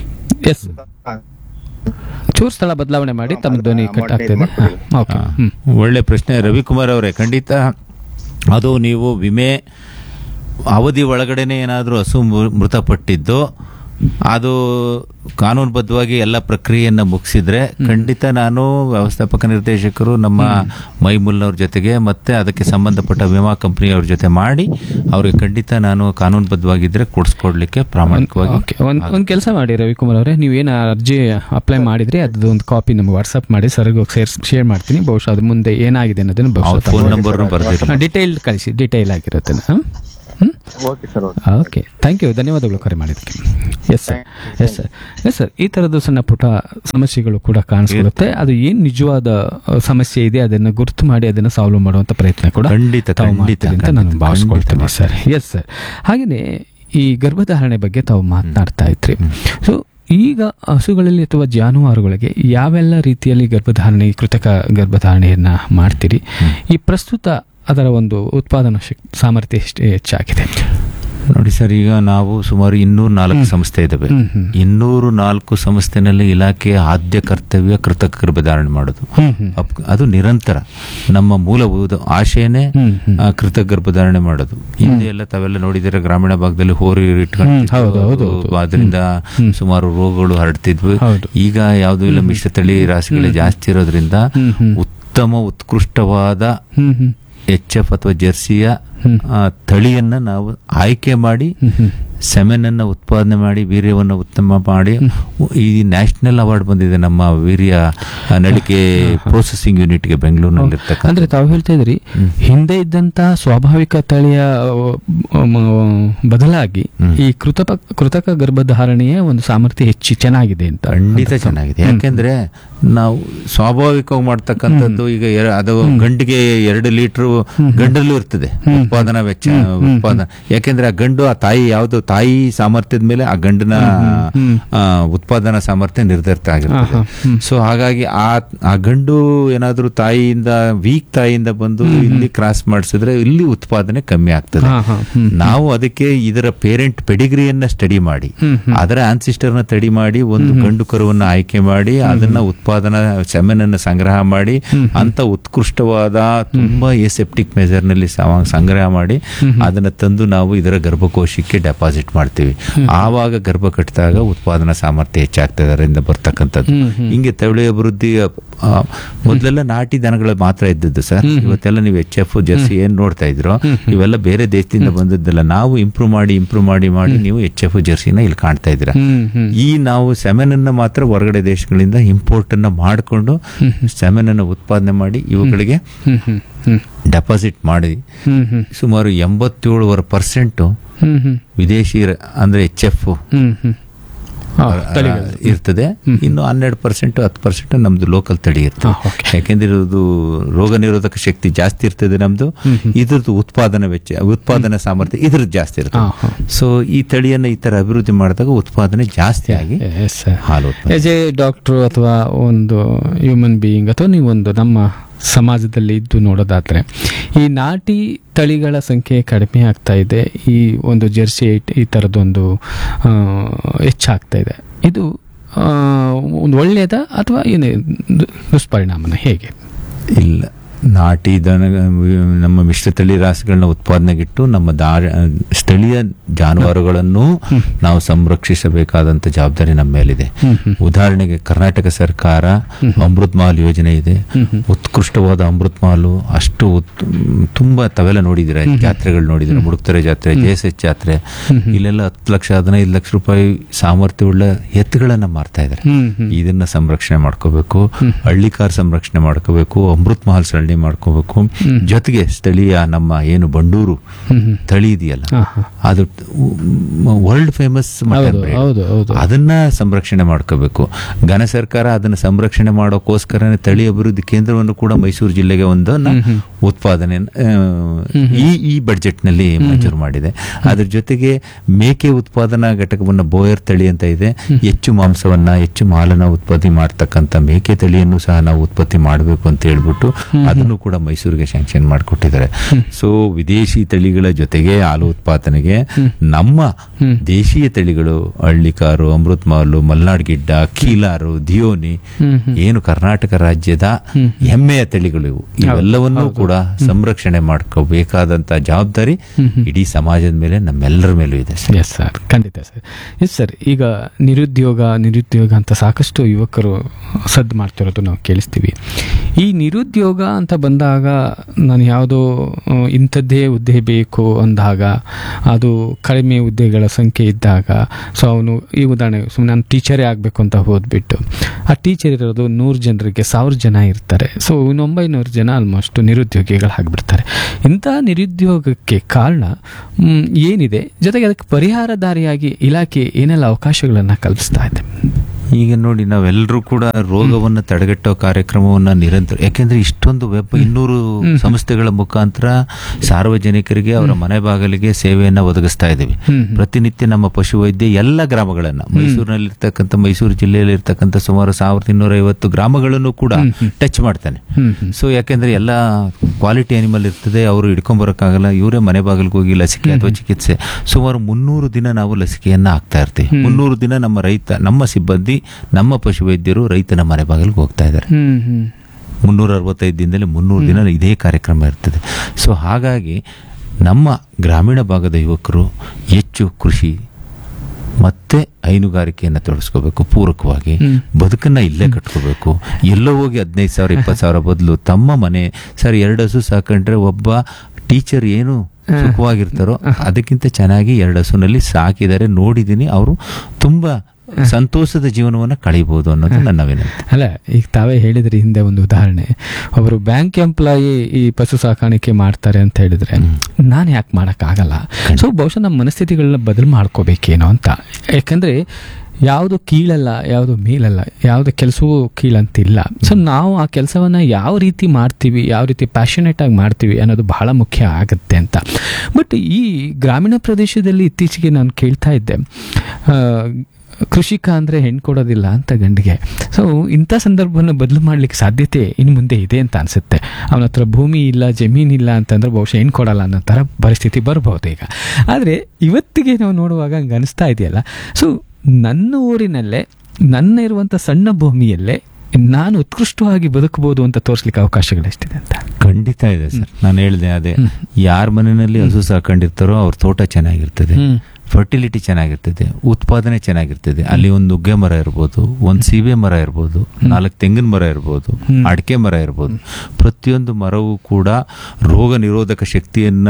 [SPEAKER 1] ಎಸ್ ಚೂರು ಸ್ಥಳ ಬದಲಾವಣೆ ಮಾಡಿ ತಮ್ಮ ಧ್ವನಿ ಕಟ್ ಆಗ್ತಿದೆ. ಓಕೆ. ಹ್ಮ್.
[SPEAKER 3] ಒಳ್ಳೆ ಪ್ರಶ್ನೆ ರವಿಕುಮಾರ್ ಅವರೇ. ಖಂಡಿತ ಅದು ನೀವು ವಿಮೆ ಅವಧಿ ಒಳಗಡೆನೆ ಏನಾದರೂ ಹಸು ಮೃ- ಮೃತಪಟ್ಟಿದ್ದು ಅದು ಕಾನೂನುಬದ್ಧವಾಗಿ ಎಲ್ಲ ಪ್ರಕ್ರಿಯೆಯನ್ನು ಮುಗಿಸಿದ್ರೆ ಖಂಡಿತ ನಾನು ವ್ಯವಸ್ಥಾಪಕ ನಿರ್ದೇಶಕರು ನಮ್ಮ ಮೈಮುಲ್ನವ್ರ ಜೊತೆಗೆ ಮತ್ತೆ ಅದಕ್ಕೆ ಸಂಬಂಧಪಟ್ಟ ವಿಮಾ ಕಂಪನಿಯವ್ರ ಜೊತೆ ಮಾಡಿ ಅವ್ರಿಗೆ ಖಂಡಿತ ನಾನು ಕಾನೂನುಬದ್ಧವಾಗಿದ್ರೆ ಕೊಡಿಸ್ಕೊಡ್ಲಿಕ್ಕೆ ಪ್ರಾಮಾಣಿಕವಾಗಿ
[SPEAKER 1] ಓಕೆ. ಒಂದು ಒಂದು ಕೆಲಸ ಮಾಡಿ ರವಿಕುಮಾರ್ ಅವರೇ, ನೀವೇನು ಅರ್ಜಿ ಅಪ್ಲೈ ಮಾಡಿದ್ರಿ ಅದ್ರ ಒಂದು ಕಾಪಿ ನಮ್ಗೆ ವಾಟ್ಸಪ್ ಮಾಡಿ ಸರ್ಗೆ ಶೇರ್ ಶೇರ್ ಮಾಡ್ತೀನಿ. ಬಹುಶಃ ಅದು ಮುಂದೆ ಏನಾಗಿದೆ ಅನ್ನೋದನ್ನು
[SPEAKER 3] ಅವ್ರ ಫೋನ್ ನಂಬರ್ ಬರ್ದಿರಿ.
[SPEAKER 1] ಡಿಟೇಲ್ ಕಳಿಸಿ, ಡಿಟೇಲ್ ಆಗಿರುತ್ತೆ. ಹ್ಮ್ ಹ್ಮ್
[SPEAKER 6] okay sir.
[SPEAKER 1] Okay, thank you, ಧನ್ಯವಾದಗಳು ಕರೆ ಮಾಡಿದ್ದಕ್ಕೆ. Yes sir, yes sir, yes sir. ಈ ಥರದ್ದು ಸಣ್ಣ ಪುಟ್ಟ ಸಮಸ್ಯೆಗಳು ಕೂಡ ಕಾಣಿಸ್ಕೊಳ್ಳುತ್ತೆ. ಅದು ಏನು ನಿಜವಾದ ಅಹ್, ಸಮಸ್ಯೆ ಇದೆ ಅದನ್ನು ಗುರುತು ಮಾಡಿ ಅದನ್ನು ಸಾಲ್ವ್ ಮಾಡುವಂಥ ಪ್ರಯತ್ನ ಕೂಡ
[SPEAKER 3] ಖಂಡಿತ,
[SPEAKER 1] ತಾವು
[SPEAKER 3] ಖಂಡಿತ,
[SPEAKER 1] ಮಾಡ್ತೀರಿ ಅಂತ ನಾನು
[SPEAKER 3] ಖಂಡಿತ,
[SPEAKER 1] ಭಾವಿಸ್ಕೊಳ್ತೇನೆ
[SPEAKER 3] ಖಂಡಿತ
[SPEAKER 1] ಸರ್. Yes sir. ಹಾಗೆಯೇ ಈ ಗರ್ಭಧಾರಣೆ ಬಗ್ಗೆ ತಾವು ಮಾತನಾಡ್ತಾ ಇದ್ರಿ. ಸೊ ಈಗ ಹಸುಗಳಲ್ಲಿ ಅಥವಾ ಜಾನುವಾರುಗಳಿಗೆ ಯಾವೆಲ್ಲ ರೀತಿಯಲ್ಲಿ ಗರ್ಭಧಾರಣೆ, ಕೃತಕ ಗರ್ಭಧಾರಣೆಯನ್ನ ಮಾಡ್ತೀರಿ? ಈ ಪ್ರಸ್ತುತ ಅದರ ಒಂದು ಉತ್ಪಾದನಾ ಶಕ್ತಿ ಸಾಮರ್ಥ್ಯ ಎಷ್ಟು ಹೆಚ್ಚಾಗಿದೆ?
[SPEAKER 3] ನೋಡಿ ಸರ್, ಈಗ ನಾವು ಸುಮಾರು ಇನ್ನೂರ ನಾಲ್ಕು ಸಂಸ್ಥೆ ಇದಾವೆ.
[SPEAKER 1] ಹ್ಮ್, ಹ್ಮ್.
[SPEAKER 3] ಇನ್ನೂರು ನಾಲ್ಕು ಸಂಸ್ಥೆನಲ್ಲಿ ಇಲಾಖೆಯ ಆದ್ಯ ಕರ್ತವ್ಯ ಕೃತಕ ಗರ್ಭಧಾರಣೆ ಮಾಡೋದು.
[SPEAKER 1] ಹ್ಮ್, ಹ್ಮ್.
[SPEAKER 3] ಅಪ್- ಅದು ನಿರಂತರ ನಮ್ಮ ಮೂಲಭೂತ ಆಶಯನೇ
[SPEAKER 1] ಹ್ಮ್, ಹ್ಮ್.
[SPEAKER 3] ಆ, ಕೃತಕ ಗರ್ಭಧಾರಣೆ ಮಾಡೋದು. ಹಿಂದೆ ಎಲ್ಲ ತಾವೆಲ್ಲ ನೋಡಿದರೆ ಗ್ರಾಮೀಣ ಭಾಗದಲ್ಲಿ ಹೋರಿ
[SPEAKER 1] ಹ್ಮ್, ಹೌದು, ಹೌದು,
[SPEAKER 3] ಇಟ್ಕೊಂಡು
[SPEAKER 1] ಹೌದು.
[SPEAKER 3] ಅದರಿಂದ
[SPEAKER 1] ಹ್ಮ್.
[SPEAKER 3] ಸುಮಾರು ರೋಗಗಳು ಹರಡ್ತಿದ್ವು.
[SPEAKER 1] ಹೌದು.
[SPEAKER 3] ಈಗ ಯಾವುದು ಇಲ್ಲ, ಮಿಶ್ರತಳಿ ರಾಶಿಗಳೇ ಜಾಸ್ತಿ ಇರೋದ್ರಿಂದ
[SPEAKER 1] ಹ್ಮ್, ಹ್ಮ್.
[SPEAKER 3] ಉತ್ತಮ ಉತ್ಕೃಷ್ಟವಾದ
[SPEAKER 1] ಹ್ಮ್, ಹ್ಮ್.
[SPEAKER 3] ಎಚ್ ಎಫ್ ಅಥವಾ ಜೆರ್ಸಿಯ
[SPEAKER 1] ಹ್ಮ್.
[SPEAKER 3] ಆ, ತಳಿಯನ್ನ ನಾವು ಆಯ್ಕೆ ಮಾಡಿ
[SPEAKER 1] ಹ್ಮ್, ಹ್ಮ್.
[SPEAKER 3] ಸೆಮೆನನ್ನು ಉತ್ಪಾದನೆ ಮಾಡಿ ವೀರ್ಯವನ್ನು ಉತ್ತಮ ಮಾಡಿ ಈ ನ್ಯಾಷನಲ್ ಅವಾರ್ಡ್ ಬಂದಿದೆ ನಮ್ಮ ವೀರ್ಯ ಆ, ನಳಿಕೆ ಪ್ರೊಸೆಸಿಂಗ್ ಯೂನಿಟ್ಗೆ ಬೆಂಗಳೂರಿನಲ್ಲಿ ಇರ್ತಕ್ಕಂಥ.
[SPEAKER 1] ಅಂದ್ರೆ ತಾವು ಹೇಳ್ತಾ ಇದ್ರಿ ಹಿಂದೆ ಇದ್ದಂತ ಸ್ವಾಭಾವಿಕ ತಳಿಯ ಅಹ್, ಮ- ಬದಲಾಗಿ
[SPEAKER 3] ಹ್ಮ್.
[SPEAKER 1] ಈ ಕೃತಕ ಕೃತಕ ಗರ್ಭಧಾರಣೆಯ ಒಂದು ಸಾಮರ್ಥ್ಯ ಹೆಚ್ಚು ಚೆನ್ನಾಗಿದೆ ಅಂತ.
[SPEAKER 3] ಖಂಡಿತ ಚೆನ್ನಾಗಿದೆ. ಯಾಕೆಂದ್ರೆ ನಾವು ಸ್ವಾಭಾವಿಕವಾಗಿ ಮಾಡ್ತಕ್ಕಂಥದ್ದು ಈಗ ಎರ- ಅದು ಗಂಡಿಗೆ ಎರಡು ಲೀಟರ್ ಗಂಡಲ್ಲೂ ಇರ್ತದೆ ಉತ್ಪಾದನಾ ವೆಚ್ಚ ಉತ್ಪಾದನಾ. ಯಾಕೆಂದ್ರೆ ಆ ಗಂಡು ಆ ತಾಯಿ ಯಾವ್ದು ತಾಯಿ ಸಾಮರ್ಥ್ಯದ ಮೇಲೆ ಆ ಗಂಡಿನ ಆ, ಉತ್ಪಾದನಾ ಸಾಮರ್ಥ್ಯ ನಿರ್ಧರಿತ ಆಗಿರ್ತದೆ. ಸೊ ಹಾಗಾಗಿ ಆ ಆ ಗಂಡು ಏನಾದ್ರೂ ತಾಯಿಯಿಂದ ವೀಕ್ ತಾಯಿಯಿಂದ ಬಂದು ಇಲ್ಲಿ ಕ್ರಾಸ್ ಮಾಡಿಸಿದ್ರೆ ಇಲ್ಲಿ ಉತ್ಪಾದನೆ ಕಮ್ಮಿ ಆಗ್ತದೆ.
[SPEAKER 1] ಹಾ, ಹಾ, ಹ್ಮ್.
[SPEAKER 3] ನಾವು ಅದಕ್ಕೆ ಇದರ ಪೇರೆಂಟ್ ಪೆಡಿಗ್ರಿಯನ್ನ ಸ್ಟಡಿ ಮಾಡಿ ಅದರ ಆನ್ಸಿಸ್ಟರ್ನ ತಡಿ ಮಾಡಿ ಒಂದು ಗಂಡು ಕರುವನ್ನ ಆಯ್ಕೆ ಮಾಡಿ ಅದನ್ನ ಉತ್ಪಾದನಾ ಸೆಮೆನನ್ನು ಸಂಗ್ರಹ ಮಾಡಿ ಅಂತ ಉತ್ಕೃಷ್ಟವಾದ ತುಂಬಾ ಎಸೆಪ್ಟಿಕ್ ಮೆಜರ್ ನಲ್ಲಿ ಸಮ- ಸಂಗ್ರಹ ಮಾಡಿ ಅದನ್ನ ತಂದು ನಾವು ಇದರ ಗರ್ಭಕೋಶಕ್ಕೆ ಡೆಪಾಸಿಟ್ ಮಾಡ್ತೀವಿ. ಆವಾಗ ಗರ್ಭ ಕಟ್ಟಿದಾಗ ಉತ್ಪಾದನಾ ಸಾಮರ್ಥ್ಯ ಹೆಚ್ಚಾಗ್ತದೆ ಅದರಿಂದ ಬರ್ತಕ್ಕಂಥದ್ದು. ಹಿಂಗೆ ತಳಿ ಅಭಿವೃದ್ಧಿ ಆ, ಮೊದಲೆಲ್ಲ ನಾಟಿ ದನಗಳು ಮಾತ್ರ ಇದ್ದದ್ದು ಸರ್. ಇವತ್ತೆಲ್ಲ ನೀವು ಎಚ್ ಎಫ್ ಜರ್ಸಿ ಏನ್ ನೋಡ್ತಾ ಇದ್ರೋ ಇವೆಲ್ಲ ಬೇರೆ ದೇಶದಿಂದ ಬಂದದ್ದಲ್ಲ. ನಾವು ಇಂಪ್ರೂವ್ ಮಾಡಿ ಇಂಪ್ರೂವ್ ಮಾಡಿ ಮಾಡಿ ನೀವು ಎಚ್ ಎಫ್ ಜರ್ಸಿನ ಇಲ್ಲಿ ಕಾಣ್ತಾ ಇದ್ದೀರಾ.
[SPEAKER 1] ಹ್ಮ್, ಹ್ಮ್.
[SPEAKER 3] ಈ ನಾವು ಸೆಮೆನ್ ಅನ್ನ ಮಾತ್ರ ಹೊರಗಡೆ ದೇಶಗಳಿಂದ ಇಂಪೋರ್ಟ್ ಅನ್ನ ಮಾಡಿಕೊಂಡು ಸೆಮೆನ್ ಅನ್ನು ಉತ್ಪಾದನೆ ಮಾಡಿ ಇವುಗಳಿಗೆ
[SPEAKER 1] ಹ್ಮ್, ಹ್ಮ್, ಹ್ಮ್.
[SPEAKER 3] ಡೆಪಾಸಿಟ್ ಮಾಡಿ
[SPEAKER 1] ಹ್ಮ್, ಹ್ಮ್.
[SPEAKER 3] ಸುಮಾರು ಎಂಬತ್ತೇಳುವರೆ ಪರ್ಸೆಂಟ್
[SPEAKER 1] ಹ್ಮ್, ಹ್ಮ್.
[SPEAKER 3] ವಿದೇಶಿ ರ- ಅಂದ್ರೆ ಎಚ್ ಎಫ್
[SPEAKER 1] ಹ್ಮ್, ಹ್ಮ್. ಆ, ತಳಿಗಳು.
[SPEAKER 3] ಇರ್ತದೆ. ಇನ್ನು ಹನ್ನೆರಡು ಪರ್ಸೆಂಟ್ ಹತ್ತು ಪರ್ಸೆಂಟ್ ನಮ್ದು ಲೋಕಲ್ ತಳಿ ಇರ್ತದೆ.
[SPEAKER 1] ಆ, okay.
[SPEAKER 3] ಯಾಕೆಂದ್ರೆ ಇದು ರೋಗ ನಿರೋಧಕ ಶಕ್ತಿ ಜಾಸ್ತಿ ಇರ್ತದೆ ನಮ್ದು. ಇದ್ರದ್ದು ಉತ್ಪಾದನಾ ವೆಚ್ಚ ಉತ್ಪಾದನಾ ಸಾಮರ್ಥ್ಯ ಇದ್ರದ್ದು ಜಾಸ್ತಿ
[SPEAKER 1] ಆ,
[SPEAKER 3] ಇರ್ತದೆ.
[SPEAKER 1] ಹಾ.
[SPEAKER 3] ಸೊ ಈ ತಳಿಯನ್ನ ಈ ತರ ಅಭಿವೃದ್ಧಿ ಮಾಡಿದಾಗ ಉತ್ಪಾದನೆ ಜಾಸ್ತಿ ಆಗಿ
[SPEAKER 1] Yes, sir.
[SPEAKER 3] ಹಾಲು ಉತ್ಪಾದನೆ.
[SPEAKER 1] ಎಸ್ ಎ ಡಾಕ್ಟ್ರು ಅಥವಾ ಒಂದು ಹ್ಯೂಮನ್ ಬೀಯಿಂಗ್ ಅಥವಾ ನೀವೊಂದು ನಮ್ಮ ಸಮಾಜದಲ್ಲಿ ಇದ್ದು ನೋಡೋದಾದ್ರೆ ಈ ನಾಟಿ ತಳಿಗಳ ಸಂಖ್ಯೆ ಕಡಿಮೆ ಆಗ್ತಾ ಇದೆ. ಈ ಒಂದು ಜೆರ್ಸಿ ಈ ಥರದ್ದೊಂದು ಆ, ಹೆಚ್ಚಾಗ್ತಾ ಇದೆ. ಇದು ಆ, ಒಂದು ಒಳ್ಳೆಯದ ಅಥವಾ ಏನು ದುಷ್ಪರಿಣಾಮನ ಹೇಗೆ?
[SPEAKER 3] ಇಲ್ಲ, ನಾಟಿ ದನ ನಮ್ಮ ಮಿಶ್ರತಳಿ ರಾಸುಗಳನ್ನ ಉತ್ಪಾದನೆಗಿಟ್ಟು ನಮ್ಮ ದಾ ಸ್ಥಳೀಯ ಜಾನುವಾರುಗಳನ್ನು ನಾವು ಸಂರಕ್ಷಿಸಬೇಕಾದಂತ ಜವಾಬ್ದಾರಿ ನಮ್ಮ ಮೇಲಿದೆ. ಉದಾಹರಣೆಗೆ ಕರ್ನಾಟಕ ಸರ್ಕಾರ ಅಮೃತ್ ಮಹಲ್ ಯೋಜನೆ ಇದೆ. ಉತ್ಕೃಷ್ಟವಾದ ಅಮೃತ್ ಮಹಲು ಅಷ್ಟು ಉತ್- ತುಂಬಾ ತಾವೆಲ್ಲ ನೋಡಿದಿರ, ಜಾತ್ರೆಗಳು ನೋಡಿದಿರ, ಮುಡುಕ್ತರೆ ಜಾತ್ರೆ, ಜೆ ಎಸ್ ಎಸ್ ಜಾತ್ರೆ, ಇಲ್ಲೆಲ್ಲ ಹತ್ತು ಲಕ್ಷ ಹದಿನೈದು ಲಕ್ಷ ರೂಪಾಯಿ ಸಾಮರ್ಥ್ಯವುಳ್ಳ ಎತ್ತುಗಳನ್ನ ಮಾರ್ತಾ ಇದ್ದಾರೆ. ಇದನ್ನ ಸಂರಕ್ಷಣೆ ಮಾಡ್ಕೋಬೇಕು, ಹಳ್ಳಿಕಾರ್ ಸಂರಕ್ಷಣೆ ಮಾಡ್ಕೋಬೇಕು, ಅಮೃತ್ ಮಹಲ್ ಸರಣಿ ಮಾಡ್ಕೋಬೇಕು. ಜೊತೆಗೆ ಸ್ಥಳೀಯ ನಮ್ಮ ಏನು ಬಂಡೂರು ತಳಿ ಇದೆಯಲ್ಲ ಅದು ವರ್ಲ್ಡ್ ಫೇಮಸ್ ಮಟನ್ ಬ್ರೀಡ್,
[SPEAKER 1] ಹೌದು, ಹೌದು.
[SPEAKER 3] ಅದನ್ನ ಸಂರಕ್ಷಣೆ ಮಾಡ್ಕೋಬೇಕು. ಘನ ಸರ್ಕಾರ ಅದನ್ನ ಸಂರಕ್ಷಣೆ ಮಾಡೋಕ್ಕೋಸ್ಕರ ತಳಿ ಅಭಿವೃದ್ಧಿ ಕೇಂದ್ರವನ್ನು ಕೂಡ ಮೈಸೂರು ಜಿಲ್ಲೆಗೆ ಒಂದನ್ನ ಉತ್ಪಾದನೆ ಈ ಈ ಬಡ್ಜೆಟ್ ನಲ್ಲಿ ಮಂಜೂರು ಮಾಡಿದೆ. ಅದ್ರ ಜೊತೆಗೆ ಮೇಕೆ ಉತ್ಪಾದನಾ ಘಟಕವನ್ನ ಬೋಯರ್ ತಳಿ ಅಂತ ಇದೆ, ಹೆಚ್ಚು ಮಾಂಸವನ್ನ ಹೆಚ್ಚು ಹಾಲನ್ನ ಉತ್ಪತ್ತಿ ಮಾಡ್ತಕ್ಕಂಥ ಮೇಕೆ ತಳಿಯನ್ನು ಸಹ ನಾವು ಉತ್ಪತ್ತಿ ಮಾಡಬೇಕು ಅಂತ ಹೇಳ್ಬಿಟ್ಟು ಅದನ್ನು ಕೂಡ ಮೈಸೂರಿಗೆ ಸ್ಯಾಂಕ್ಷನ್ ಮಾಡಿಕೊಟ್ಟಿದ್ದಾರೆ. ಸೊ ವಿದೇಶಿ ತಳಿಗಳ ಜೊತೆಗೆ ಹಾಲು ಉತ್ಪಾದನೆಗೆ ನಮ್ಮ ದೇಶೀಯ ತಳಿಗಳು ಹಳ್ಳಿಕಾರು, ಅಮೃತ್ ಮಹಲ್, ಮಲ್ನಾಡ್ ಗಿಡ್ಡ, ಕೀಲಾರು, ದಿಯೋನಿ ಏನು ಕರ್ನಾಟಕ ರಾಜ್ಯದ ಹೆಮ್ಮೆಯ ತಳಿಗಳು ಇವು, ಇವೆಲ್ಲವನ್ನೂ ಕೂಡ ಸಂರಕ್ಷಣೆ ಮಾಡ್ಕೋಬೇಕಾದಂತ ಜವಾಬ್ದಾರಿ ಇಡೀ ಸಮಾಜದ ಮೇಲೆ ನಮ್ಮೆಲ್ಲರ ಮೇಲೂ ಇದೆ.
[SPEAKER 1] ಎಸ್ ಸರ್, ಖಂಡಿತ ಸರ್. ಎಸ್ ಸರ್, ಈಗ ನಿರುದ್ಯೋಗ ನಿರುದ್ಯೋಗ ಅಂತ ಸಾಕಷ್ಟು ಯುವಕರು ಸದ್ದು ಮಾಡ್ತಿರೋದು ನಾವು ಕೇಳಿಸ್ತೀವಿ. ಈ ನಿರುದ್ಯೋಗ ಅಂತ ಬಂದಾಗ ನಾನು ಯಾವುದೋ ಇಂಥದ್ದೇ ಹುದ್ದೆ ಬೇಕು ಅಂದಾಗ, ಅದು ಕಡಿಮೆ ಹುದ್ದೆಗಳ ಸಂಖ್ಯೆ ಇದ್ದಾಗ, ಸೊ ಅವನು ಈ ಉದಾಹರಣೆ ಸುಮ್ಮನೆ ನಾನು ಟೀಚರೇ ಆಗಬೇಕು ಅಂತ ಹೋದ್ಬಿಟ್ಟು ಆ ಟೀಚರ್ ಇರೋದು ನೂರು ಜನರಿಗೆ ಸಾವಿರ ಜನ ಇರ್ತಾರೆ. ಸೊ ಇನ್ನೊಂಬೈನೂರು ಜನ ಆಲ್ಮೋಸ್ಟ್ ನಿರುದ್ಯೋಗಿಗಳು ಆಗಿಬಿಡ್ತಾರೆ. ಇಂಥ ನಿರುದ್ಯೋಗಕ್ಕೆ ಕಾರಣ ಏನಿದೆ, ಜೊತೆಗೆ ಅದಕ್ಕೆ ಪರಿಹಾರ ದಾರಿಯಾಗಿ ಇಲಾಖೆ ಏನೆಲ್ಲ ಅವಕಾಶಗಳನ್ನು ಕಲ್ಪಿಸ್ತಾ ಇದೆ?
[SPEAKER 3] ಈಗ ನೋಡಿ, ನಾವೆಲ್ಲರೂ ಕೂಡ ರೋಗವನ್ನು ತಡೆಗಟ್ಟೋ ಕಾರ್ಯಕ್ರಮವನ್ನ ನಿರಂತರ, ಯಾಕೆಂದ್ರೆ ಇಷ್ಟೊಂದು ವೆಬ್ ಇನ್ನೂರು ಸಂಸ್ಥೆಗಳ ಮುಖಾಂತರ ಸಾರ್ವಜನಿಕರಿಗೆ ಅವರ ಮನೆ ಬಾಗಿಲಿಗೆ ಸೇವೆಯನ್ನ ಒದಗಿಸ್ತಾ ಇದ್ದೀವಿ. ಪ್ರತಿನಿತ್ಯ ನಮ್ಮ ಪಶುವೈದ್ಯ ಎಲ್ಲ ಗ್ರಾಮಗಳನ್ನ, ಮೈಸೂರಿನಲ್ಲಿರ್ತಕ್ಕಂಥ ಮೈಸೂರು ಜಿಲ್ಲೆಯಲ್ಲಿ ಇರ್ತಕ್ಕಂಥ ಸುಮಾರು ಸಾವಿರದ ಇನ್ನೂರ ಐವತ್ತು ಗ್ರಾಮಗಳನ್ನು ಕೂಡ ಟಚ್ ಮಾಡ್ತಾನೆ. ಸೊ ಯಾಕೆಂದ್ರೆ ಎಲ್ಲ ಕ್ವಾಲಿಟಿ ಅನಿಮಲ್ ಇರ್ತದೆ, ಅವರು ಹಿಡ್ಕೊಂಡ್ಬರಕ್ಕಾಗಲ್ಲ, ಇವರೇ ಮನೆ ಬಾಗಿಲಿಗೆ ಹೋಗಿ ಲಸಿಕೆ ಅಥವಾ ಚಿಕಿತ್ಸೆ ಸುಮಾರು ಮುನ್ನೂರು ದಿನ ನಾವು ಲಸಿಕೆಯನ್ನ ಹಾಕ್ತಾ ಇರ್ತೀವಿ. ಮುನ್ನೂರು ದಿನ ನಮ್ಮ ರೈತ, ನಮ್ಮ ಸಿಬ್ಬಂದಿ, ನಮ್ಮ ಪಶುವೈದ್ಯರು ರೈತನ ಮನೆ ಬಾಗಿಲಿಗೆ ಹೋಗ್ತಾ ಇದ್ದಾರೆ. ಮುನ್ನೂರ ಅರವತ್ತೈದು ದಿನದಲ್ಲಿ ಮುನ್ನೂರು ದಿನ ಇದೇ ಕಾರ್ಯಕ್ರಮ ಇರ್ತದೆ. ಸೊ ಹಾಗಾಗಿ ನಮ್ಮ ಗ್ರಾಮೀಣ ಭಾಗದ ಯುವಕರು ಹೆಚ್ಚು ಕೃಷಿ ಮತ್ತೆ ಹೈನುಗಾರಿಕೆಯನ್ನು ತೊಡಗಿಸ್ಕೋಬೇಕು, ಪೂರಕವಾಗಿ ಬದುಕನ್ನ ಇಲ್ಲೇ ಕಟ್ಕೋಬೇಕು. ಎಲ್ಲೋ ಹೋಗಿ ಹದಿನೈದು ಸಾವಿರ ಇಪ್ಪತ್ತು ಸಾವಿರ ಬದಲು ತಮ್ಮ ಮನೆ, ಸರ್ ಎರಡು ಹಸು ಸಾಕೊಂಡ್ರೆ ಒಬ್ಬ ಟೀಚರ್ ಏನು ಸುಖವಾಗಿರ್ತಾರೋ ಅದಕ್ಕಿಂತ ಚೆನ್ನಾಗಿ ಎರಡು ಹಸುನಲ್ಲಿ ಸಾಕಿದರೆ ನೋಡಿದ್ದೀನಿ, ಅವರು ತುಂಬಾ ಸಂತೋಷದ ಜೀವನವನ್ನು ಕಳೀಬಹುದು ಅನ್ನೋದು ನನ್ನ ವಿನಂತಿ.
[SPEAKER 1] ಅಲ್ಲ, ಈಗ ತಾವೇ ಹೇಳಿದ್ರಿ ಹಿಂದೆ ಒಂದು ಉದಾಹರಣೆ, ಒಬ್ಬರು ಬ್ಯಾಂಕ್ ಎಂಪ್ಲಾಯಿ ಈ ಪಶು ಸಾಕಾಣಿಕೆ ಮಾಡ್ತಾರೆ ಅಂತ ಹೇಳಿದ್ರೆ ನಾನು ಯಾಕೆ ಮಾಡೋಕ್ಕಾಗಲ್ಲ. ಸೊ ಬಹುಶಃ ನಮ್ಮ ಮನಸ್ಥಿತಿಗಳನ್ನ ಬದಲು ಮಾಡ್ಕೋಬೇಕೇನೋ ಅಂತ. ಯಾಕಂದ್ರೆ ಯಾವುದು ಕೀಳಲ್ಲ, ಯಾವುದು ಮೇಲಲ್ಲ, ಯಾವುದು ಕೆಲಸವೂ ಕೀಳಂತಿಲ್ಲ. ಸೊ ನಾವು ಆ ಕೆಲಸವನ್ನು ಯಾವ ರೀತಿ ಮಾಡ್ತೀವಿ, ಯಾವ ರೀತಿ ಪ್ಯಾಷನೇಟ್ ಆಗಿ ಮಾಡ್ತೀವಿ ಅನ್ನೋದು ಬಹಳ ಮುಖ್ಯ ಆಗುತ್ತೆ ಅಂತ. ಬಟ್ ಈ ಗ್ರಾಮೀಣ ಪ್ರದೇಶದಲ್ಲಿ ಇತ್ತೀಚೆಗೆ ನಾನು ಕೇಳ್ತಾ ಇದ್ದೆ, ಕೃಷಿಕ ಅಂದರೆ ಹೆಣ್ಣು ಕೊಡೋದಿಲ್ಲ ಅಂತ ಗಂಡಿಗೆ. ಸೊ ಇಂಥ ಸಂದರ್ಭವನ್ನು ಬದಲು ಮಾಡಲಿಕ್ಕೆ ಸಾಧ್ಯತೆ ಇನ್ನು ಮುಂದೆ ಇದೆ ಅಂತ ಅನಿಸುತ್ತೆ. ಅವನ ಹತ್ರ ಭೂಮಿ ಇಲ್ಲ, ಜಮೀನಿಲ್ಲ ಅಂತಂದ್ರೆ ಬಹುಶಃ ಹೆಣ್ಣು ಕೊಡಲ್ಲ ಅನ್ನೋ ಥರ ಪರಿಸ್ಥಿತಿ ಬರ್ಬೋದು ಈಗ. ಆದರೆ ಇವತ್ತಿಗೆ ನಾವು ನೋಡುವಾಗ ಹಂಗೆ ಅನಿಸ್ತಾ ಇದೆಯಲ್ಲ. ಸೊ ನನ್ನ ಊರಿನಲ್ಲೇ, ನನ್ನ ಇರುವಂಥ ಸಣ್ಣ ಭೂಮಿಯಲ್ಲೇ ನಾನು ಉತ್ಕೃಷ್ಟವಾಗಿ ಬದುಕಬಹುದು ಅಂತ ತೋರಿಸ್ಲಿಕ್ಕೆ ಅವಕಾಶಗಳು ಎಷ್ಟಿದೆ ಅಂತ?
[SPEAKER 3] ಖಂಡಿತ ಇದೆ ಸರ್. ನಾನು ಹೇಳಿದೆ, ಅದೇ ಯಾರ ಮನೆಯಲ್ಲಿ ಹಸು ಸಾಕೊಂಡಿರ್ತಾರೋ ಅವ್ರ ತೋಟ ಚೆನ್ನಾಗಿರ್ತದೆ, ಫರ್ಟಿಲಿಟಿ ಚೆನ್ನಾಗಿರ್ತದೆ, ಉತ್ಪಾದನೆ ಚೆನ್ನಾಗಿರ್ತದೆ. ಅಲ್ಲಿ ಒಂದು ನುಗ್ಗೆ ಮರ ಇರ್ಬೋದು, ಒಂದು ಸೀಬೆ ಮರ ಇರ್ಬೋದು, ನಾಲ್ಕು ತೆಂಗಿನ ಮರ ಇರ್ಬೋದು, ಅಡಿಕೆ ಮರ ಇರ್ಬೋದು. ಪ್ರತಿಯೊಂದು ಮರವೂ ಕೂಡ ರೋಗ ನಿರೋಧಕ ಶಕ್ತಿಯನ್ನ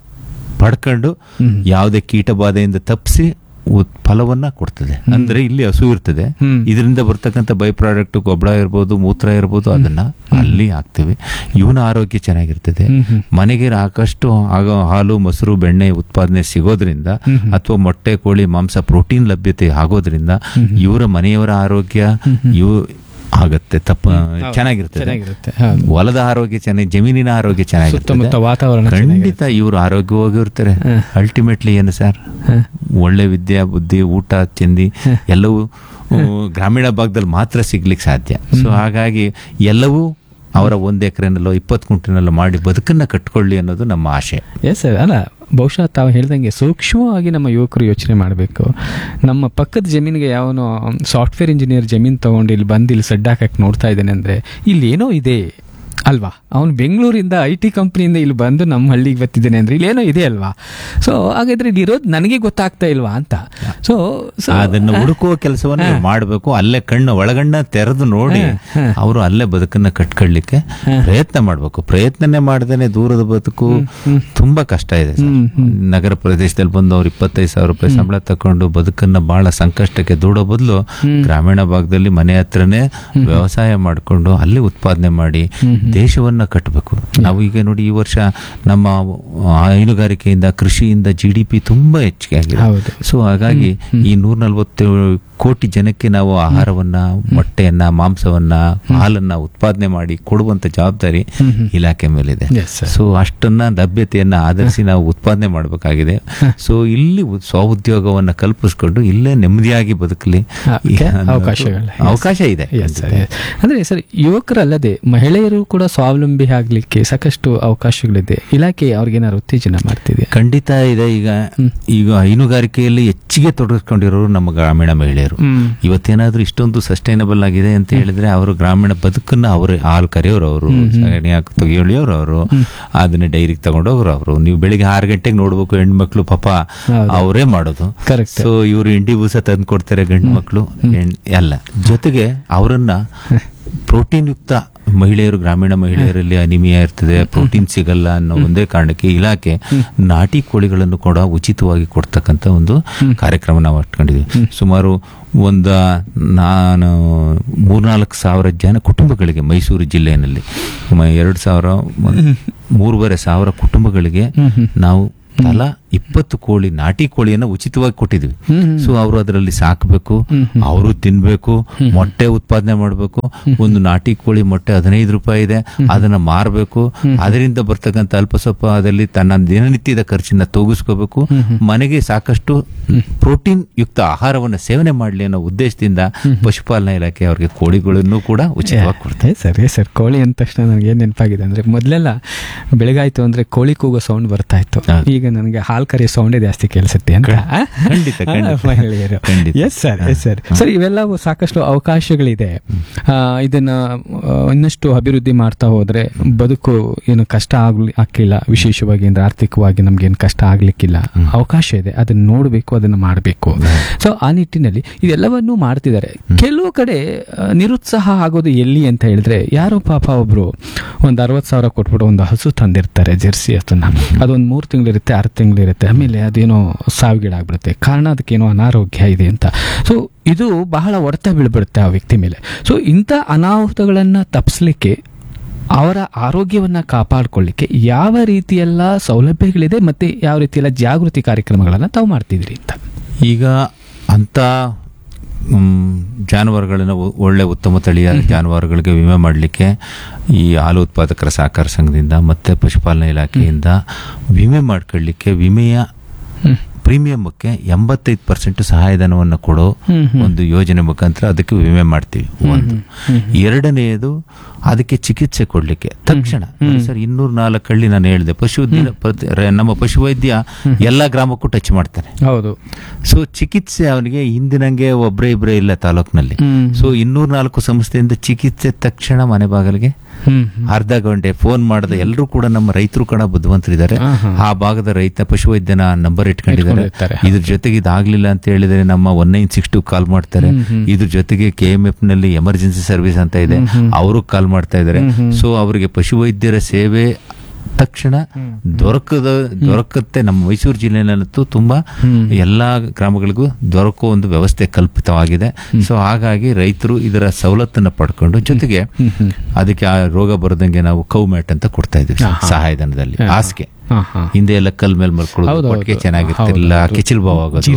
[SPEAKER 3] ಪಡ್ಕೊಂಡು ಯಾವುದೇ ಕೀಟ ಬಾಧೆಯಿಂದ ತಪ್ಪಿಸಿ ಫಲವನ್ನ ಕೊಡ್ತದೆ. ಅಂದ್ರೆ ಇಲ್ಲಿ ಹಸು ಇರ್ತದೆ, ಇದರಿಂದ ಬರ್ತಕ್ಕಂಥ ಬೈ ಪ್ರಾಡಕ್ಟ್ ಗೊಬ್ಬರ ಇರ್ಬೋದು, ಮೂತ್ರ ಇರ್ಬೋದು, ಅದನ್ನ ಅಲ್ಲಿ ಹಾಕ್ತಿವಿ. ಇವನ ಆರೋಗ್ಯ ಚೆನ್ನಾಗಿರ್ತದೆ. ಮನೆಗೆ ಸಾಕಷ್ಟು ಆಗ ಹಾಲು, ಮೊಸರು, ಬೆಣ್ಣೆ ಉತ್ಪಾದನೆ ಸಿಗೋದ್ರಿಂದ, ಅಥವಾ ಮೊಟ್ಟೆ, ಕೋಳಿ ಮಾಂಸ, ಪ್ರೋಟೀನ್ ಲಭ್ಯತೆ ಆಗೋದ್ರಿಂದ ಇವರ ಮನೆಯವರ ಆರೋಗ್ಯ ಇವು ಆಗತ್ತೆ, ತಪ್ಪ ಚೆನ್ನಾಗಿರ್ತದೆ. ಹೊಲದ ಆರೋಗ್ಯ ಚೆನ್ನಾಗಿ, ಜಮೀನಿನ ಆರೋಗ್ಯ ಚೆನ್ನಾಗಿರ್ತದೆ,
[SPEAKER 1] ವಾತಾವರಣ
[SPEAKER 3] ಖಂಡಿತ ಇವರು ಆರೋಗ್ಯವಾಗಿರ್ತಾರೆ. ಅಲ್ಟಿಮೇಟ್ಲಿ ಏನು ಸರ್, ಒಳ್ಳೆ ವಿದ್ಯಾ ಬುದ್ಧಿ, ಊಟ, ತಿಂಡಿ ಎಲ್ಲವೂ ಗ್ರಾಮೀಣ ಭಾಗದಲ್ಲಿ ಮಾತ್ರ ಸಿಗ್ಲಿಕ್ಕೆ ಸಾಧ್ಯ. ಸೊ ಹಾಗಾಗಿ ಎಲ್ಲವೂ ಅವರ ಒಂದು ಎಕರೆನಲ್ಲೋ ಇಪ್ಪತ್ತು ಕುಂಟಿನಲ್ಲೋ ಮಾಡಿ ಬದುಕನ್ನ ಕಟ್ಕೊಳ್ಳಿ ಅನ್ನೋದು ನಮ್ಮ ಆಶೆ.
[SPEAKER 1] Yes sir. ಅಲ್ಲ, ಬಹುಶಃ ತಾವು ಹೇಳ್ದಂಗೆ ಸೂಕ್ಷ್ಮವಾಗಿ ನಮ್ಮ ಯುವಕರು ಯೋಚನೆ ಮಾಡಬೇಕು. ನಮ್ಮ ಪಕ್ಕದ ಜಮೀನಿಗೆ ಯಾವನೋ ಸಾಫ್ಟ್ವೇರ್ ಇಂಜಿನಿಯರ್ ಜಮೀನು ತೊಗೊಂಡು ಇಲ್ಲಿ ಬಂದು ಇಲ್ಲಿ ಸಡ್ಡು ಹಾಕಕ್ಕೆ ನೋಡ್ತಾ ಇದ್ದೇನೆ ಅಂದರೆ ಇಲ್ಲಿ ಏನೋ ಇದೆ ಅಲ್ವಾ? ಅವನು ಬೆಂಗಳೂರಿಂದ ಐ ಟಿ ಕಂಪ್ನಿಯಿಂದ ಇಲ್ಲಿ ಬಂದು ನಮ್ಮ ಹಳ್ಳಿಗೆ ಬರ್ತಿದ್ದೇನೆ ಅಂದ್ರೆ ಇಲ್ಲೇನೋ ಇದೆ ಅಲ್ವಾ? ಸೊ ಹಾಗಾದ್ರೆ ಇಲ್ಲಿ ಇರೋದು ನನಗೆ ಗೊತ್ತಾಗ್ತಾ ಇಲ್ವಾ ಅಂತ. ಸೊ
[SPEAKER 3] ಅದನ್ನು ಹುಡುಕುವ ಕೆಲಸವನ್ನು ಮಾಡಬೇಕು. ಅಲ್ಲೇ ಕಣ್ಣು ಒಳಗಣ್ಣ ತೆರೆದು ನೋಡಿ ಅವರು ಅಲ್ಲೇ ಬದುಕನ್ನ ಕಟ್ಕೊಳ್ಳಿಕ್ಕೆ ಪ್ರಯತ್ನ ಮಾಡಬೇಕು. ಪ್ರಯತ್ನನೇ ಮಾಡದೇನೆ ದೂರದ ಬದುಕು ತುಂಬಾ ಕಷ್ಟ ಇದೆ. ನಗರ ಪ್ರದೇಶದಲ್ಲಿ ಬಂದು ಅವ್ರು ಇಪ್ಪತ್ತೈದು ಸಾವಿರ ರೂಪಾಯಿ ಸಂಬಳ ತಕೊಂಡು ಬದುಕನ್ನ ಬಹಳ ಸಂಕಷ್ಟಕ್ಕೆ ದೂಡೋ ಬದಲು ಗ್ರಾಮೀಣ ಭಾಗದಲ್ಲಿ ಮನೆ ಹತ್ರನೇ ವ್ಯವಸಾಯ ಮಾಡಿಕೊಂಡು ಅಲ್ಲಿ ಉತ್ಪಾದನೆ ಮಾಡಿ ದೇಶವನ್ನ ಕಟ್ಟಬೇಕು. ನಾವು ಈಗ ನೋಡಿ ಈ ವರ್ಷ ನಮ್ಮ ಹೈನುಗಾರಿಕೆಯಿಂದ ಕೃಷಿಯಿಂದ ಜಿ ಡಿ ಪಿ ತುಂಬಾ ಹೆಚ್ಚಿಗೆ ಆಗಿದೆ.
[SPEAKER 1] ಹೌದು.
[SPEAKER 3] ಸೊ ಹಾಗಾಗಿ ಈ ನೂರ ನಲ್ವತ್ತೇಳು ಕೋಟಿ ಜನಕ್ಕೆ ನಾವು ಆಹಾರವನ್ನ, ಮೊಟ್ಟೆಯನ್ನ, ಮಾಂಸವನ್ನ, ಹಾಲನ್ನ ಉತ್ಪಾದನೆ ಮಾಡಿ ಕೊಡುವಂತ ಜವಾಬ್ದಾರಿ ಇಲಾಖೆ ಮೇಲಿದೆ.
[SPEAKER 1] Yes, sir.
[SPEAKER 3] ಸೊ ಅಷ್ಟನ್ನ ಲಭ್ಯತೆಯನ್ನ ಆಧರಿಸಿ ನಾವು ಉತ್ಪಾದನೆ ಮಾಡಬೇಕಾಗಿದೆ. ಸೊ ಇಲ್ಲಿ ಉ- ಸ್ವಉದ್ಯೋಗವನ್ನ ಕಲ್ಪಿಸ್ಕೊಂಡು ಇಲ್ಲೇ ನೆಮ್ಮದಿಯಾಗಿ ಬದುಕಲಿ
[SPEAKER 1] Okay,
[SPEAKER 3] ಅನ್ನೋದು
[SPEAKER 1] ಅವಕಾಶಗಳು. Yes.
[SPEAKER 3] ಅವಕಾಶ ಇದೆ.
[SPEAKER 1] Yes, sir, yes. ಅಂದ್ರೆ ಸರ್, ಯುವಕರಲ್ಲದೆ ಮಹಿಳೆಯರು ಕೂಡ ಸ್ವಾವಲಂಬಿ ಆಗ್ಲಿಕ್ಕೆ ಸಾಕಷ್ಟು ಅವಕಾಶಗಳಿದೆ. ಇಲಾಖೆ ಅವ್ರಿಗೇನಾದ್ರು ಉತ್ತೇಜನ ಮಾಡ್ತಿದೆ?
[SPEAKER 3] ಖಂಡಿತ ಇದೆ. ಈಗ ಈಗ ಹೈನುಗಾರಿಕೆಯಲ್ಲಿ ಹೆಚ್ಚಿಗೆ ತೊಡಗಿಸ್ಕೊಂಡಿರೋರು ನಮ್ಮ ಗ್ರಾಮೀಣ ಮಹಿಳೆಯರು. ಇವತ್ತೇನಾದ್ರೂ ಇಷ್ಟೊಂದು ಸಸ್ಟೈನಬಲ್ ಆಗಿದೆ ಅಂತ ಹೇಳಿದ್ರೆ ಅವರು ಗ್ರಾಮೀಣ ಬದುಕನ್ನ ಅವರು ಹಾಲು ಕರೆಯೋರು, ಅವರು ಸಗಣಿ ಹಾಕಿ ತೆಗಿಯೋಳಿಯೋರು, ಅವರು ಅದನ್ನ ಡೈರಿಗೆ ತಗೊಂಡೋಗ್ರು. ಅವರು ನೀವು ಬೆಳಿಗ್ಗೆ ಆರು ಗಂಟೆಗೆ ನೋಡ್ಬೇಕು, ಹೆಣ್ಮಕ್ಳು ಪಾಪ ಅವರೇ ಮಾಡೋದು.
[SPEAKER 1] Correct.
[SPEAKER 3] ಸೊ ಇವರು ಇಂಡಿ ಬೂಸ ತಂದು ಕೊಡ್ತಾರೆ ಗಂಡು ಮಕ್ಕಳು ಎಲ್ಲ. ಜೊತೆಗೆ ಅವರನ್ನ ಪ್ರೋಟೀನ್ ಯುಕ್ತ ಮಹಿಳೆಯರು, ಗ್ರಾಮೀಣ ಮಹಿಳೆಯರಲ್ಲಿ ಅನಿಮಿಯಾ ಇರ್ತದೆ, ಪ್ರೋಟೀನ್ ಸಿಗಲ್ಲ ಅನ್ನೋ ಒಂದೇ ಕಾರಣಕ್ಕೆ ಇಲಾಖೆ ನಾಟಿ ಕೋಳಿಗಳನ್ನು ಕೂಡ ಉಚಿತವಾಗಿ ಕೊಡ್ತಕ್ಕಂಥ ಒಂದು ಕಾರ್ಯಕ್ರಮ ನಾವು ಇಟ್ಕೊಂಡಿದ್ವಿ. ಸುಮಾರು ಒಂದು ನಾನು ಮೂರ್ನಾಲ್ಕು ಸಾವಿರ ಜನ ಕುಟುಂಬಗಳಿಗೆ ಮೈಸೂರು ಜಿಲ್ಲೆಯಲ್ಲಿ ಮ- ಎರಡು ಸಾವಿರ ಮೂರುವರೆ ಸಾವಿರ ಕುಟುಂಬಗಳಿಗೆ ನಾವು ತಲಾ ಇಪ್ಪತ್ತು ಕೋಳಿ ನಾಟಿ ಕೋಳಿಯನ್ನ ಉಚಿತವಾಗಿ ಕೊಟ್ಟಿದ್ವಿ. ಸೊ ಅವರು ಅದರಲ್ಲಿ ಸಾಕಬೇಕು, ಅವರು ತಿನ್ಬೇಕು, ಮೊಟ್ಟೆ ಉತ್ಪಾದನೆ ಮಾಡಬೇಕು. ಒಂದು ನಾಟಿ ಕೋಳಿ ಮೊಟ್ಟೆ ಹದಿನೈದು ರೂಪಾಯಿ ಇದೆ, ಅದನ್ನ ಮಾರಬೇಕು. ಅದರಿಂದ ಬರ್ತಕ್ಕಂಥ ಅಲ್ಪ ಸ್ವಲ್ಪ ಅದರಲ್ಲಿ ತನ್ನ ದಿನನಿತ್ಯದ ಖರ್ಚನ್ನ ತೂಗಿಸ್ಕೋಬೇಕು. ಮನೆಗೆ ಸಾಕಷ್ಟು ಪ್ರೋಟೀನ್ ಯುಕ್ತ ಆಹಾರವನ್ನ ಸೇವನೆ ಮಾಡಲಿ ಅನ್ನೋ ಉದ್ದೇಶದಿಂದ ಪಶುಪಾಲನಾ ಇಲಾಖೆ ಅವರಿಗೆ ಕೋಳಿಗಳನ್ನು ಕೂಡ ಉಚಿತವಾಗಿ ಕೊಡ್ತಾರೆ.
[SPEAKER 1] ಸರಿ ಸರ್, ಕೋಳಿ ಅಂದ ತಕ್ಷಣ ನನಗೆ ಏನ್ ನೆನಪಾಗಿದೆ ಅಂದ್ರೆ, ಮೊದಲೆಲ್ಲ ಬೆಳಗಾಯ್ತು ಅಂದ್ರೆ ಕೋಳಿ ಕೂಗೋ ಸೌಂಡ್ ಬರ್ತಾ ಇತ್ತು. ಈಗ ನನಗೆ ಹಾಲ್ ಕರಿ ಸೌಂಡೇ ಜಾಸ್ತಿ ಕೇಳಿಸುತ್ತೆ ಅಂತ
[SPEAKER 3] ಖಂಡಿತ, ಖಂಡಿತ.
[SPEAKER 1] ಮಹಿಳೆಯರು.
[SPEAKER 3] ಖಂಡಿತ.
[SPEAKER 1] Yes sir, yes sir. Sir, ಇವೆಲ್ಲವೂ ಸಾಕಷ್ಟು ಅವಕಾಶಗಳಿದೆ. ಆ, ಇದನ್ನ ಆ, ಇನ್ನಷ್ಟು ಅಭಿವೃದ್ಧಿ ಮಾಡ್ತಾ ಹೋದ್ರೆ ಬದುಕು ಏನು ಕಷ್ಟ ಆಗ್ಲಿ ಆಗ್ಲಿಲ್ಲ, ವಿಶೇಷವಾಗಿ ಅಂದ್ರೆ ಆರ್ಥಿಕವಾಗಿ ನಮ್ಗೇನು ಕಷ್ಟ ಆಗ್ಲಿಕ್ಕಿಲ್ಲ. ಅವಕಾಶ ಇದೆ, ಅದನ್ನ ನೋಡ್ಬೇಕು, ಅದನ್ನ ಮಾಡಬೇಕು. ಸೊ ಆ ನಿಟ್ಟಿನಲ್ಲಿ ಇದೆಲ್ಲವನ್ನೂ ಮಾಡ್ತಿದ್ದಾರೆ. ಕೆಲವು ಕಡೆ ಆ, ನಿರುತ್ಸಾಹ ಆಗೋದು ಎಲ್ಲಿ ಅಂತ ಹೇಳಿದ್ರೆ, ಯಾರೋ ಪಾಪ ಒಬ್ರು ಒಂದ್ ಅರವತ್ ಸಾವಿರ ಕೊಟ್ಬಿಟ್ಟು ಒಂದು ಹಸು ತಂದಿರ್ತಾರೆ, ಜೆರ್ಸಿ ಹಸುನ. ಅದೊಂದು ಮೂರು ತಿಂಗಳಿರುತ್ತೆ, ಆರು ತಿಂಗಳಿರುತ್ತೆ, ಆಮೇಲೆ ಅದೇನೋ ಸಾವಿಗೀಡಾಗ್ಬಿಡುತ್ತೆ. ಕಾರಣ ಅದಕ್ಕೇನೋ ಅನಾರೋಗ್ಯ ಇದೆ ಅಂತ. ಸೊ ಇದು ಬಹಳ ಹೊಡೆತ ಬೀಳ್ಬಿಡುತ್ತೆ ಆ ವ್ಯಕ್ತಿ ಮೇಲೆ. ಸೊ ಇಂಥ ಅನಾಹುತಗಳನ್ನ ತಪ್ಪಿಸ್ಲಿಕ್ಕೆ, ಅವರ ಆರೋಗ್ಯವನ್ನ ಕಾಪಾಡ್ಕೊಳ್ಳಿಕ್ಕೆ ಯಾವ ರೀತಿಯೆಲ್ಲ ಸೌಲಭ್ಯಗಳಿದೆ ಮತ್ತೆ ಯಾವ ರೀತಿಯೆಲ್ಲ ಜಾಗೃತಿ ಕಾರ್ಯಕ್ರಮಗಳನ್ನ ತಾವು ಮಾಡ್ತಿದ್ರಿ ಅಂತ?
[SPEAKER 3] ಈಗ ಅಂತ ಮ್, ಜಾನುವಾರುಗಳನ್ನ ಒ- ಒಳ್ಳೆ ಉತ್ತಮ ತಳಿಯ ಜಾನುವಾರುಗಳಿಗೆ ವಿಮೆ ಮಾಡಲಿಕ್ಕೆ ಈ ಹಾಲು ಉತ್ಪಾದಕರ ಸಹಕಾರ ಸಂಘದಿಂದ ಮತ್ತೆ ಪಶುಪಾಲನಾ ಇಲಾಖೆಯಿಂದ ವಿಮೆ ಮಾಡ್ಕೊಳ್ಳಿಕ್ಕೆ ವಿಮೆಯ ಪ್ರೀಮಿಯಂಕ್ಕೆ ಎಂಬತ್ತೈದು ಪರ್ಸೆಂಟ್ ಸಹಾಯಧನವನ್ನು ಕೊಡೋ ಒಂದು ಯೋಜನೆ ಮುಖಾಂತರ ಅದಕ್ಕೆ ವಿಮೆ ಮಾಡ್ತೀವಿ. ಒಂದು ಎರಡನೆಯದು, ಅದಕ್ಕೆ ಚಿಕಿತ್ಸೆ ಕೊಡ್ಲಿಕ್ಕೆ ತಕ್ಷಣ ಸರ್ ಇನ್ನೂರ ನಾಲ್ಕು ಹಳ್ಳಿ ನಾನು ಹೇಳಿದೆ ಪಶು ದಿನ- ಪ್ರತಿ- ರ- ನಮ್ಮ ಪಶುವೈದ್ಯ ಎಲ್ಲಾ ಗ್ರಾಮಕ್ಕೂ ಟಚ್ ಮಾಡ್ತಾನೆ.
[SPEAKER 1] ಹೌದು.
[SPEAKER 3] ಸೊ ಚಿಕಿತ್ಸೆ ಅವನಿಗೆ ಹಿಂದಿನಂಗೆ ಒಬ್ಬರೇ ಇಬ್ಬರೇ ಇಲ್ಲ ತಾಲೂಕಿನಲ್ಲಿ. ಸೊ ಇನ್ನೂರ ನಾಲ್ಕು ಸಂಸ್ಥೆಯಿಂದ ಚಿಕಿತ್ಸೆ ತಕ್ಷಣ ಮನೆ ಬಾಗಿಲಿಗೆ ಅರ್ಧ ಗಂಟೆ ಫೋನ್ ಮಾಡಿದ ಎಲ್ಲರೂ ಕೂಡ ನಮ್ಮ ರೈತರು ಕೂಡ ಬುದ್ಧಿವಂತರಿದ್ದಾರೆ. ಆ ಭಾಗದ ರೈತ ಪಶುವೈದ್ಯನ ನಂಬರ್ ಇಟ್ಕೊಂಡಿದ್ದಾರೆ. ಇದ್ರ ಜೊತೆಗೆ ಇದಾಗ್ಲಿಲ್ಲ ಅಂತ ಹೇಳಿದ್ರೆ ನಮ್ಮ ಒನ್ ನೈನ್ ಸಿಕ್ಸ್ ಟು ಕಾಲ್ ಮಾಡ್ತಾರೆ. ಇದ್ರ ಜೊತೆಗೆ ಕೆ ಎಂ ಎಫ್ ನಲ್ಲಿ ಎಮರ್ಜೆನ್ಸಿ ಸರ್ವಿಸ್ ಅಂತ ಇದೆ, ಅವರು ಕಾಲ್ ಮಾಡ್ತಾ ಇದ್ದಾರೆ. ಸೊ ಅವರಿಗೆ ಪಶುವೈದ್ಯರ ಸೇವೆ ತಕ್ಷಣ ದೊರಕದ ದೊರಕತ್ತೆ. ನಮ್ಮ ಮೈಸೂರು ಜಿಲ್ಲೆಯಲ್ಲಂತೂ ತುಂಬಾ ಎಲ್ಲಾ ಗ್ರಾಮಗಳಿಗೂ ದೊರಕುವ ಒಂದು ವ್ಯವಸ್ಥೆ ಕಲ್ಪಿತವಾಗಿದೆ. ಸೊ ಹಾಗಾಗಿ ರೈತರು ಇದರ ಸವಲತ್ತನ್ನ ಪಡ್ಕೊಂಡು, ಜೊತೆಗೆ ಅದಕ್ಕೆ ಆ ರೋಗ ಬರದಂಗೆ ನಾವು ಕೌ ಮ್ಯಾಟ್ ಅಂತ ಕೊಡ್ತಾ ಇದ್ವಿ ಸಹಾಯಧನದಲ್ಲಿ. ಹಾಸಿಗೆ ಹಿಂದೆ ಎಲ್ಲ ಕಲ್ ಮೇಲೆ ಮಲ್ಕೊಳ್ಳೋದು, ಕೊಟ್ಟಿಗೆ ಚೆನ್ನಾಗಿರ್ತಿರ್ಲಿಲ್ಲ, ಕೆಚಿಲ್ ಬಾವ್ ಆಗೋದು,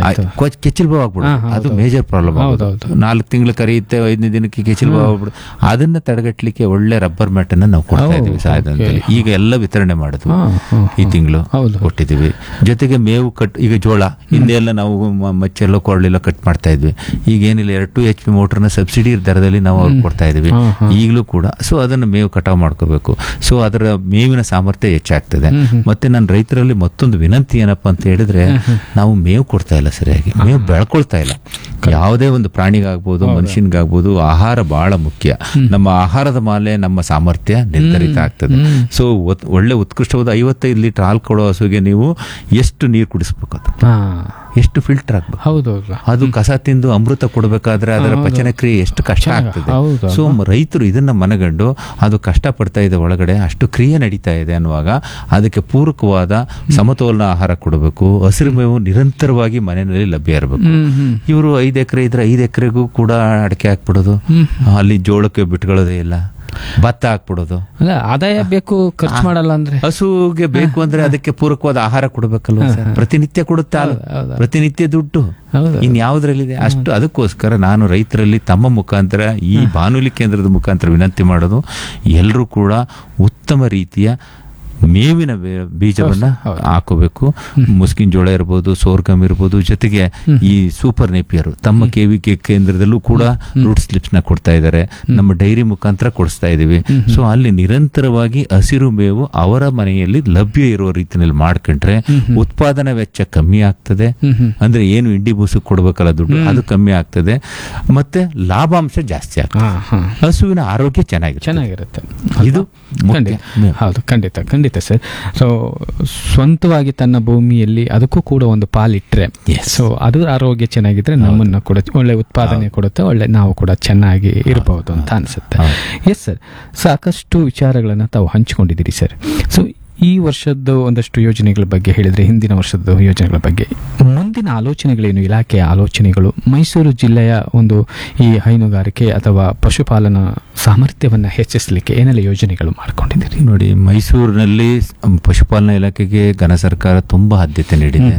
[SPEAKER 3] ಕೆಚಿಲ್ ಬಾವ್ ಆಗ್ಬಿಡೋದು, ಅದು ಮೇಜರ್ ಪ್ರಾಬ್ಲಮ್ ಆಗೋದು. ನಾಲ್ಕು ತಿಂಗಳು ಕರೆಯುತ್ತೆ, ಐದನೇ ದಿನಕ್ಕೆ ಕೆಚಿಲ್ ಬಾವ್ ಆಗ್ಬಿಡೋದು. ಅದನ್ನ ತಡೆಗಟ್ಟಲಿಕ್ಕೆ ಒಳ್ಳೆ ರಬ್ಬರ್ ಮ್ಯಾಟ್ ಅನ್ನ ನಾವು ಕೊಡ್ತಾ ಇದೀವಿ ಸಹಾಯಧನದಲ್ಲಿ. ಈಗ ಎಲ್ಲ ವಿತರಣೆ ಮಾಡಿದ್ವಿ, ಈ ತಿಂಗಳು ಕೊಟ್ಟಿದ್ದೀವಿ. ಜೊತೆಗೆ ಮೇವು ಕಟ್, ಈಗ ಜೋಳ ಹಿಂದೆ ಎಲ್ಲ ನಾವು ಮ- ಮಚ್ಚೆಲ್ಲೋ ಕೊರಳೆಲ್ಲ ಕಟ್ ಮಾಡ್ತಾ ಇದ್ವಿ. ಈಗ ಏನಿಲ್ಲ, ಎರಡು ಟು ಎಚ್ ಪಿ ಮೋಟರ್ನ ಸಬ್ಸಿಡಿ ದರದಲ್ಲಿ ನಾವು ಅವ್ರಿಗೆ ಕೊಡ್ತಾ ಇದೀವಿ ಈಗಲೂ ಕೂಡ. ಸೊ ಅದನ್ನ ಮೇವು ಕಟಾವ್ ಮಾಡ್ಕೋಬೇಕು. ಸೊ ಅದರ ಮೇವಿನ ಸಾಮರ್ಥ್ಯ ಹೆಚ್ಚಾಗ್ತದೆ. ಮತ್ತೆ ನನ್ನ ರೈತರಲ್ಲಿ ಮತ್ತೊಂದು ವಿನಂತಿ ಏನಪ್ಪಾ ಅಂತ ಹೇಳಿದ್ರೆ, ನಾವು ಮೇವು ಕೊಡ್ತಾ ಇಲ್ಲ ಸರಿಯಾಗಿ, ಮೇವು ಬೆಳ್ಕೊಳ್ತಾ ಇಲ್ಲ. ಯಾವುದೇ ಒಂದು ಪ್ರಾಣಿಗಾಗ್ಬೋದು, ಮನುಷ್ಯನಿಗಾಗ್ಬೋದು, ಆಹಾರ ಬಹಳ ಮುಖ್ಯ. ನಮ್ಮ ಆಹಾರದ ಮೇಲೆ ನಮ್ಮ ಸಾಮರ್ಥ್ಯ ನಿರ್ಧರಿತ ಆಗ್ತದೆ. ಸೊ ಒಳ್ಳೆ ಉತ್ಕೃಷ್ಟವಾದ ಐವತ್ತೈದು ಲೀಟರ್ ಹಾಲು ಕೊಡೋ ಹಸುಗೆ ನೀವು ಎಷ್ಟು ನೀರು ಕುಡಿಸ್ಬೇಕು, ಅದು ಎಷ್ಟು ಫಿಲ್ಟರ್ ಆಗ್ಬೇಕು.
[SPEAKER 1] ಹೌದು.
[SPEAKER 3] ಅದು ಕಸ ತಿಂದು ಅಮೃತ ಕೊಡಬೇಕಾದ್ರೆ ಅದರ ಪಚನ ಕ್ರಿಯೆ ಎಷ್ಟು ಕಷ್ಟ ಆಗ್ತದೆ. ಸೊ ರೈತರು ಇದನ್ನ ಮನಗಂಡು, ಅದು ಕಷ್ಟ ಪಡ್ತಾ ಇದೆ ಒಳಗಡೆ, ಅಷ್ಟು ಕ್ರಿಯೆ ನಡೀತಾ ಇದೆ ಅನ್ನುವಾಗ ಅದಕ್ಕೆ ಪೂರಕವಾದ ಸಮತೋಲನ ಆಹಾರ ಕೊಡಬೇಕು. ಹಸಿರು ಮೇವು ನಿರಂತರವಾಗಿ ಮನೆಯಲ್ಲಿ ಲಭ್ಯ ಇರಬೇಕು. ಇವರು ಐದು ಎಕರೆ ಇದ್ರೆ ಐದು ಎಕರೆಗೂ ಕೂಡ ಅಡಿಕೆ ಹಾಕ್ಬಿಡೋದು, ಅಲ್ಲಿ ಜೋಳಕ್ಕೆ ಬಿಟ್ಕೊಳ್ಳೋದೇ ಇಲ್ಲ. ಭತ್ತ ಹಾಕ್ಬಿಡೋದು.
[SPEAKER 1] ಅಲ್ಲ ಆದಾಯ ಬೇಕು, ಖರ್ಚು ಮಾಡಲ್ಲ ಅಂದ್ರೆ
[SPEAKER 3] ಹಸುಗೆ ಬೇಕು ಅಂದ್ರೆ ಅದಕ್ಕೆ ಪೂರಕವಾದ ಆಹಾರ ಕೊಡಬೇಕಲ್ವ ಸರ್? ಪ್ರತಿನಿತ್ಯ ಕೊಡುತ್ತೆ ಹಾಲು, ಪ್ರತಿನಿತ್ಯ ದುಡ್ಡು, ಇನ್ ಯಾವ್ದ್ರಲ್ಲಿದೆ ಅಷ್ಟು. ಅದಕ್ಕೋಸ್ಕರ ನಾನು ರೈತರಲ್ಲಿ ತಮ್ಮ ಮುಖಾಂತರ ಈ ಬಾನುಲಿ ಕೇಂದ್ರದ ಮುಖಾಂತರ ವಿನಂತಿ ಮಾಡೋದು, ಎಲ್ಲರೂ ಕೂಡ ಉತ್ತಮ ರೀತಿಯ ಮೇವಿನ ಬೆ- ಬೀಜವನ್ನ ಹಾಕೋಬೇಕು. ಮುಸ್ಕಿನ್ ಜೋಳ ಇರ್ಬೋದು, ಸೋರ್ಗಮ್ ಇರ್ಬೋದು, ಜೊತೆಗೆ ಈ ಸೂಪರ್ ನೇಪಿಯರ್ ತಮ್ಮ ಕೆವಿಕೆ ಕೇಂದ್ರದಲ್ಲೂ ಕೂಡ ರೂಟ್ ಸ್ಲಿಪ್ಸ್ ನ ಕೊಡ್ತಾ ಇದ್ದಾರೆ. ನಮ್ಮ ಡೈರಿ ಮುಖಾಂತರ ಕೊಡಿಸ್ತಾ ಇದೀವಿ. ಸೊ ಅಲ್ಲಿ ನಿರಂತರವಾಗಿ ಹಸಿರು ಮೇವು ಅವರ ಮನೆಯಲ್ಲಿ ಲಭ್ಯ ಇರುವ ರೀತಿಯಲ್ಲಿ ಮಾಡ್ಕೊಂಡ್ರೆ ಉತ್ಪಾದನಾ ವೆಚ್ಚ ಕಮ್ಮಿ ಆಗ್ತದೆ. ಅಂದ್ರೆ ಏನು ಇಂಡಿ ಬೂಸು ಕೊಡ್ಬೇಕಲ್ಲ ದುಡ್ಡು, ಅದು ಕಮ್ಮಿ ಆಗ್ತದೆ, ಮತ್ತೆ ಲಾಭಾಂಶ ಜಾಸ್ತಿ ಆಗ್ತದೆ. ಹಸುವಿನ ಆರೋಗ್ಯ ಚೆನ್ನಾಗಿರುತ್ತೆ
[SPEAKER 1] ಚೆನ್ನಾಗಿರುತ್ತೆ.
[SPEAKER 3] ಇದು ಮುಖ್ಯ.
[SPEAKER 1] ಖಂಡಿತ. ಹೌದು, ಖಂಡಿತ ಖಂಡಿತ ಸರ್. ಸೊ ಸ್ವಂತವಾಗಿ ತನ್ನ ಭೂಮಿಯಲ್ಲಿ ಅದಕ್ಕೂ ಕೂಡ ಒಂದು ಪಾಲಿಟ್ರೆ, ಸೊ ಅದು ಆರೋಗ್ಯ ಚೆನ್ನಾಗಿದ್ರೆ ನಮ್ಮನ್ನ ಕೂಡ ಒಳ್ಳೆ ಉತ್ಪಾದನೆ ಕೊಡುತ್ತೆ, ಒಳ್ಳೆ ನಾವು ಕೂಡ ಚೆನ್ನಾಗಿ ಇರಬಹುದು ಅಂತ ಅನ್ಸುತ್ತೆ. ಎಸ್ ಸರ್, ಸಾಕಷ್ಟು ವಿಚಾರಗಳನ್ನ ತಾವು ಹಂಚಿಕೊಂಡಿದ್ದೀರಿ ಸರ್. ಸೊ ಈ ವರ್ಷದ ಒಂದಷ್ಟು ಯೋಜನೆಗಳ ಬಗ್ಗೆ ಹೇಳಿದ್ರೆ, ಹಿಂದಿನ ವರ್ಷದ ಯೋಜನೆಗಳ ಬಗ್ಗೆ ಮುಂದಿನ ಆಲೋಚನೆಗಳೇನು, ಇಲಾಖೆಯ ಆಲೋಚನೆಗಳು, ಮೈಸೂರು ಜಿಲ್ಲೆಯ ಒಂದು ಈ ಹೈನುಗಾರಿಕೆ ಅಥವಾ ಪಶುಪಾಲನಾ ಸಾಮರ್ಥ್ಯವನ್ನು ಹೆಚ್ಚಿಸಲಿಕ್ಕೆ ಏನೆಲ್ಲ ಯೋಜನೆಗಳು ಮಾಡ್ಕೊಂಡಿದ್ದೀರಿ?
[SPEAKER 3] ನೋಡಿ, ಮೈಸೂರಿನಲ್ಲಿ ಪಶುಪಾಲನಾ ಇಲಾಖೆಗೆ ಘನ ಸರ್ಕಾರ ತುಂಬಾ ಆದ್ಯತೆ ನೀಡಿದೆ.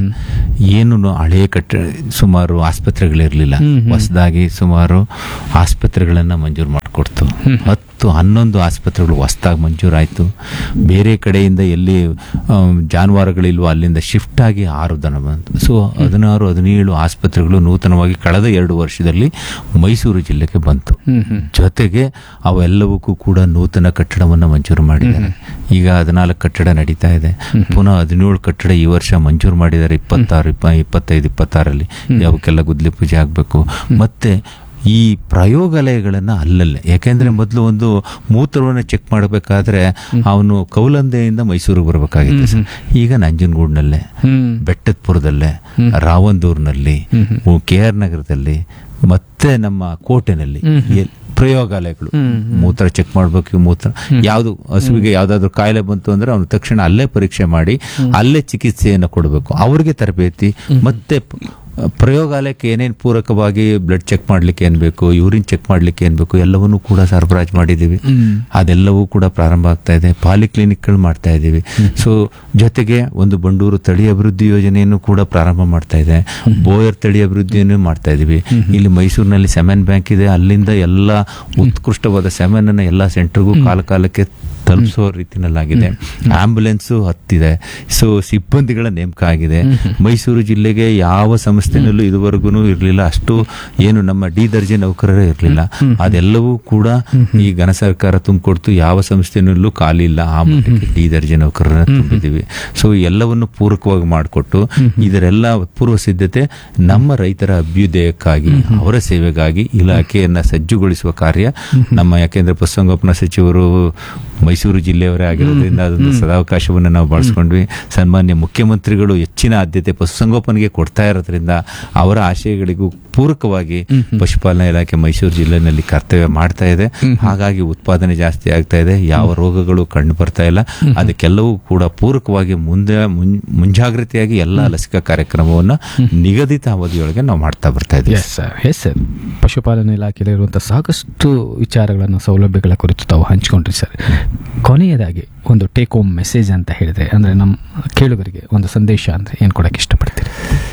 [SPEAKER 3] ಏನು ಹಳೆಯ ಕಟ್ಟಡ, ಸುಮಾರು ಆಸ್ಪತ್ರೆಗಳಿರಲಿಲ್ಲ, ಹೊಸದಾಗಿ ಸುಮಾರು ಆಸ್ಪತ್ರೆಗಳನ್ನ ಮಂಜೂರು ಮಾಡಿಕೊಡ್ತು. ಹತ್ತು ಹನ್ನೊಂದು ಆಸ್ಪತ್ರೆಗಳು ಹೊಸದಾಗಿ ಮಂಜೂರಾಯಿತು. ಬೇರೆ ಕಡೆಯಿಂದ ಎಲ್ಲಿ ಜಾನುವಾರುಗಳಿಲ್ವೋ ಅಲ್ಲಿಂದ ಶಿಫ್ಟ್ ಆಗಿ ಆರು ದನ ಬಂತು. ಸೊ ಹದಿನಾರು ಹದಿನೇಳು ಆಸ್ಪತ್ರೆಗಳು ನೂತನವಾಗಿ ಕಳೆದ ಎರಡು ವರ್ಷದಲ್ಲಿ ಮೈಸೂರು ಜಿಲ್ಲೆಗೆ ಬಂತು. ಜೊತೆಗೆ ಅವೆಲ್ಲವಕ್ಕೂ ಕೂಡ ನೂತನ ಕಟ್ಟಡವನ್ನು ಮಂಜೂರು ಮಾಡಿದ್ದಾರೆ. ಈಗ ಹದಿನಾಲ್ಕು ಕಟ್ಟಡ ನಡೀತಾ ಇದೆ. ಪುನಃ ಹದಿನೇಳು ಕಟ್ಟಡ ಈ ವರ್ಷ ಮಂಜೂರು ಮಾಡಿದ್ದಾರೆ. ಇಪ್ಪತ್ತಾರು ಇಪ್ಪ ಇಪ್ಪತ್ತೈದು ಇಪ್ಪತ್ತಾರಲ್ಲಿ ಯಾವಕ್ಕೆಲ್ಲ ಗುದ್ಲಿ ಪೂಜೆ ಆಗಬೇಕು. ಮತ್ತೆ ಈ ಪ್ರಯೋಗಾಲಯಗಳನ್ನ ಅಲ್ಲಲ್ಲೇ, ಯಾಕೆಂದ್ರೆ ಮೊದಲು ಒಂದು ಮೂತ್ರವನ್ನು ಚೆಕ್ ಮಾಡಬೇಕಾದ್ರೆ ಅವನು ಕೌಲಂದೆಯಿಂದ ಮೈಸೂರಿಗೆ ಬರಬೇಕಾಗಿತ್ತು ಸರ್. ಈಗ ನಂಜನಗೂಡಿನಲ್ಲೇ, ಬೆಟ್ಟದಪುರದಲ್ಲೇ, ರಾವಂದೂರ್ನಲ್ಲಿ, ಕೆ ಆರ್ ನಗರದಲ್ಲಿ, ಮತ್ತೆ ನಮ್ಮ ಕೋಟೆನಲ್ಲಿ ಪ್ರಯೋಗಾಲಯಗಳು. ಮೂತ್ರ ಚೆಕ್ ಮಾಡ್ಬೇಕು, ಮೂತ್ರ ಯಾವ್ದು ಹಸುವಿಗೆ ಯಾವ್ದಾದ್ರು ಕಾಯಿಲೆ ಬಂತು ಅಂದ್ರೆ ಅವ್ನು ತಕ್ಷಣ ಅಲ್ಲೇ ಪರೀಕ್ಷೆ ಮಾಡಿ ಅಲ್ಲೇ ಚಿಕಿತ್ಸೆಯನ್ನು ಕೊಡಬೇಕು. ಅವ್ರಿಗೆ ತರಬೇತಿ, ಮತ್ತೆ ಪ್ರಯೋಗಾಲಯಕ್ಕೆ ಏನೇನು ಪೂರಕವಾಗಿ ಬ್ಲಡ್ ಚೆಕ್ ಮಾಡ್ಲಿಕ್ಕೆ ಏನ್ ಬೇಕು, ಯೂರಿನ್ ಚೆಕ್ ಮಾಡ್ಲಿಕ್ಕೆ ಏನ್ ಬೇಕು, ಎಲ್ಲವನ್ನೂ ಕೂಡ ಸರಬರಾಜು ಮಾಡಿದೀವಿ. ಅದೆಲ್ಲವೂ ಕೂಡ ಪ್ರಾರಂಭ ಆಗ್ತಾ ಇದೆ. ಪಾಲಿಕ್ಲಿನಿಕ್ಗಳು ಮಾಡ್ತಾ ಇದ್ದೀವಿ. ಸೊ ಜೊತೆಗೆ ಒಂದು ಬಂಡೂರು ತಳಿ ಅಭಿವೃದ್ಧಿ ಯೋಜನೆಯನ್ನು ಕೂಡ ಪ್ರಾರಂಭ ಮಾಡ್ತಾ ಇದೆ. ಬೋಯರ್ ತಳಿ ಅಭಿವೃದ್ಧಿಯನ್ನು ಮಾಡ್ತಾ ಇದೀವಿ. ಇಲ್ಲಿ ಮೈಸೂರಿನಲ್ಲಿ ಸೆಮೆನ್ ಬ್ಯಾಂಕ್ ಇದೆ. ಅಲ್ಲಿಂದ ಎಲ್ಲ ಉತ್ಕೃಷ್ಟವಾದ ಸೆಮೆನ್ ಅನ್ನ ಎಲ್ಲಾ ಸೆಂಟರ್ಗೂ ಕಾಲ ಕಾಲಕ್ಕೆ ತಲುಪಿಸೋ ರೀತಿನಲ್ಲಾಗಿದೆ. ಆಂಬ್ಯುಲೆನ್ಸ್ ಹತ್ತಿದೆ. ಸೊ ಸಿಬ್ಬಂದಿಗಳ ನೇಮಕ ಆಗಿದೆ. ಮೈಸೂರು ಜಿಲ್ಲೆಗೆ ಯಾವ ಸಂಸ್ಥೆನಲ್ಲೂ ಇದುವರೆಗೂ ಇರಲಿಲ್ಲ ಅಷ್ಟು ಏನು ನಮ್ಮ ಡಿ ದರ್ಜೆ ನೌಕರರೇ ಇರಲಿಲ್ಲ. ಅದೆಲ್ಲವೂ ಕೂಡ ಈ ಘನ ಸರ್ಕಾರ ತುಂಬಿಕೊಡ್ತು. ಯಾವ ಸಂಸ್ಥೆನಲ್ಲೂ ಖಾಲಿ ಇಲ್ಲ. ಆ ಮಟ್ಟಕ್ಕೆ ಡಿ ದರ್ಜೆ ನೌಕರರನ್ನ ತುಂಬಿದ್ದೀವಿ. ಸೊ ಎಲ್ಲವನ್ನು ಪೂರಕವಾಗಿ ಮಾಡಿಕೊಟ್ಟು ಇದರೆಲ್ಲ ಪೂರ್ವ ಸಿದ್ಧತೆ ನಮ್ಮ ರೈತರ ಅಭ್ಯುದಯಕ್ಕಾಗಿ, ಅವರ ಸೇವೆಗಾಗಿ ಇಲಾಖೆಯನ್ನ ಸಜ್ಜುಗೊಳಿಸುವ ಕಾರ್ಯ ನಮ್ಮ, ಯಾಕೆಂದ್ರೆ ಪಶುಸಂಗೋಪನಾ ಸಚಿವರು ಮೈಸೂರು ಜಿಲ್ಲೆಯವರೇ ಆಗಿರೋದ್ರಿಂದ ಅದೊಂದು ಸದಾವಕಾಶವನ್ನು ನಾವು ಬಳಸ್ಕೊಂಡ್ವಿ. ಸನ್ಮಾನ್ಯ ಮುಖ್ಯಮಂತ್ರಿಗಳು ಹೆಚ್ಚಿನ ಆದ್ಯತೆ ಪಶುಸಂಗೋಪನೆಗೆ ಕೊಡ್ತಾ ಇರೋದ್ರಿಂದ ಅವರ ಆಶಯಗಳಿಗೂ ಪೂರಕವಾಗಿ ಪಶುಪಾಲನಾ ಇಲಾಖೆ ಮೈಸೂರು ಜಿಲ್ಲೆನಲ್ಲಿ ಕರ್ತವ್ಯ ಮಾಡ್ತಾ ಇದೆ. ಹಾಗಾಗಿ ಉತ್ಪಾದನೆ ಜಾಸ್ತಿ ಆಗ್ತಾ ಇದೆ. ಯಾವ ರೋಗಗಳು ಕಂಡು ಬರ್ತಾ ಇಲ್ಲ. ಅದಕ್ಕೆಲ್ಲವೂ ಕೂಡ ಪೂರಕವಾಗಿ ಮುಂದೆ ಮುಂಜಾಗ್ರತೆಯಾಗಿ ಎಲ್ಲ ಲಸಿಕಾ ಕಾರ್ಯಕ್ರಮವನ್ನು ನಿಗದಿತ ಅವಧಿಯೊಳಗೆ ನಾವು ಮಾಡ್ತಾ ಬರ್ತಾ ಇದ್ದೀವಿ.
[SPEAKER 1] ಎಸ್ ಸರ್, ಪಶುಪಾಲನಾ ಇಲಾಖೆಯಲ್ಲಿರುವಂತಹ ಸಾಕಷ್ಟು ವಿಚಾರಗಳನ್ನು, ಸೌಲಭ್ಯಗಳ ಕುರಿತು ತಾವು ಹಂಚಿಕೊಂಡ್ರಿ ಸರ್. ಕೊನೆಯದಾಗಿ ಒಂದು ಟೇಕ್ ಹೋಮ್ ಮೆಸೇಜ್ ಅಂತ ಹೇಳಿದ್ರೆ, ಅಂದ್ರೆ ನಮ್ಮ ಕೇಳುಗರಿಗೆ ಒಂದು ಸಂದೇಶ ಅಂದ್ರೆ ಏನ್ ಕೊಡಕ್ಕೆ ಇಷ್ಟಪಡ್ತೀರಿ?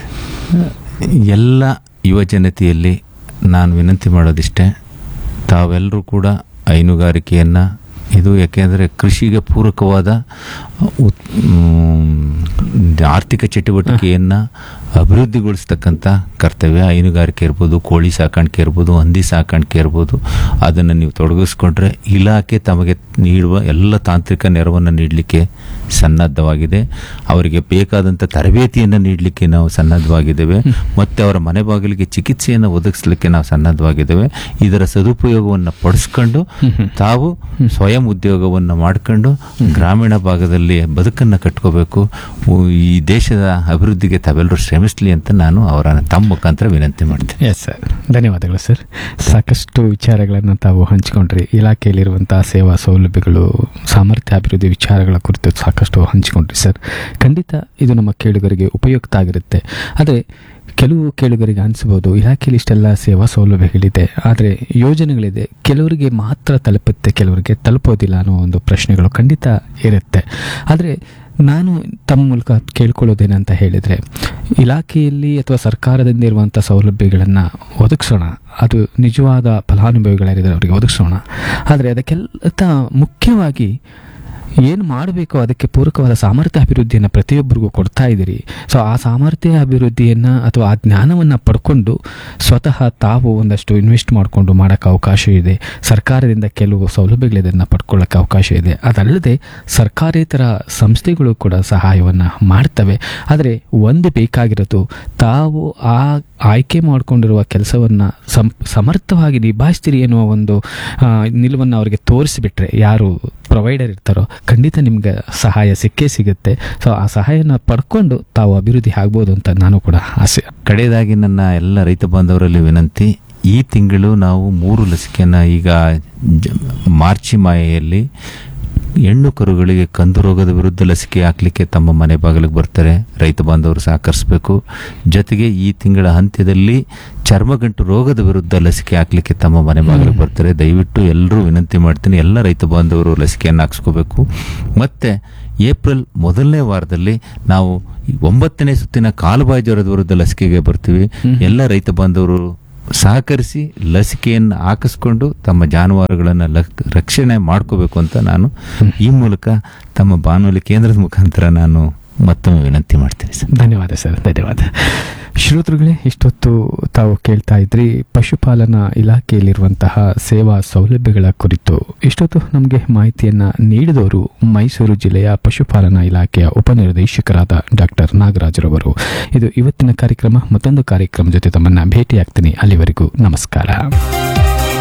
[SPEAKER 3] ಎಲ್ಲ ಯುವ ಜನತೆಯಲ್ಲಿ ನಾನು ವಿನಂತಿ ಮಾಡೋದಿಷ್ಟೇ, ತಾವೆಲ್ಲರೂ ಕೂಡ ಹೈನುಗಾರಿಕೆಯನ್ನು, ಇದು ಯಾಕೆಂದರೆ ಕೃಷಿಗೆ ಪೂರಕವಾದ ಆರ್ಥಿಕ ಚಟುವಟಿಕೆಯನ್ನು ಅಭಿವೃದ್ಧಿಗೊಳಿಸ್ತಕ್ಕಂಥ ಕರ್ತವ್ಯ. ಹೈನುಗಾರಿಕೆ ಇರ್ಬೋದು, ಕೋಳಿ ಸಾಕಾಣಿಕೆ ಇರ್ಬೋದು, ಹಂದಿ ಸಾಕಾಣಿಕೆ ಇರ್ಬೋದು, ಅದನ್ನು ನೀವು ತೊಡಗಿಸ್ಕೊಂಡ್ರೆ ಇಲಾಖೆ ತಮಗೆ ನೀಡುವ ಎಲ್ಲ ತಾಂತ್ರಿಕ ನೆರವನ್ನು ನೀಡಲಿಕ್ಕೆ ಸನ್ನದ್ಧವಾಗಿದೆ. ಅವರಿಗೆ ಬೇಕಾದಂಥ ತರಬೇತಿಯನ್ನು ನೀಡಲಿಕ್ಕೆ ನಾವು ಸನ್ನದ್ಧವಾಗಿದ್ದೇವೆ. ಮತ್ತು ಅವರ ಮನೆ ಬಾಗಿಲಿಗೆ ಚಿಕಿತ್ಸೆಯನ್ನು ಒದಗಿಸಲಿಕ್ಕೆ ನಾವು ಸನ್ನದ್ಧವಾಗಿದ್ದೇವೆ. ಇದರ ಸದುಪಯೋಗವನ್ನು ಪಡಿಸ್ಕೊಂಡು ತಾವು ಸ್ವಯಂ ಉದ್ಯೋಗವನ್ನು ಮಾಡಿಕೊಂಡು ಗ್ರಾಮೀಣ ಭಾಗದಲ್ಲಿ ಬದುಕನ್ನು ಕಟ್ಕೋಬೇಕು. ಈ ದೇಶದ ಅಭಿವೃದ್ಧಿಗೆ ತಾವೆಲ್ಲರೂ ಶ್ರಮಿಸಲಿ ಅಂತ ನಾನು ಅವರ ತಮ್ಮ ಮುಖಾಂತರ ವಿನಂತಿ ಮಾಡ್ತೇನೆ.
[SPEAKER 1] ಎಸ್ ಸರ್, ಧನ್ಯವಾದಗಳು ಸರ್. ಸಾಕಷ್ಟು ವಿಚಾರಗಳನ್ನು ತಾವು ಹಂಚಿಕೊಂಡ್ರಿ. ಇಲಾಖೆಯಲ್ಲಿರುವಂತಹ ಸೇವಾ ಸೌಲಭ್ಯಗಳು, ಸಾಮರ್ಥ್ಯ ಅಭಿವೃದ್ಧಿ ವಿಚಾರಗಳ ಕುರಿತು ಸಾಕಷ್ಟು ಹಂಚಿಕೊಂಡ್ರಿ ಸರ್. ಖಂಡಿತ ಇದು ನಮ್ಮ ಕೇಳುಗರಿಗೆ ಉಪಯುಕ್ತ ಆಗಿರುತ್ತೆ. ಆದರೆ ಕೆಲವು ಕೇಳುಗರಿಗೆ ಅನಿಸ್ಬೋದು ಇಲಾಖೆಯಲ್ಲಿ ಇಷ್ಟೆಲ್ಲ ಸೇವಾ ಸೌಲಭ್ಯಗಳಿದೆ, ಆದರೆ ಯೋಜನೆಗಳಿದೆ, ಕೆಲವರಿಗೆ ಮಾತ್ರ ತಲುಪುತ್ತೆ, ಕೆಲವರಿಗೆ ತಲುಪೋದಿಲ್ಲ ಅನ್ನೋ ಒಂದು ಪ್ರಶ್ನೆಗಳು ಖಂಡಿತ ಇರುತ್ತೆ. ಆದರೆ ನಾನು ತಮ್ಮ ಮೂಲಕ ಕೇಳ್ಕೊಳ್ಳೋದೇನಂತ ಹೇಳಿದರೆ, ಇಲಾಖೆಯಲ್ಲಿ ಅಥವಾ ಸರ್ಕಾರದಿಂದ ಇರುವಂಥ ಸೌಲಭ್ಯಗಳನ್ನು ಒದಗಿಸೋಣ, ಅದು ನಿಜವಾದ ಫಲಾನುಭವಿಗಳಿದ್ದಾರೆ ಅವರಿಗೆ ಒದಗಿಸೋಣ. ಆದರೆ ಅದಕ್ಕೆಲ್ಲ ಮುಖ್ಯವಾಗಿ ಏನು ಮಾಡಬೇಕೋ ಅದಕ್ಕೆ ಪೂರಕವಾದ ಸಾಮರ್ಥ್ಯ ಅಭಿವೃದ್ಧಿಯನ್ನು ಪ್ರತಿಯೊಬ್ಬರಿಗೂ ಕೊಡ್ತಾ ಇದ್ದೀರಿ. ಸೊ ಆ ಸಾಮರ್ಥ್ಯ ಅಭಿವೃದ್ಧಿಯನ್ನು ಅಥವಾ ಆ ಜ್ಞಾನವನ್ನು ಪಡ್ಕೊಂಡು ಸ್ವತಃ ತಾವು ಒಂದಷ್ಟು ಇನ್ವೆಸ್ಟ್ ಮಾಡಿಕೊಂಡು ಮಾಡೋಕ್ಕೆ ಅವಕಾಶ ಇದೆ. ಸರ್ಕಾರದಿಂದ ಕೆಲವು ಸೌಲಭ್ಯಗಳಿದೆ, ಅದನ್ನು ಪಡ್ಕೊಳ್ಳೋಕ್ಕೆ ಅವಕಾಶ ಇದೆ. ಅದಲ್ಲದೆ ಸರ್ಕಾರೇತರ ಸಂಸ್ಥೆಗಳು ಕೂಡ ಸಹಾಯವನ್ನು ಮಾಡ್ತವೆ. ಆದರೆ ಒಂದು ಬೇಕಾಗಿರೋದು, ತಾವು ಆ ಆಯ್ಕೆ ಮಾಡಿಕೊಂಡಿರುವ ಕೆಲಸವನ್ನು ಸಂ ಸಮರ್ಥವಾಗಿ ನಿಭಾಯಿಸ್ತೀರಿ ಎನ್ನುವ ಒಂದು ನಿಲುವನ್ನು ಅವರಿಗೆ ತೋರಿಸಿಬಿಟ್ರೆ, ಯಾರು ಪ್ರೊವೈಡರ್ ಇರ್ತಾರೋ ಖಂಡಿತ ನಿಮ್ಗೆ ಸಹಾಯ ಸಿಕ್ಕೇ ಸಿಗುತ್ತೆ. ಸೊ ಆ ಸಹಾಯನ ಪಡ್ಕೊಂಡು ತಾವು ಅಭಿವೃದ್ಧಿ ಆಗ್ಬೋದು ಅಂತ ನಾನು ಕೂಡ ಆಸೆ.
[SPEAKER 3] ಕಡೆಯದಾಗಿ ನನ್ನ ಎಲ್ಲ ರೈತ ಬಾಂಧವರಲ್ಲಿ ವಿನಂತಿ, ಈ ತಿಂಗಳು ನಾವು ಮೂರು ಲಸಿಕೆಯನ್ನು ಈಗ ಮಾರ್ಚಿ ಮಾಯೆಯಲ್ಲಿ ಹೆಣ್ಣು ಕರುಗಳಿಗೆ ಕಂದು ರೋಗದ ವಿರುದ್ಧ ಲಸಿಕೆ ಹಾಕಲಿಕ್ಕೆ ತಮ್ಮ ಮನೆ ಬಾಗಿಲಿಗೆ ಬರ್ತಾರೆ. ರೈತ ಬಾಂಧವರು ಸಹಕರಿಸಬೇಕು. ಜೊತೆಗೆ ಈ ತಿಂಗಳ ಅಂತ್ಯದಲ್ಲಿ ಚರ್ಮಗಂಟು ರೋಗದ ವಿರುದ್ಧ ಲಸಿಕೆ ಹಾಕಲಿಕ್ಕೆ ತಮ್ಮ ಮನೆ ಬಾಗಿಲಿಗೆ ಬರ್ತಾರೆ. ದಯವಿಟ್ಟು ಎಲ್ಲರೂ ವಿನಂತಿ ಮಾಡ್ತೀನಿ, ಎಲ್ಲ ರೈತ ಬಾಂಧವರು ಲಸಿಕೆಯನ್ನು ಹಾಕಿಸ್ಕೋಬೇಕು. ಮತ್ತು ಏಪ್ರಿಲ್ ಮೊದಲನೇ ವಾರದಲ್ಲಿ ನಾವು ಒಂಬತ್ತನೇ ಸುತ್ತಿನ ಕಾಲುಬಾಯಿ ಜ್ವರದ ವಿರುದ್ಧ ಲಸಿಕೆಗೆ ಬರ್ತೀವಿ. ಎಲ್ಲ ರೈತ ಬಾಂಧವರು ಸಹಕರಿಸಿ ಲಸಿಕೆಯನ್ನು ಹಾಕಿಸ್ಕೊಂಡು ತಮ್ಮ ಜಾನುವಾರುಗಳನ್ನು ರಕ್ಷಣೆ ಮಾಡ್ಕೋಬೇಕು ಅಂತ ನಾನು ಈ ಮೂಲಕ ತಮ್ಮ ಬಾನುಲಿ ಕೇಂದ್ರದ ಮುಖಾಂತರ ನಾನು ಮತ್ತೊಮ್ಮೆ ವಿನಂತಿ ಮಾಡ್ತೀನಿ ಸರ್.
[SPEAKER 1] ಧನ್ಯವಾದ ಸರ್, ಧನ್ಯವಾದ. ಶ್ರೋತೃಗಳೇ, ಇಷ್ಟೊತ್ತು ತಾವು ಕೇಳ್ತಾ ಇದ್ರಿ ಪಶುಪಾಲನಾ ಇಲಾಖೆಯಲ್ಲಿರುವಂತಹ ಸೇವಾ ಸೌಲಭ್ಯಗಳ ಕುರಿತು. ಇಷ್ಟೊತ್ತು ನಮಗೆ ಮಾಹಿತಿಯನ್ನು ನೀಡಿದವರು ಮೈಸೂರು ಜಿಲ್ಲೆಯ ಪಶುಪಾಲನಾ ಇಲಾಖೆಯ ಉಪನಿರ್ದೇಶಕರಾದ ಡಾಕ್ಟರ್ ನಾಗರಾಜರವರು. ಇದು ಇವತ್ತಿನ ಕಾರ್ಯಕ್ರಮ. ಮತ್ತೊಂದು ಕಾರ್ಯಕ್ರಮ ಜೊತೆ ತಮ್ಮನ್ನು ಭೇಟಿಯಾಗ್ತೀನಿ. ಅಲ್ಲಿವರೆಗೂ ನಮಸ್ಕಾರ.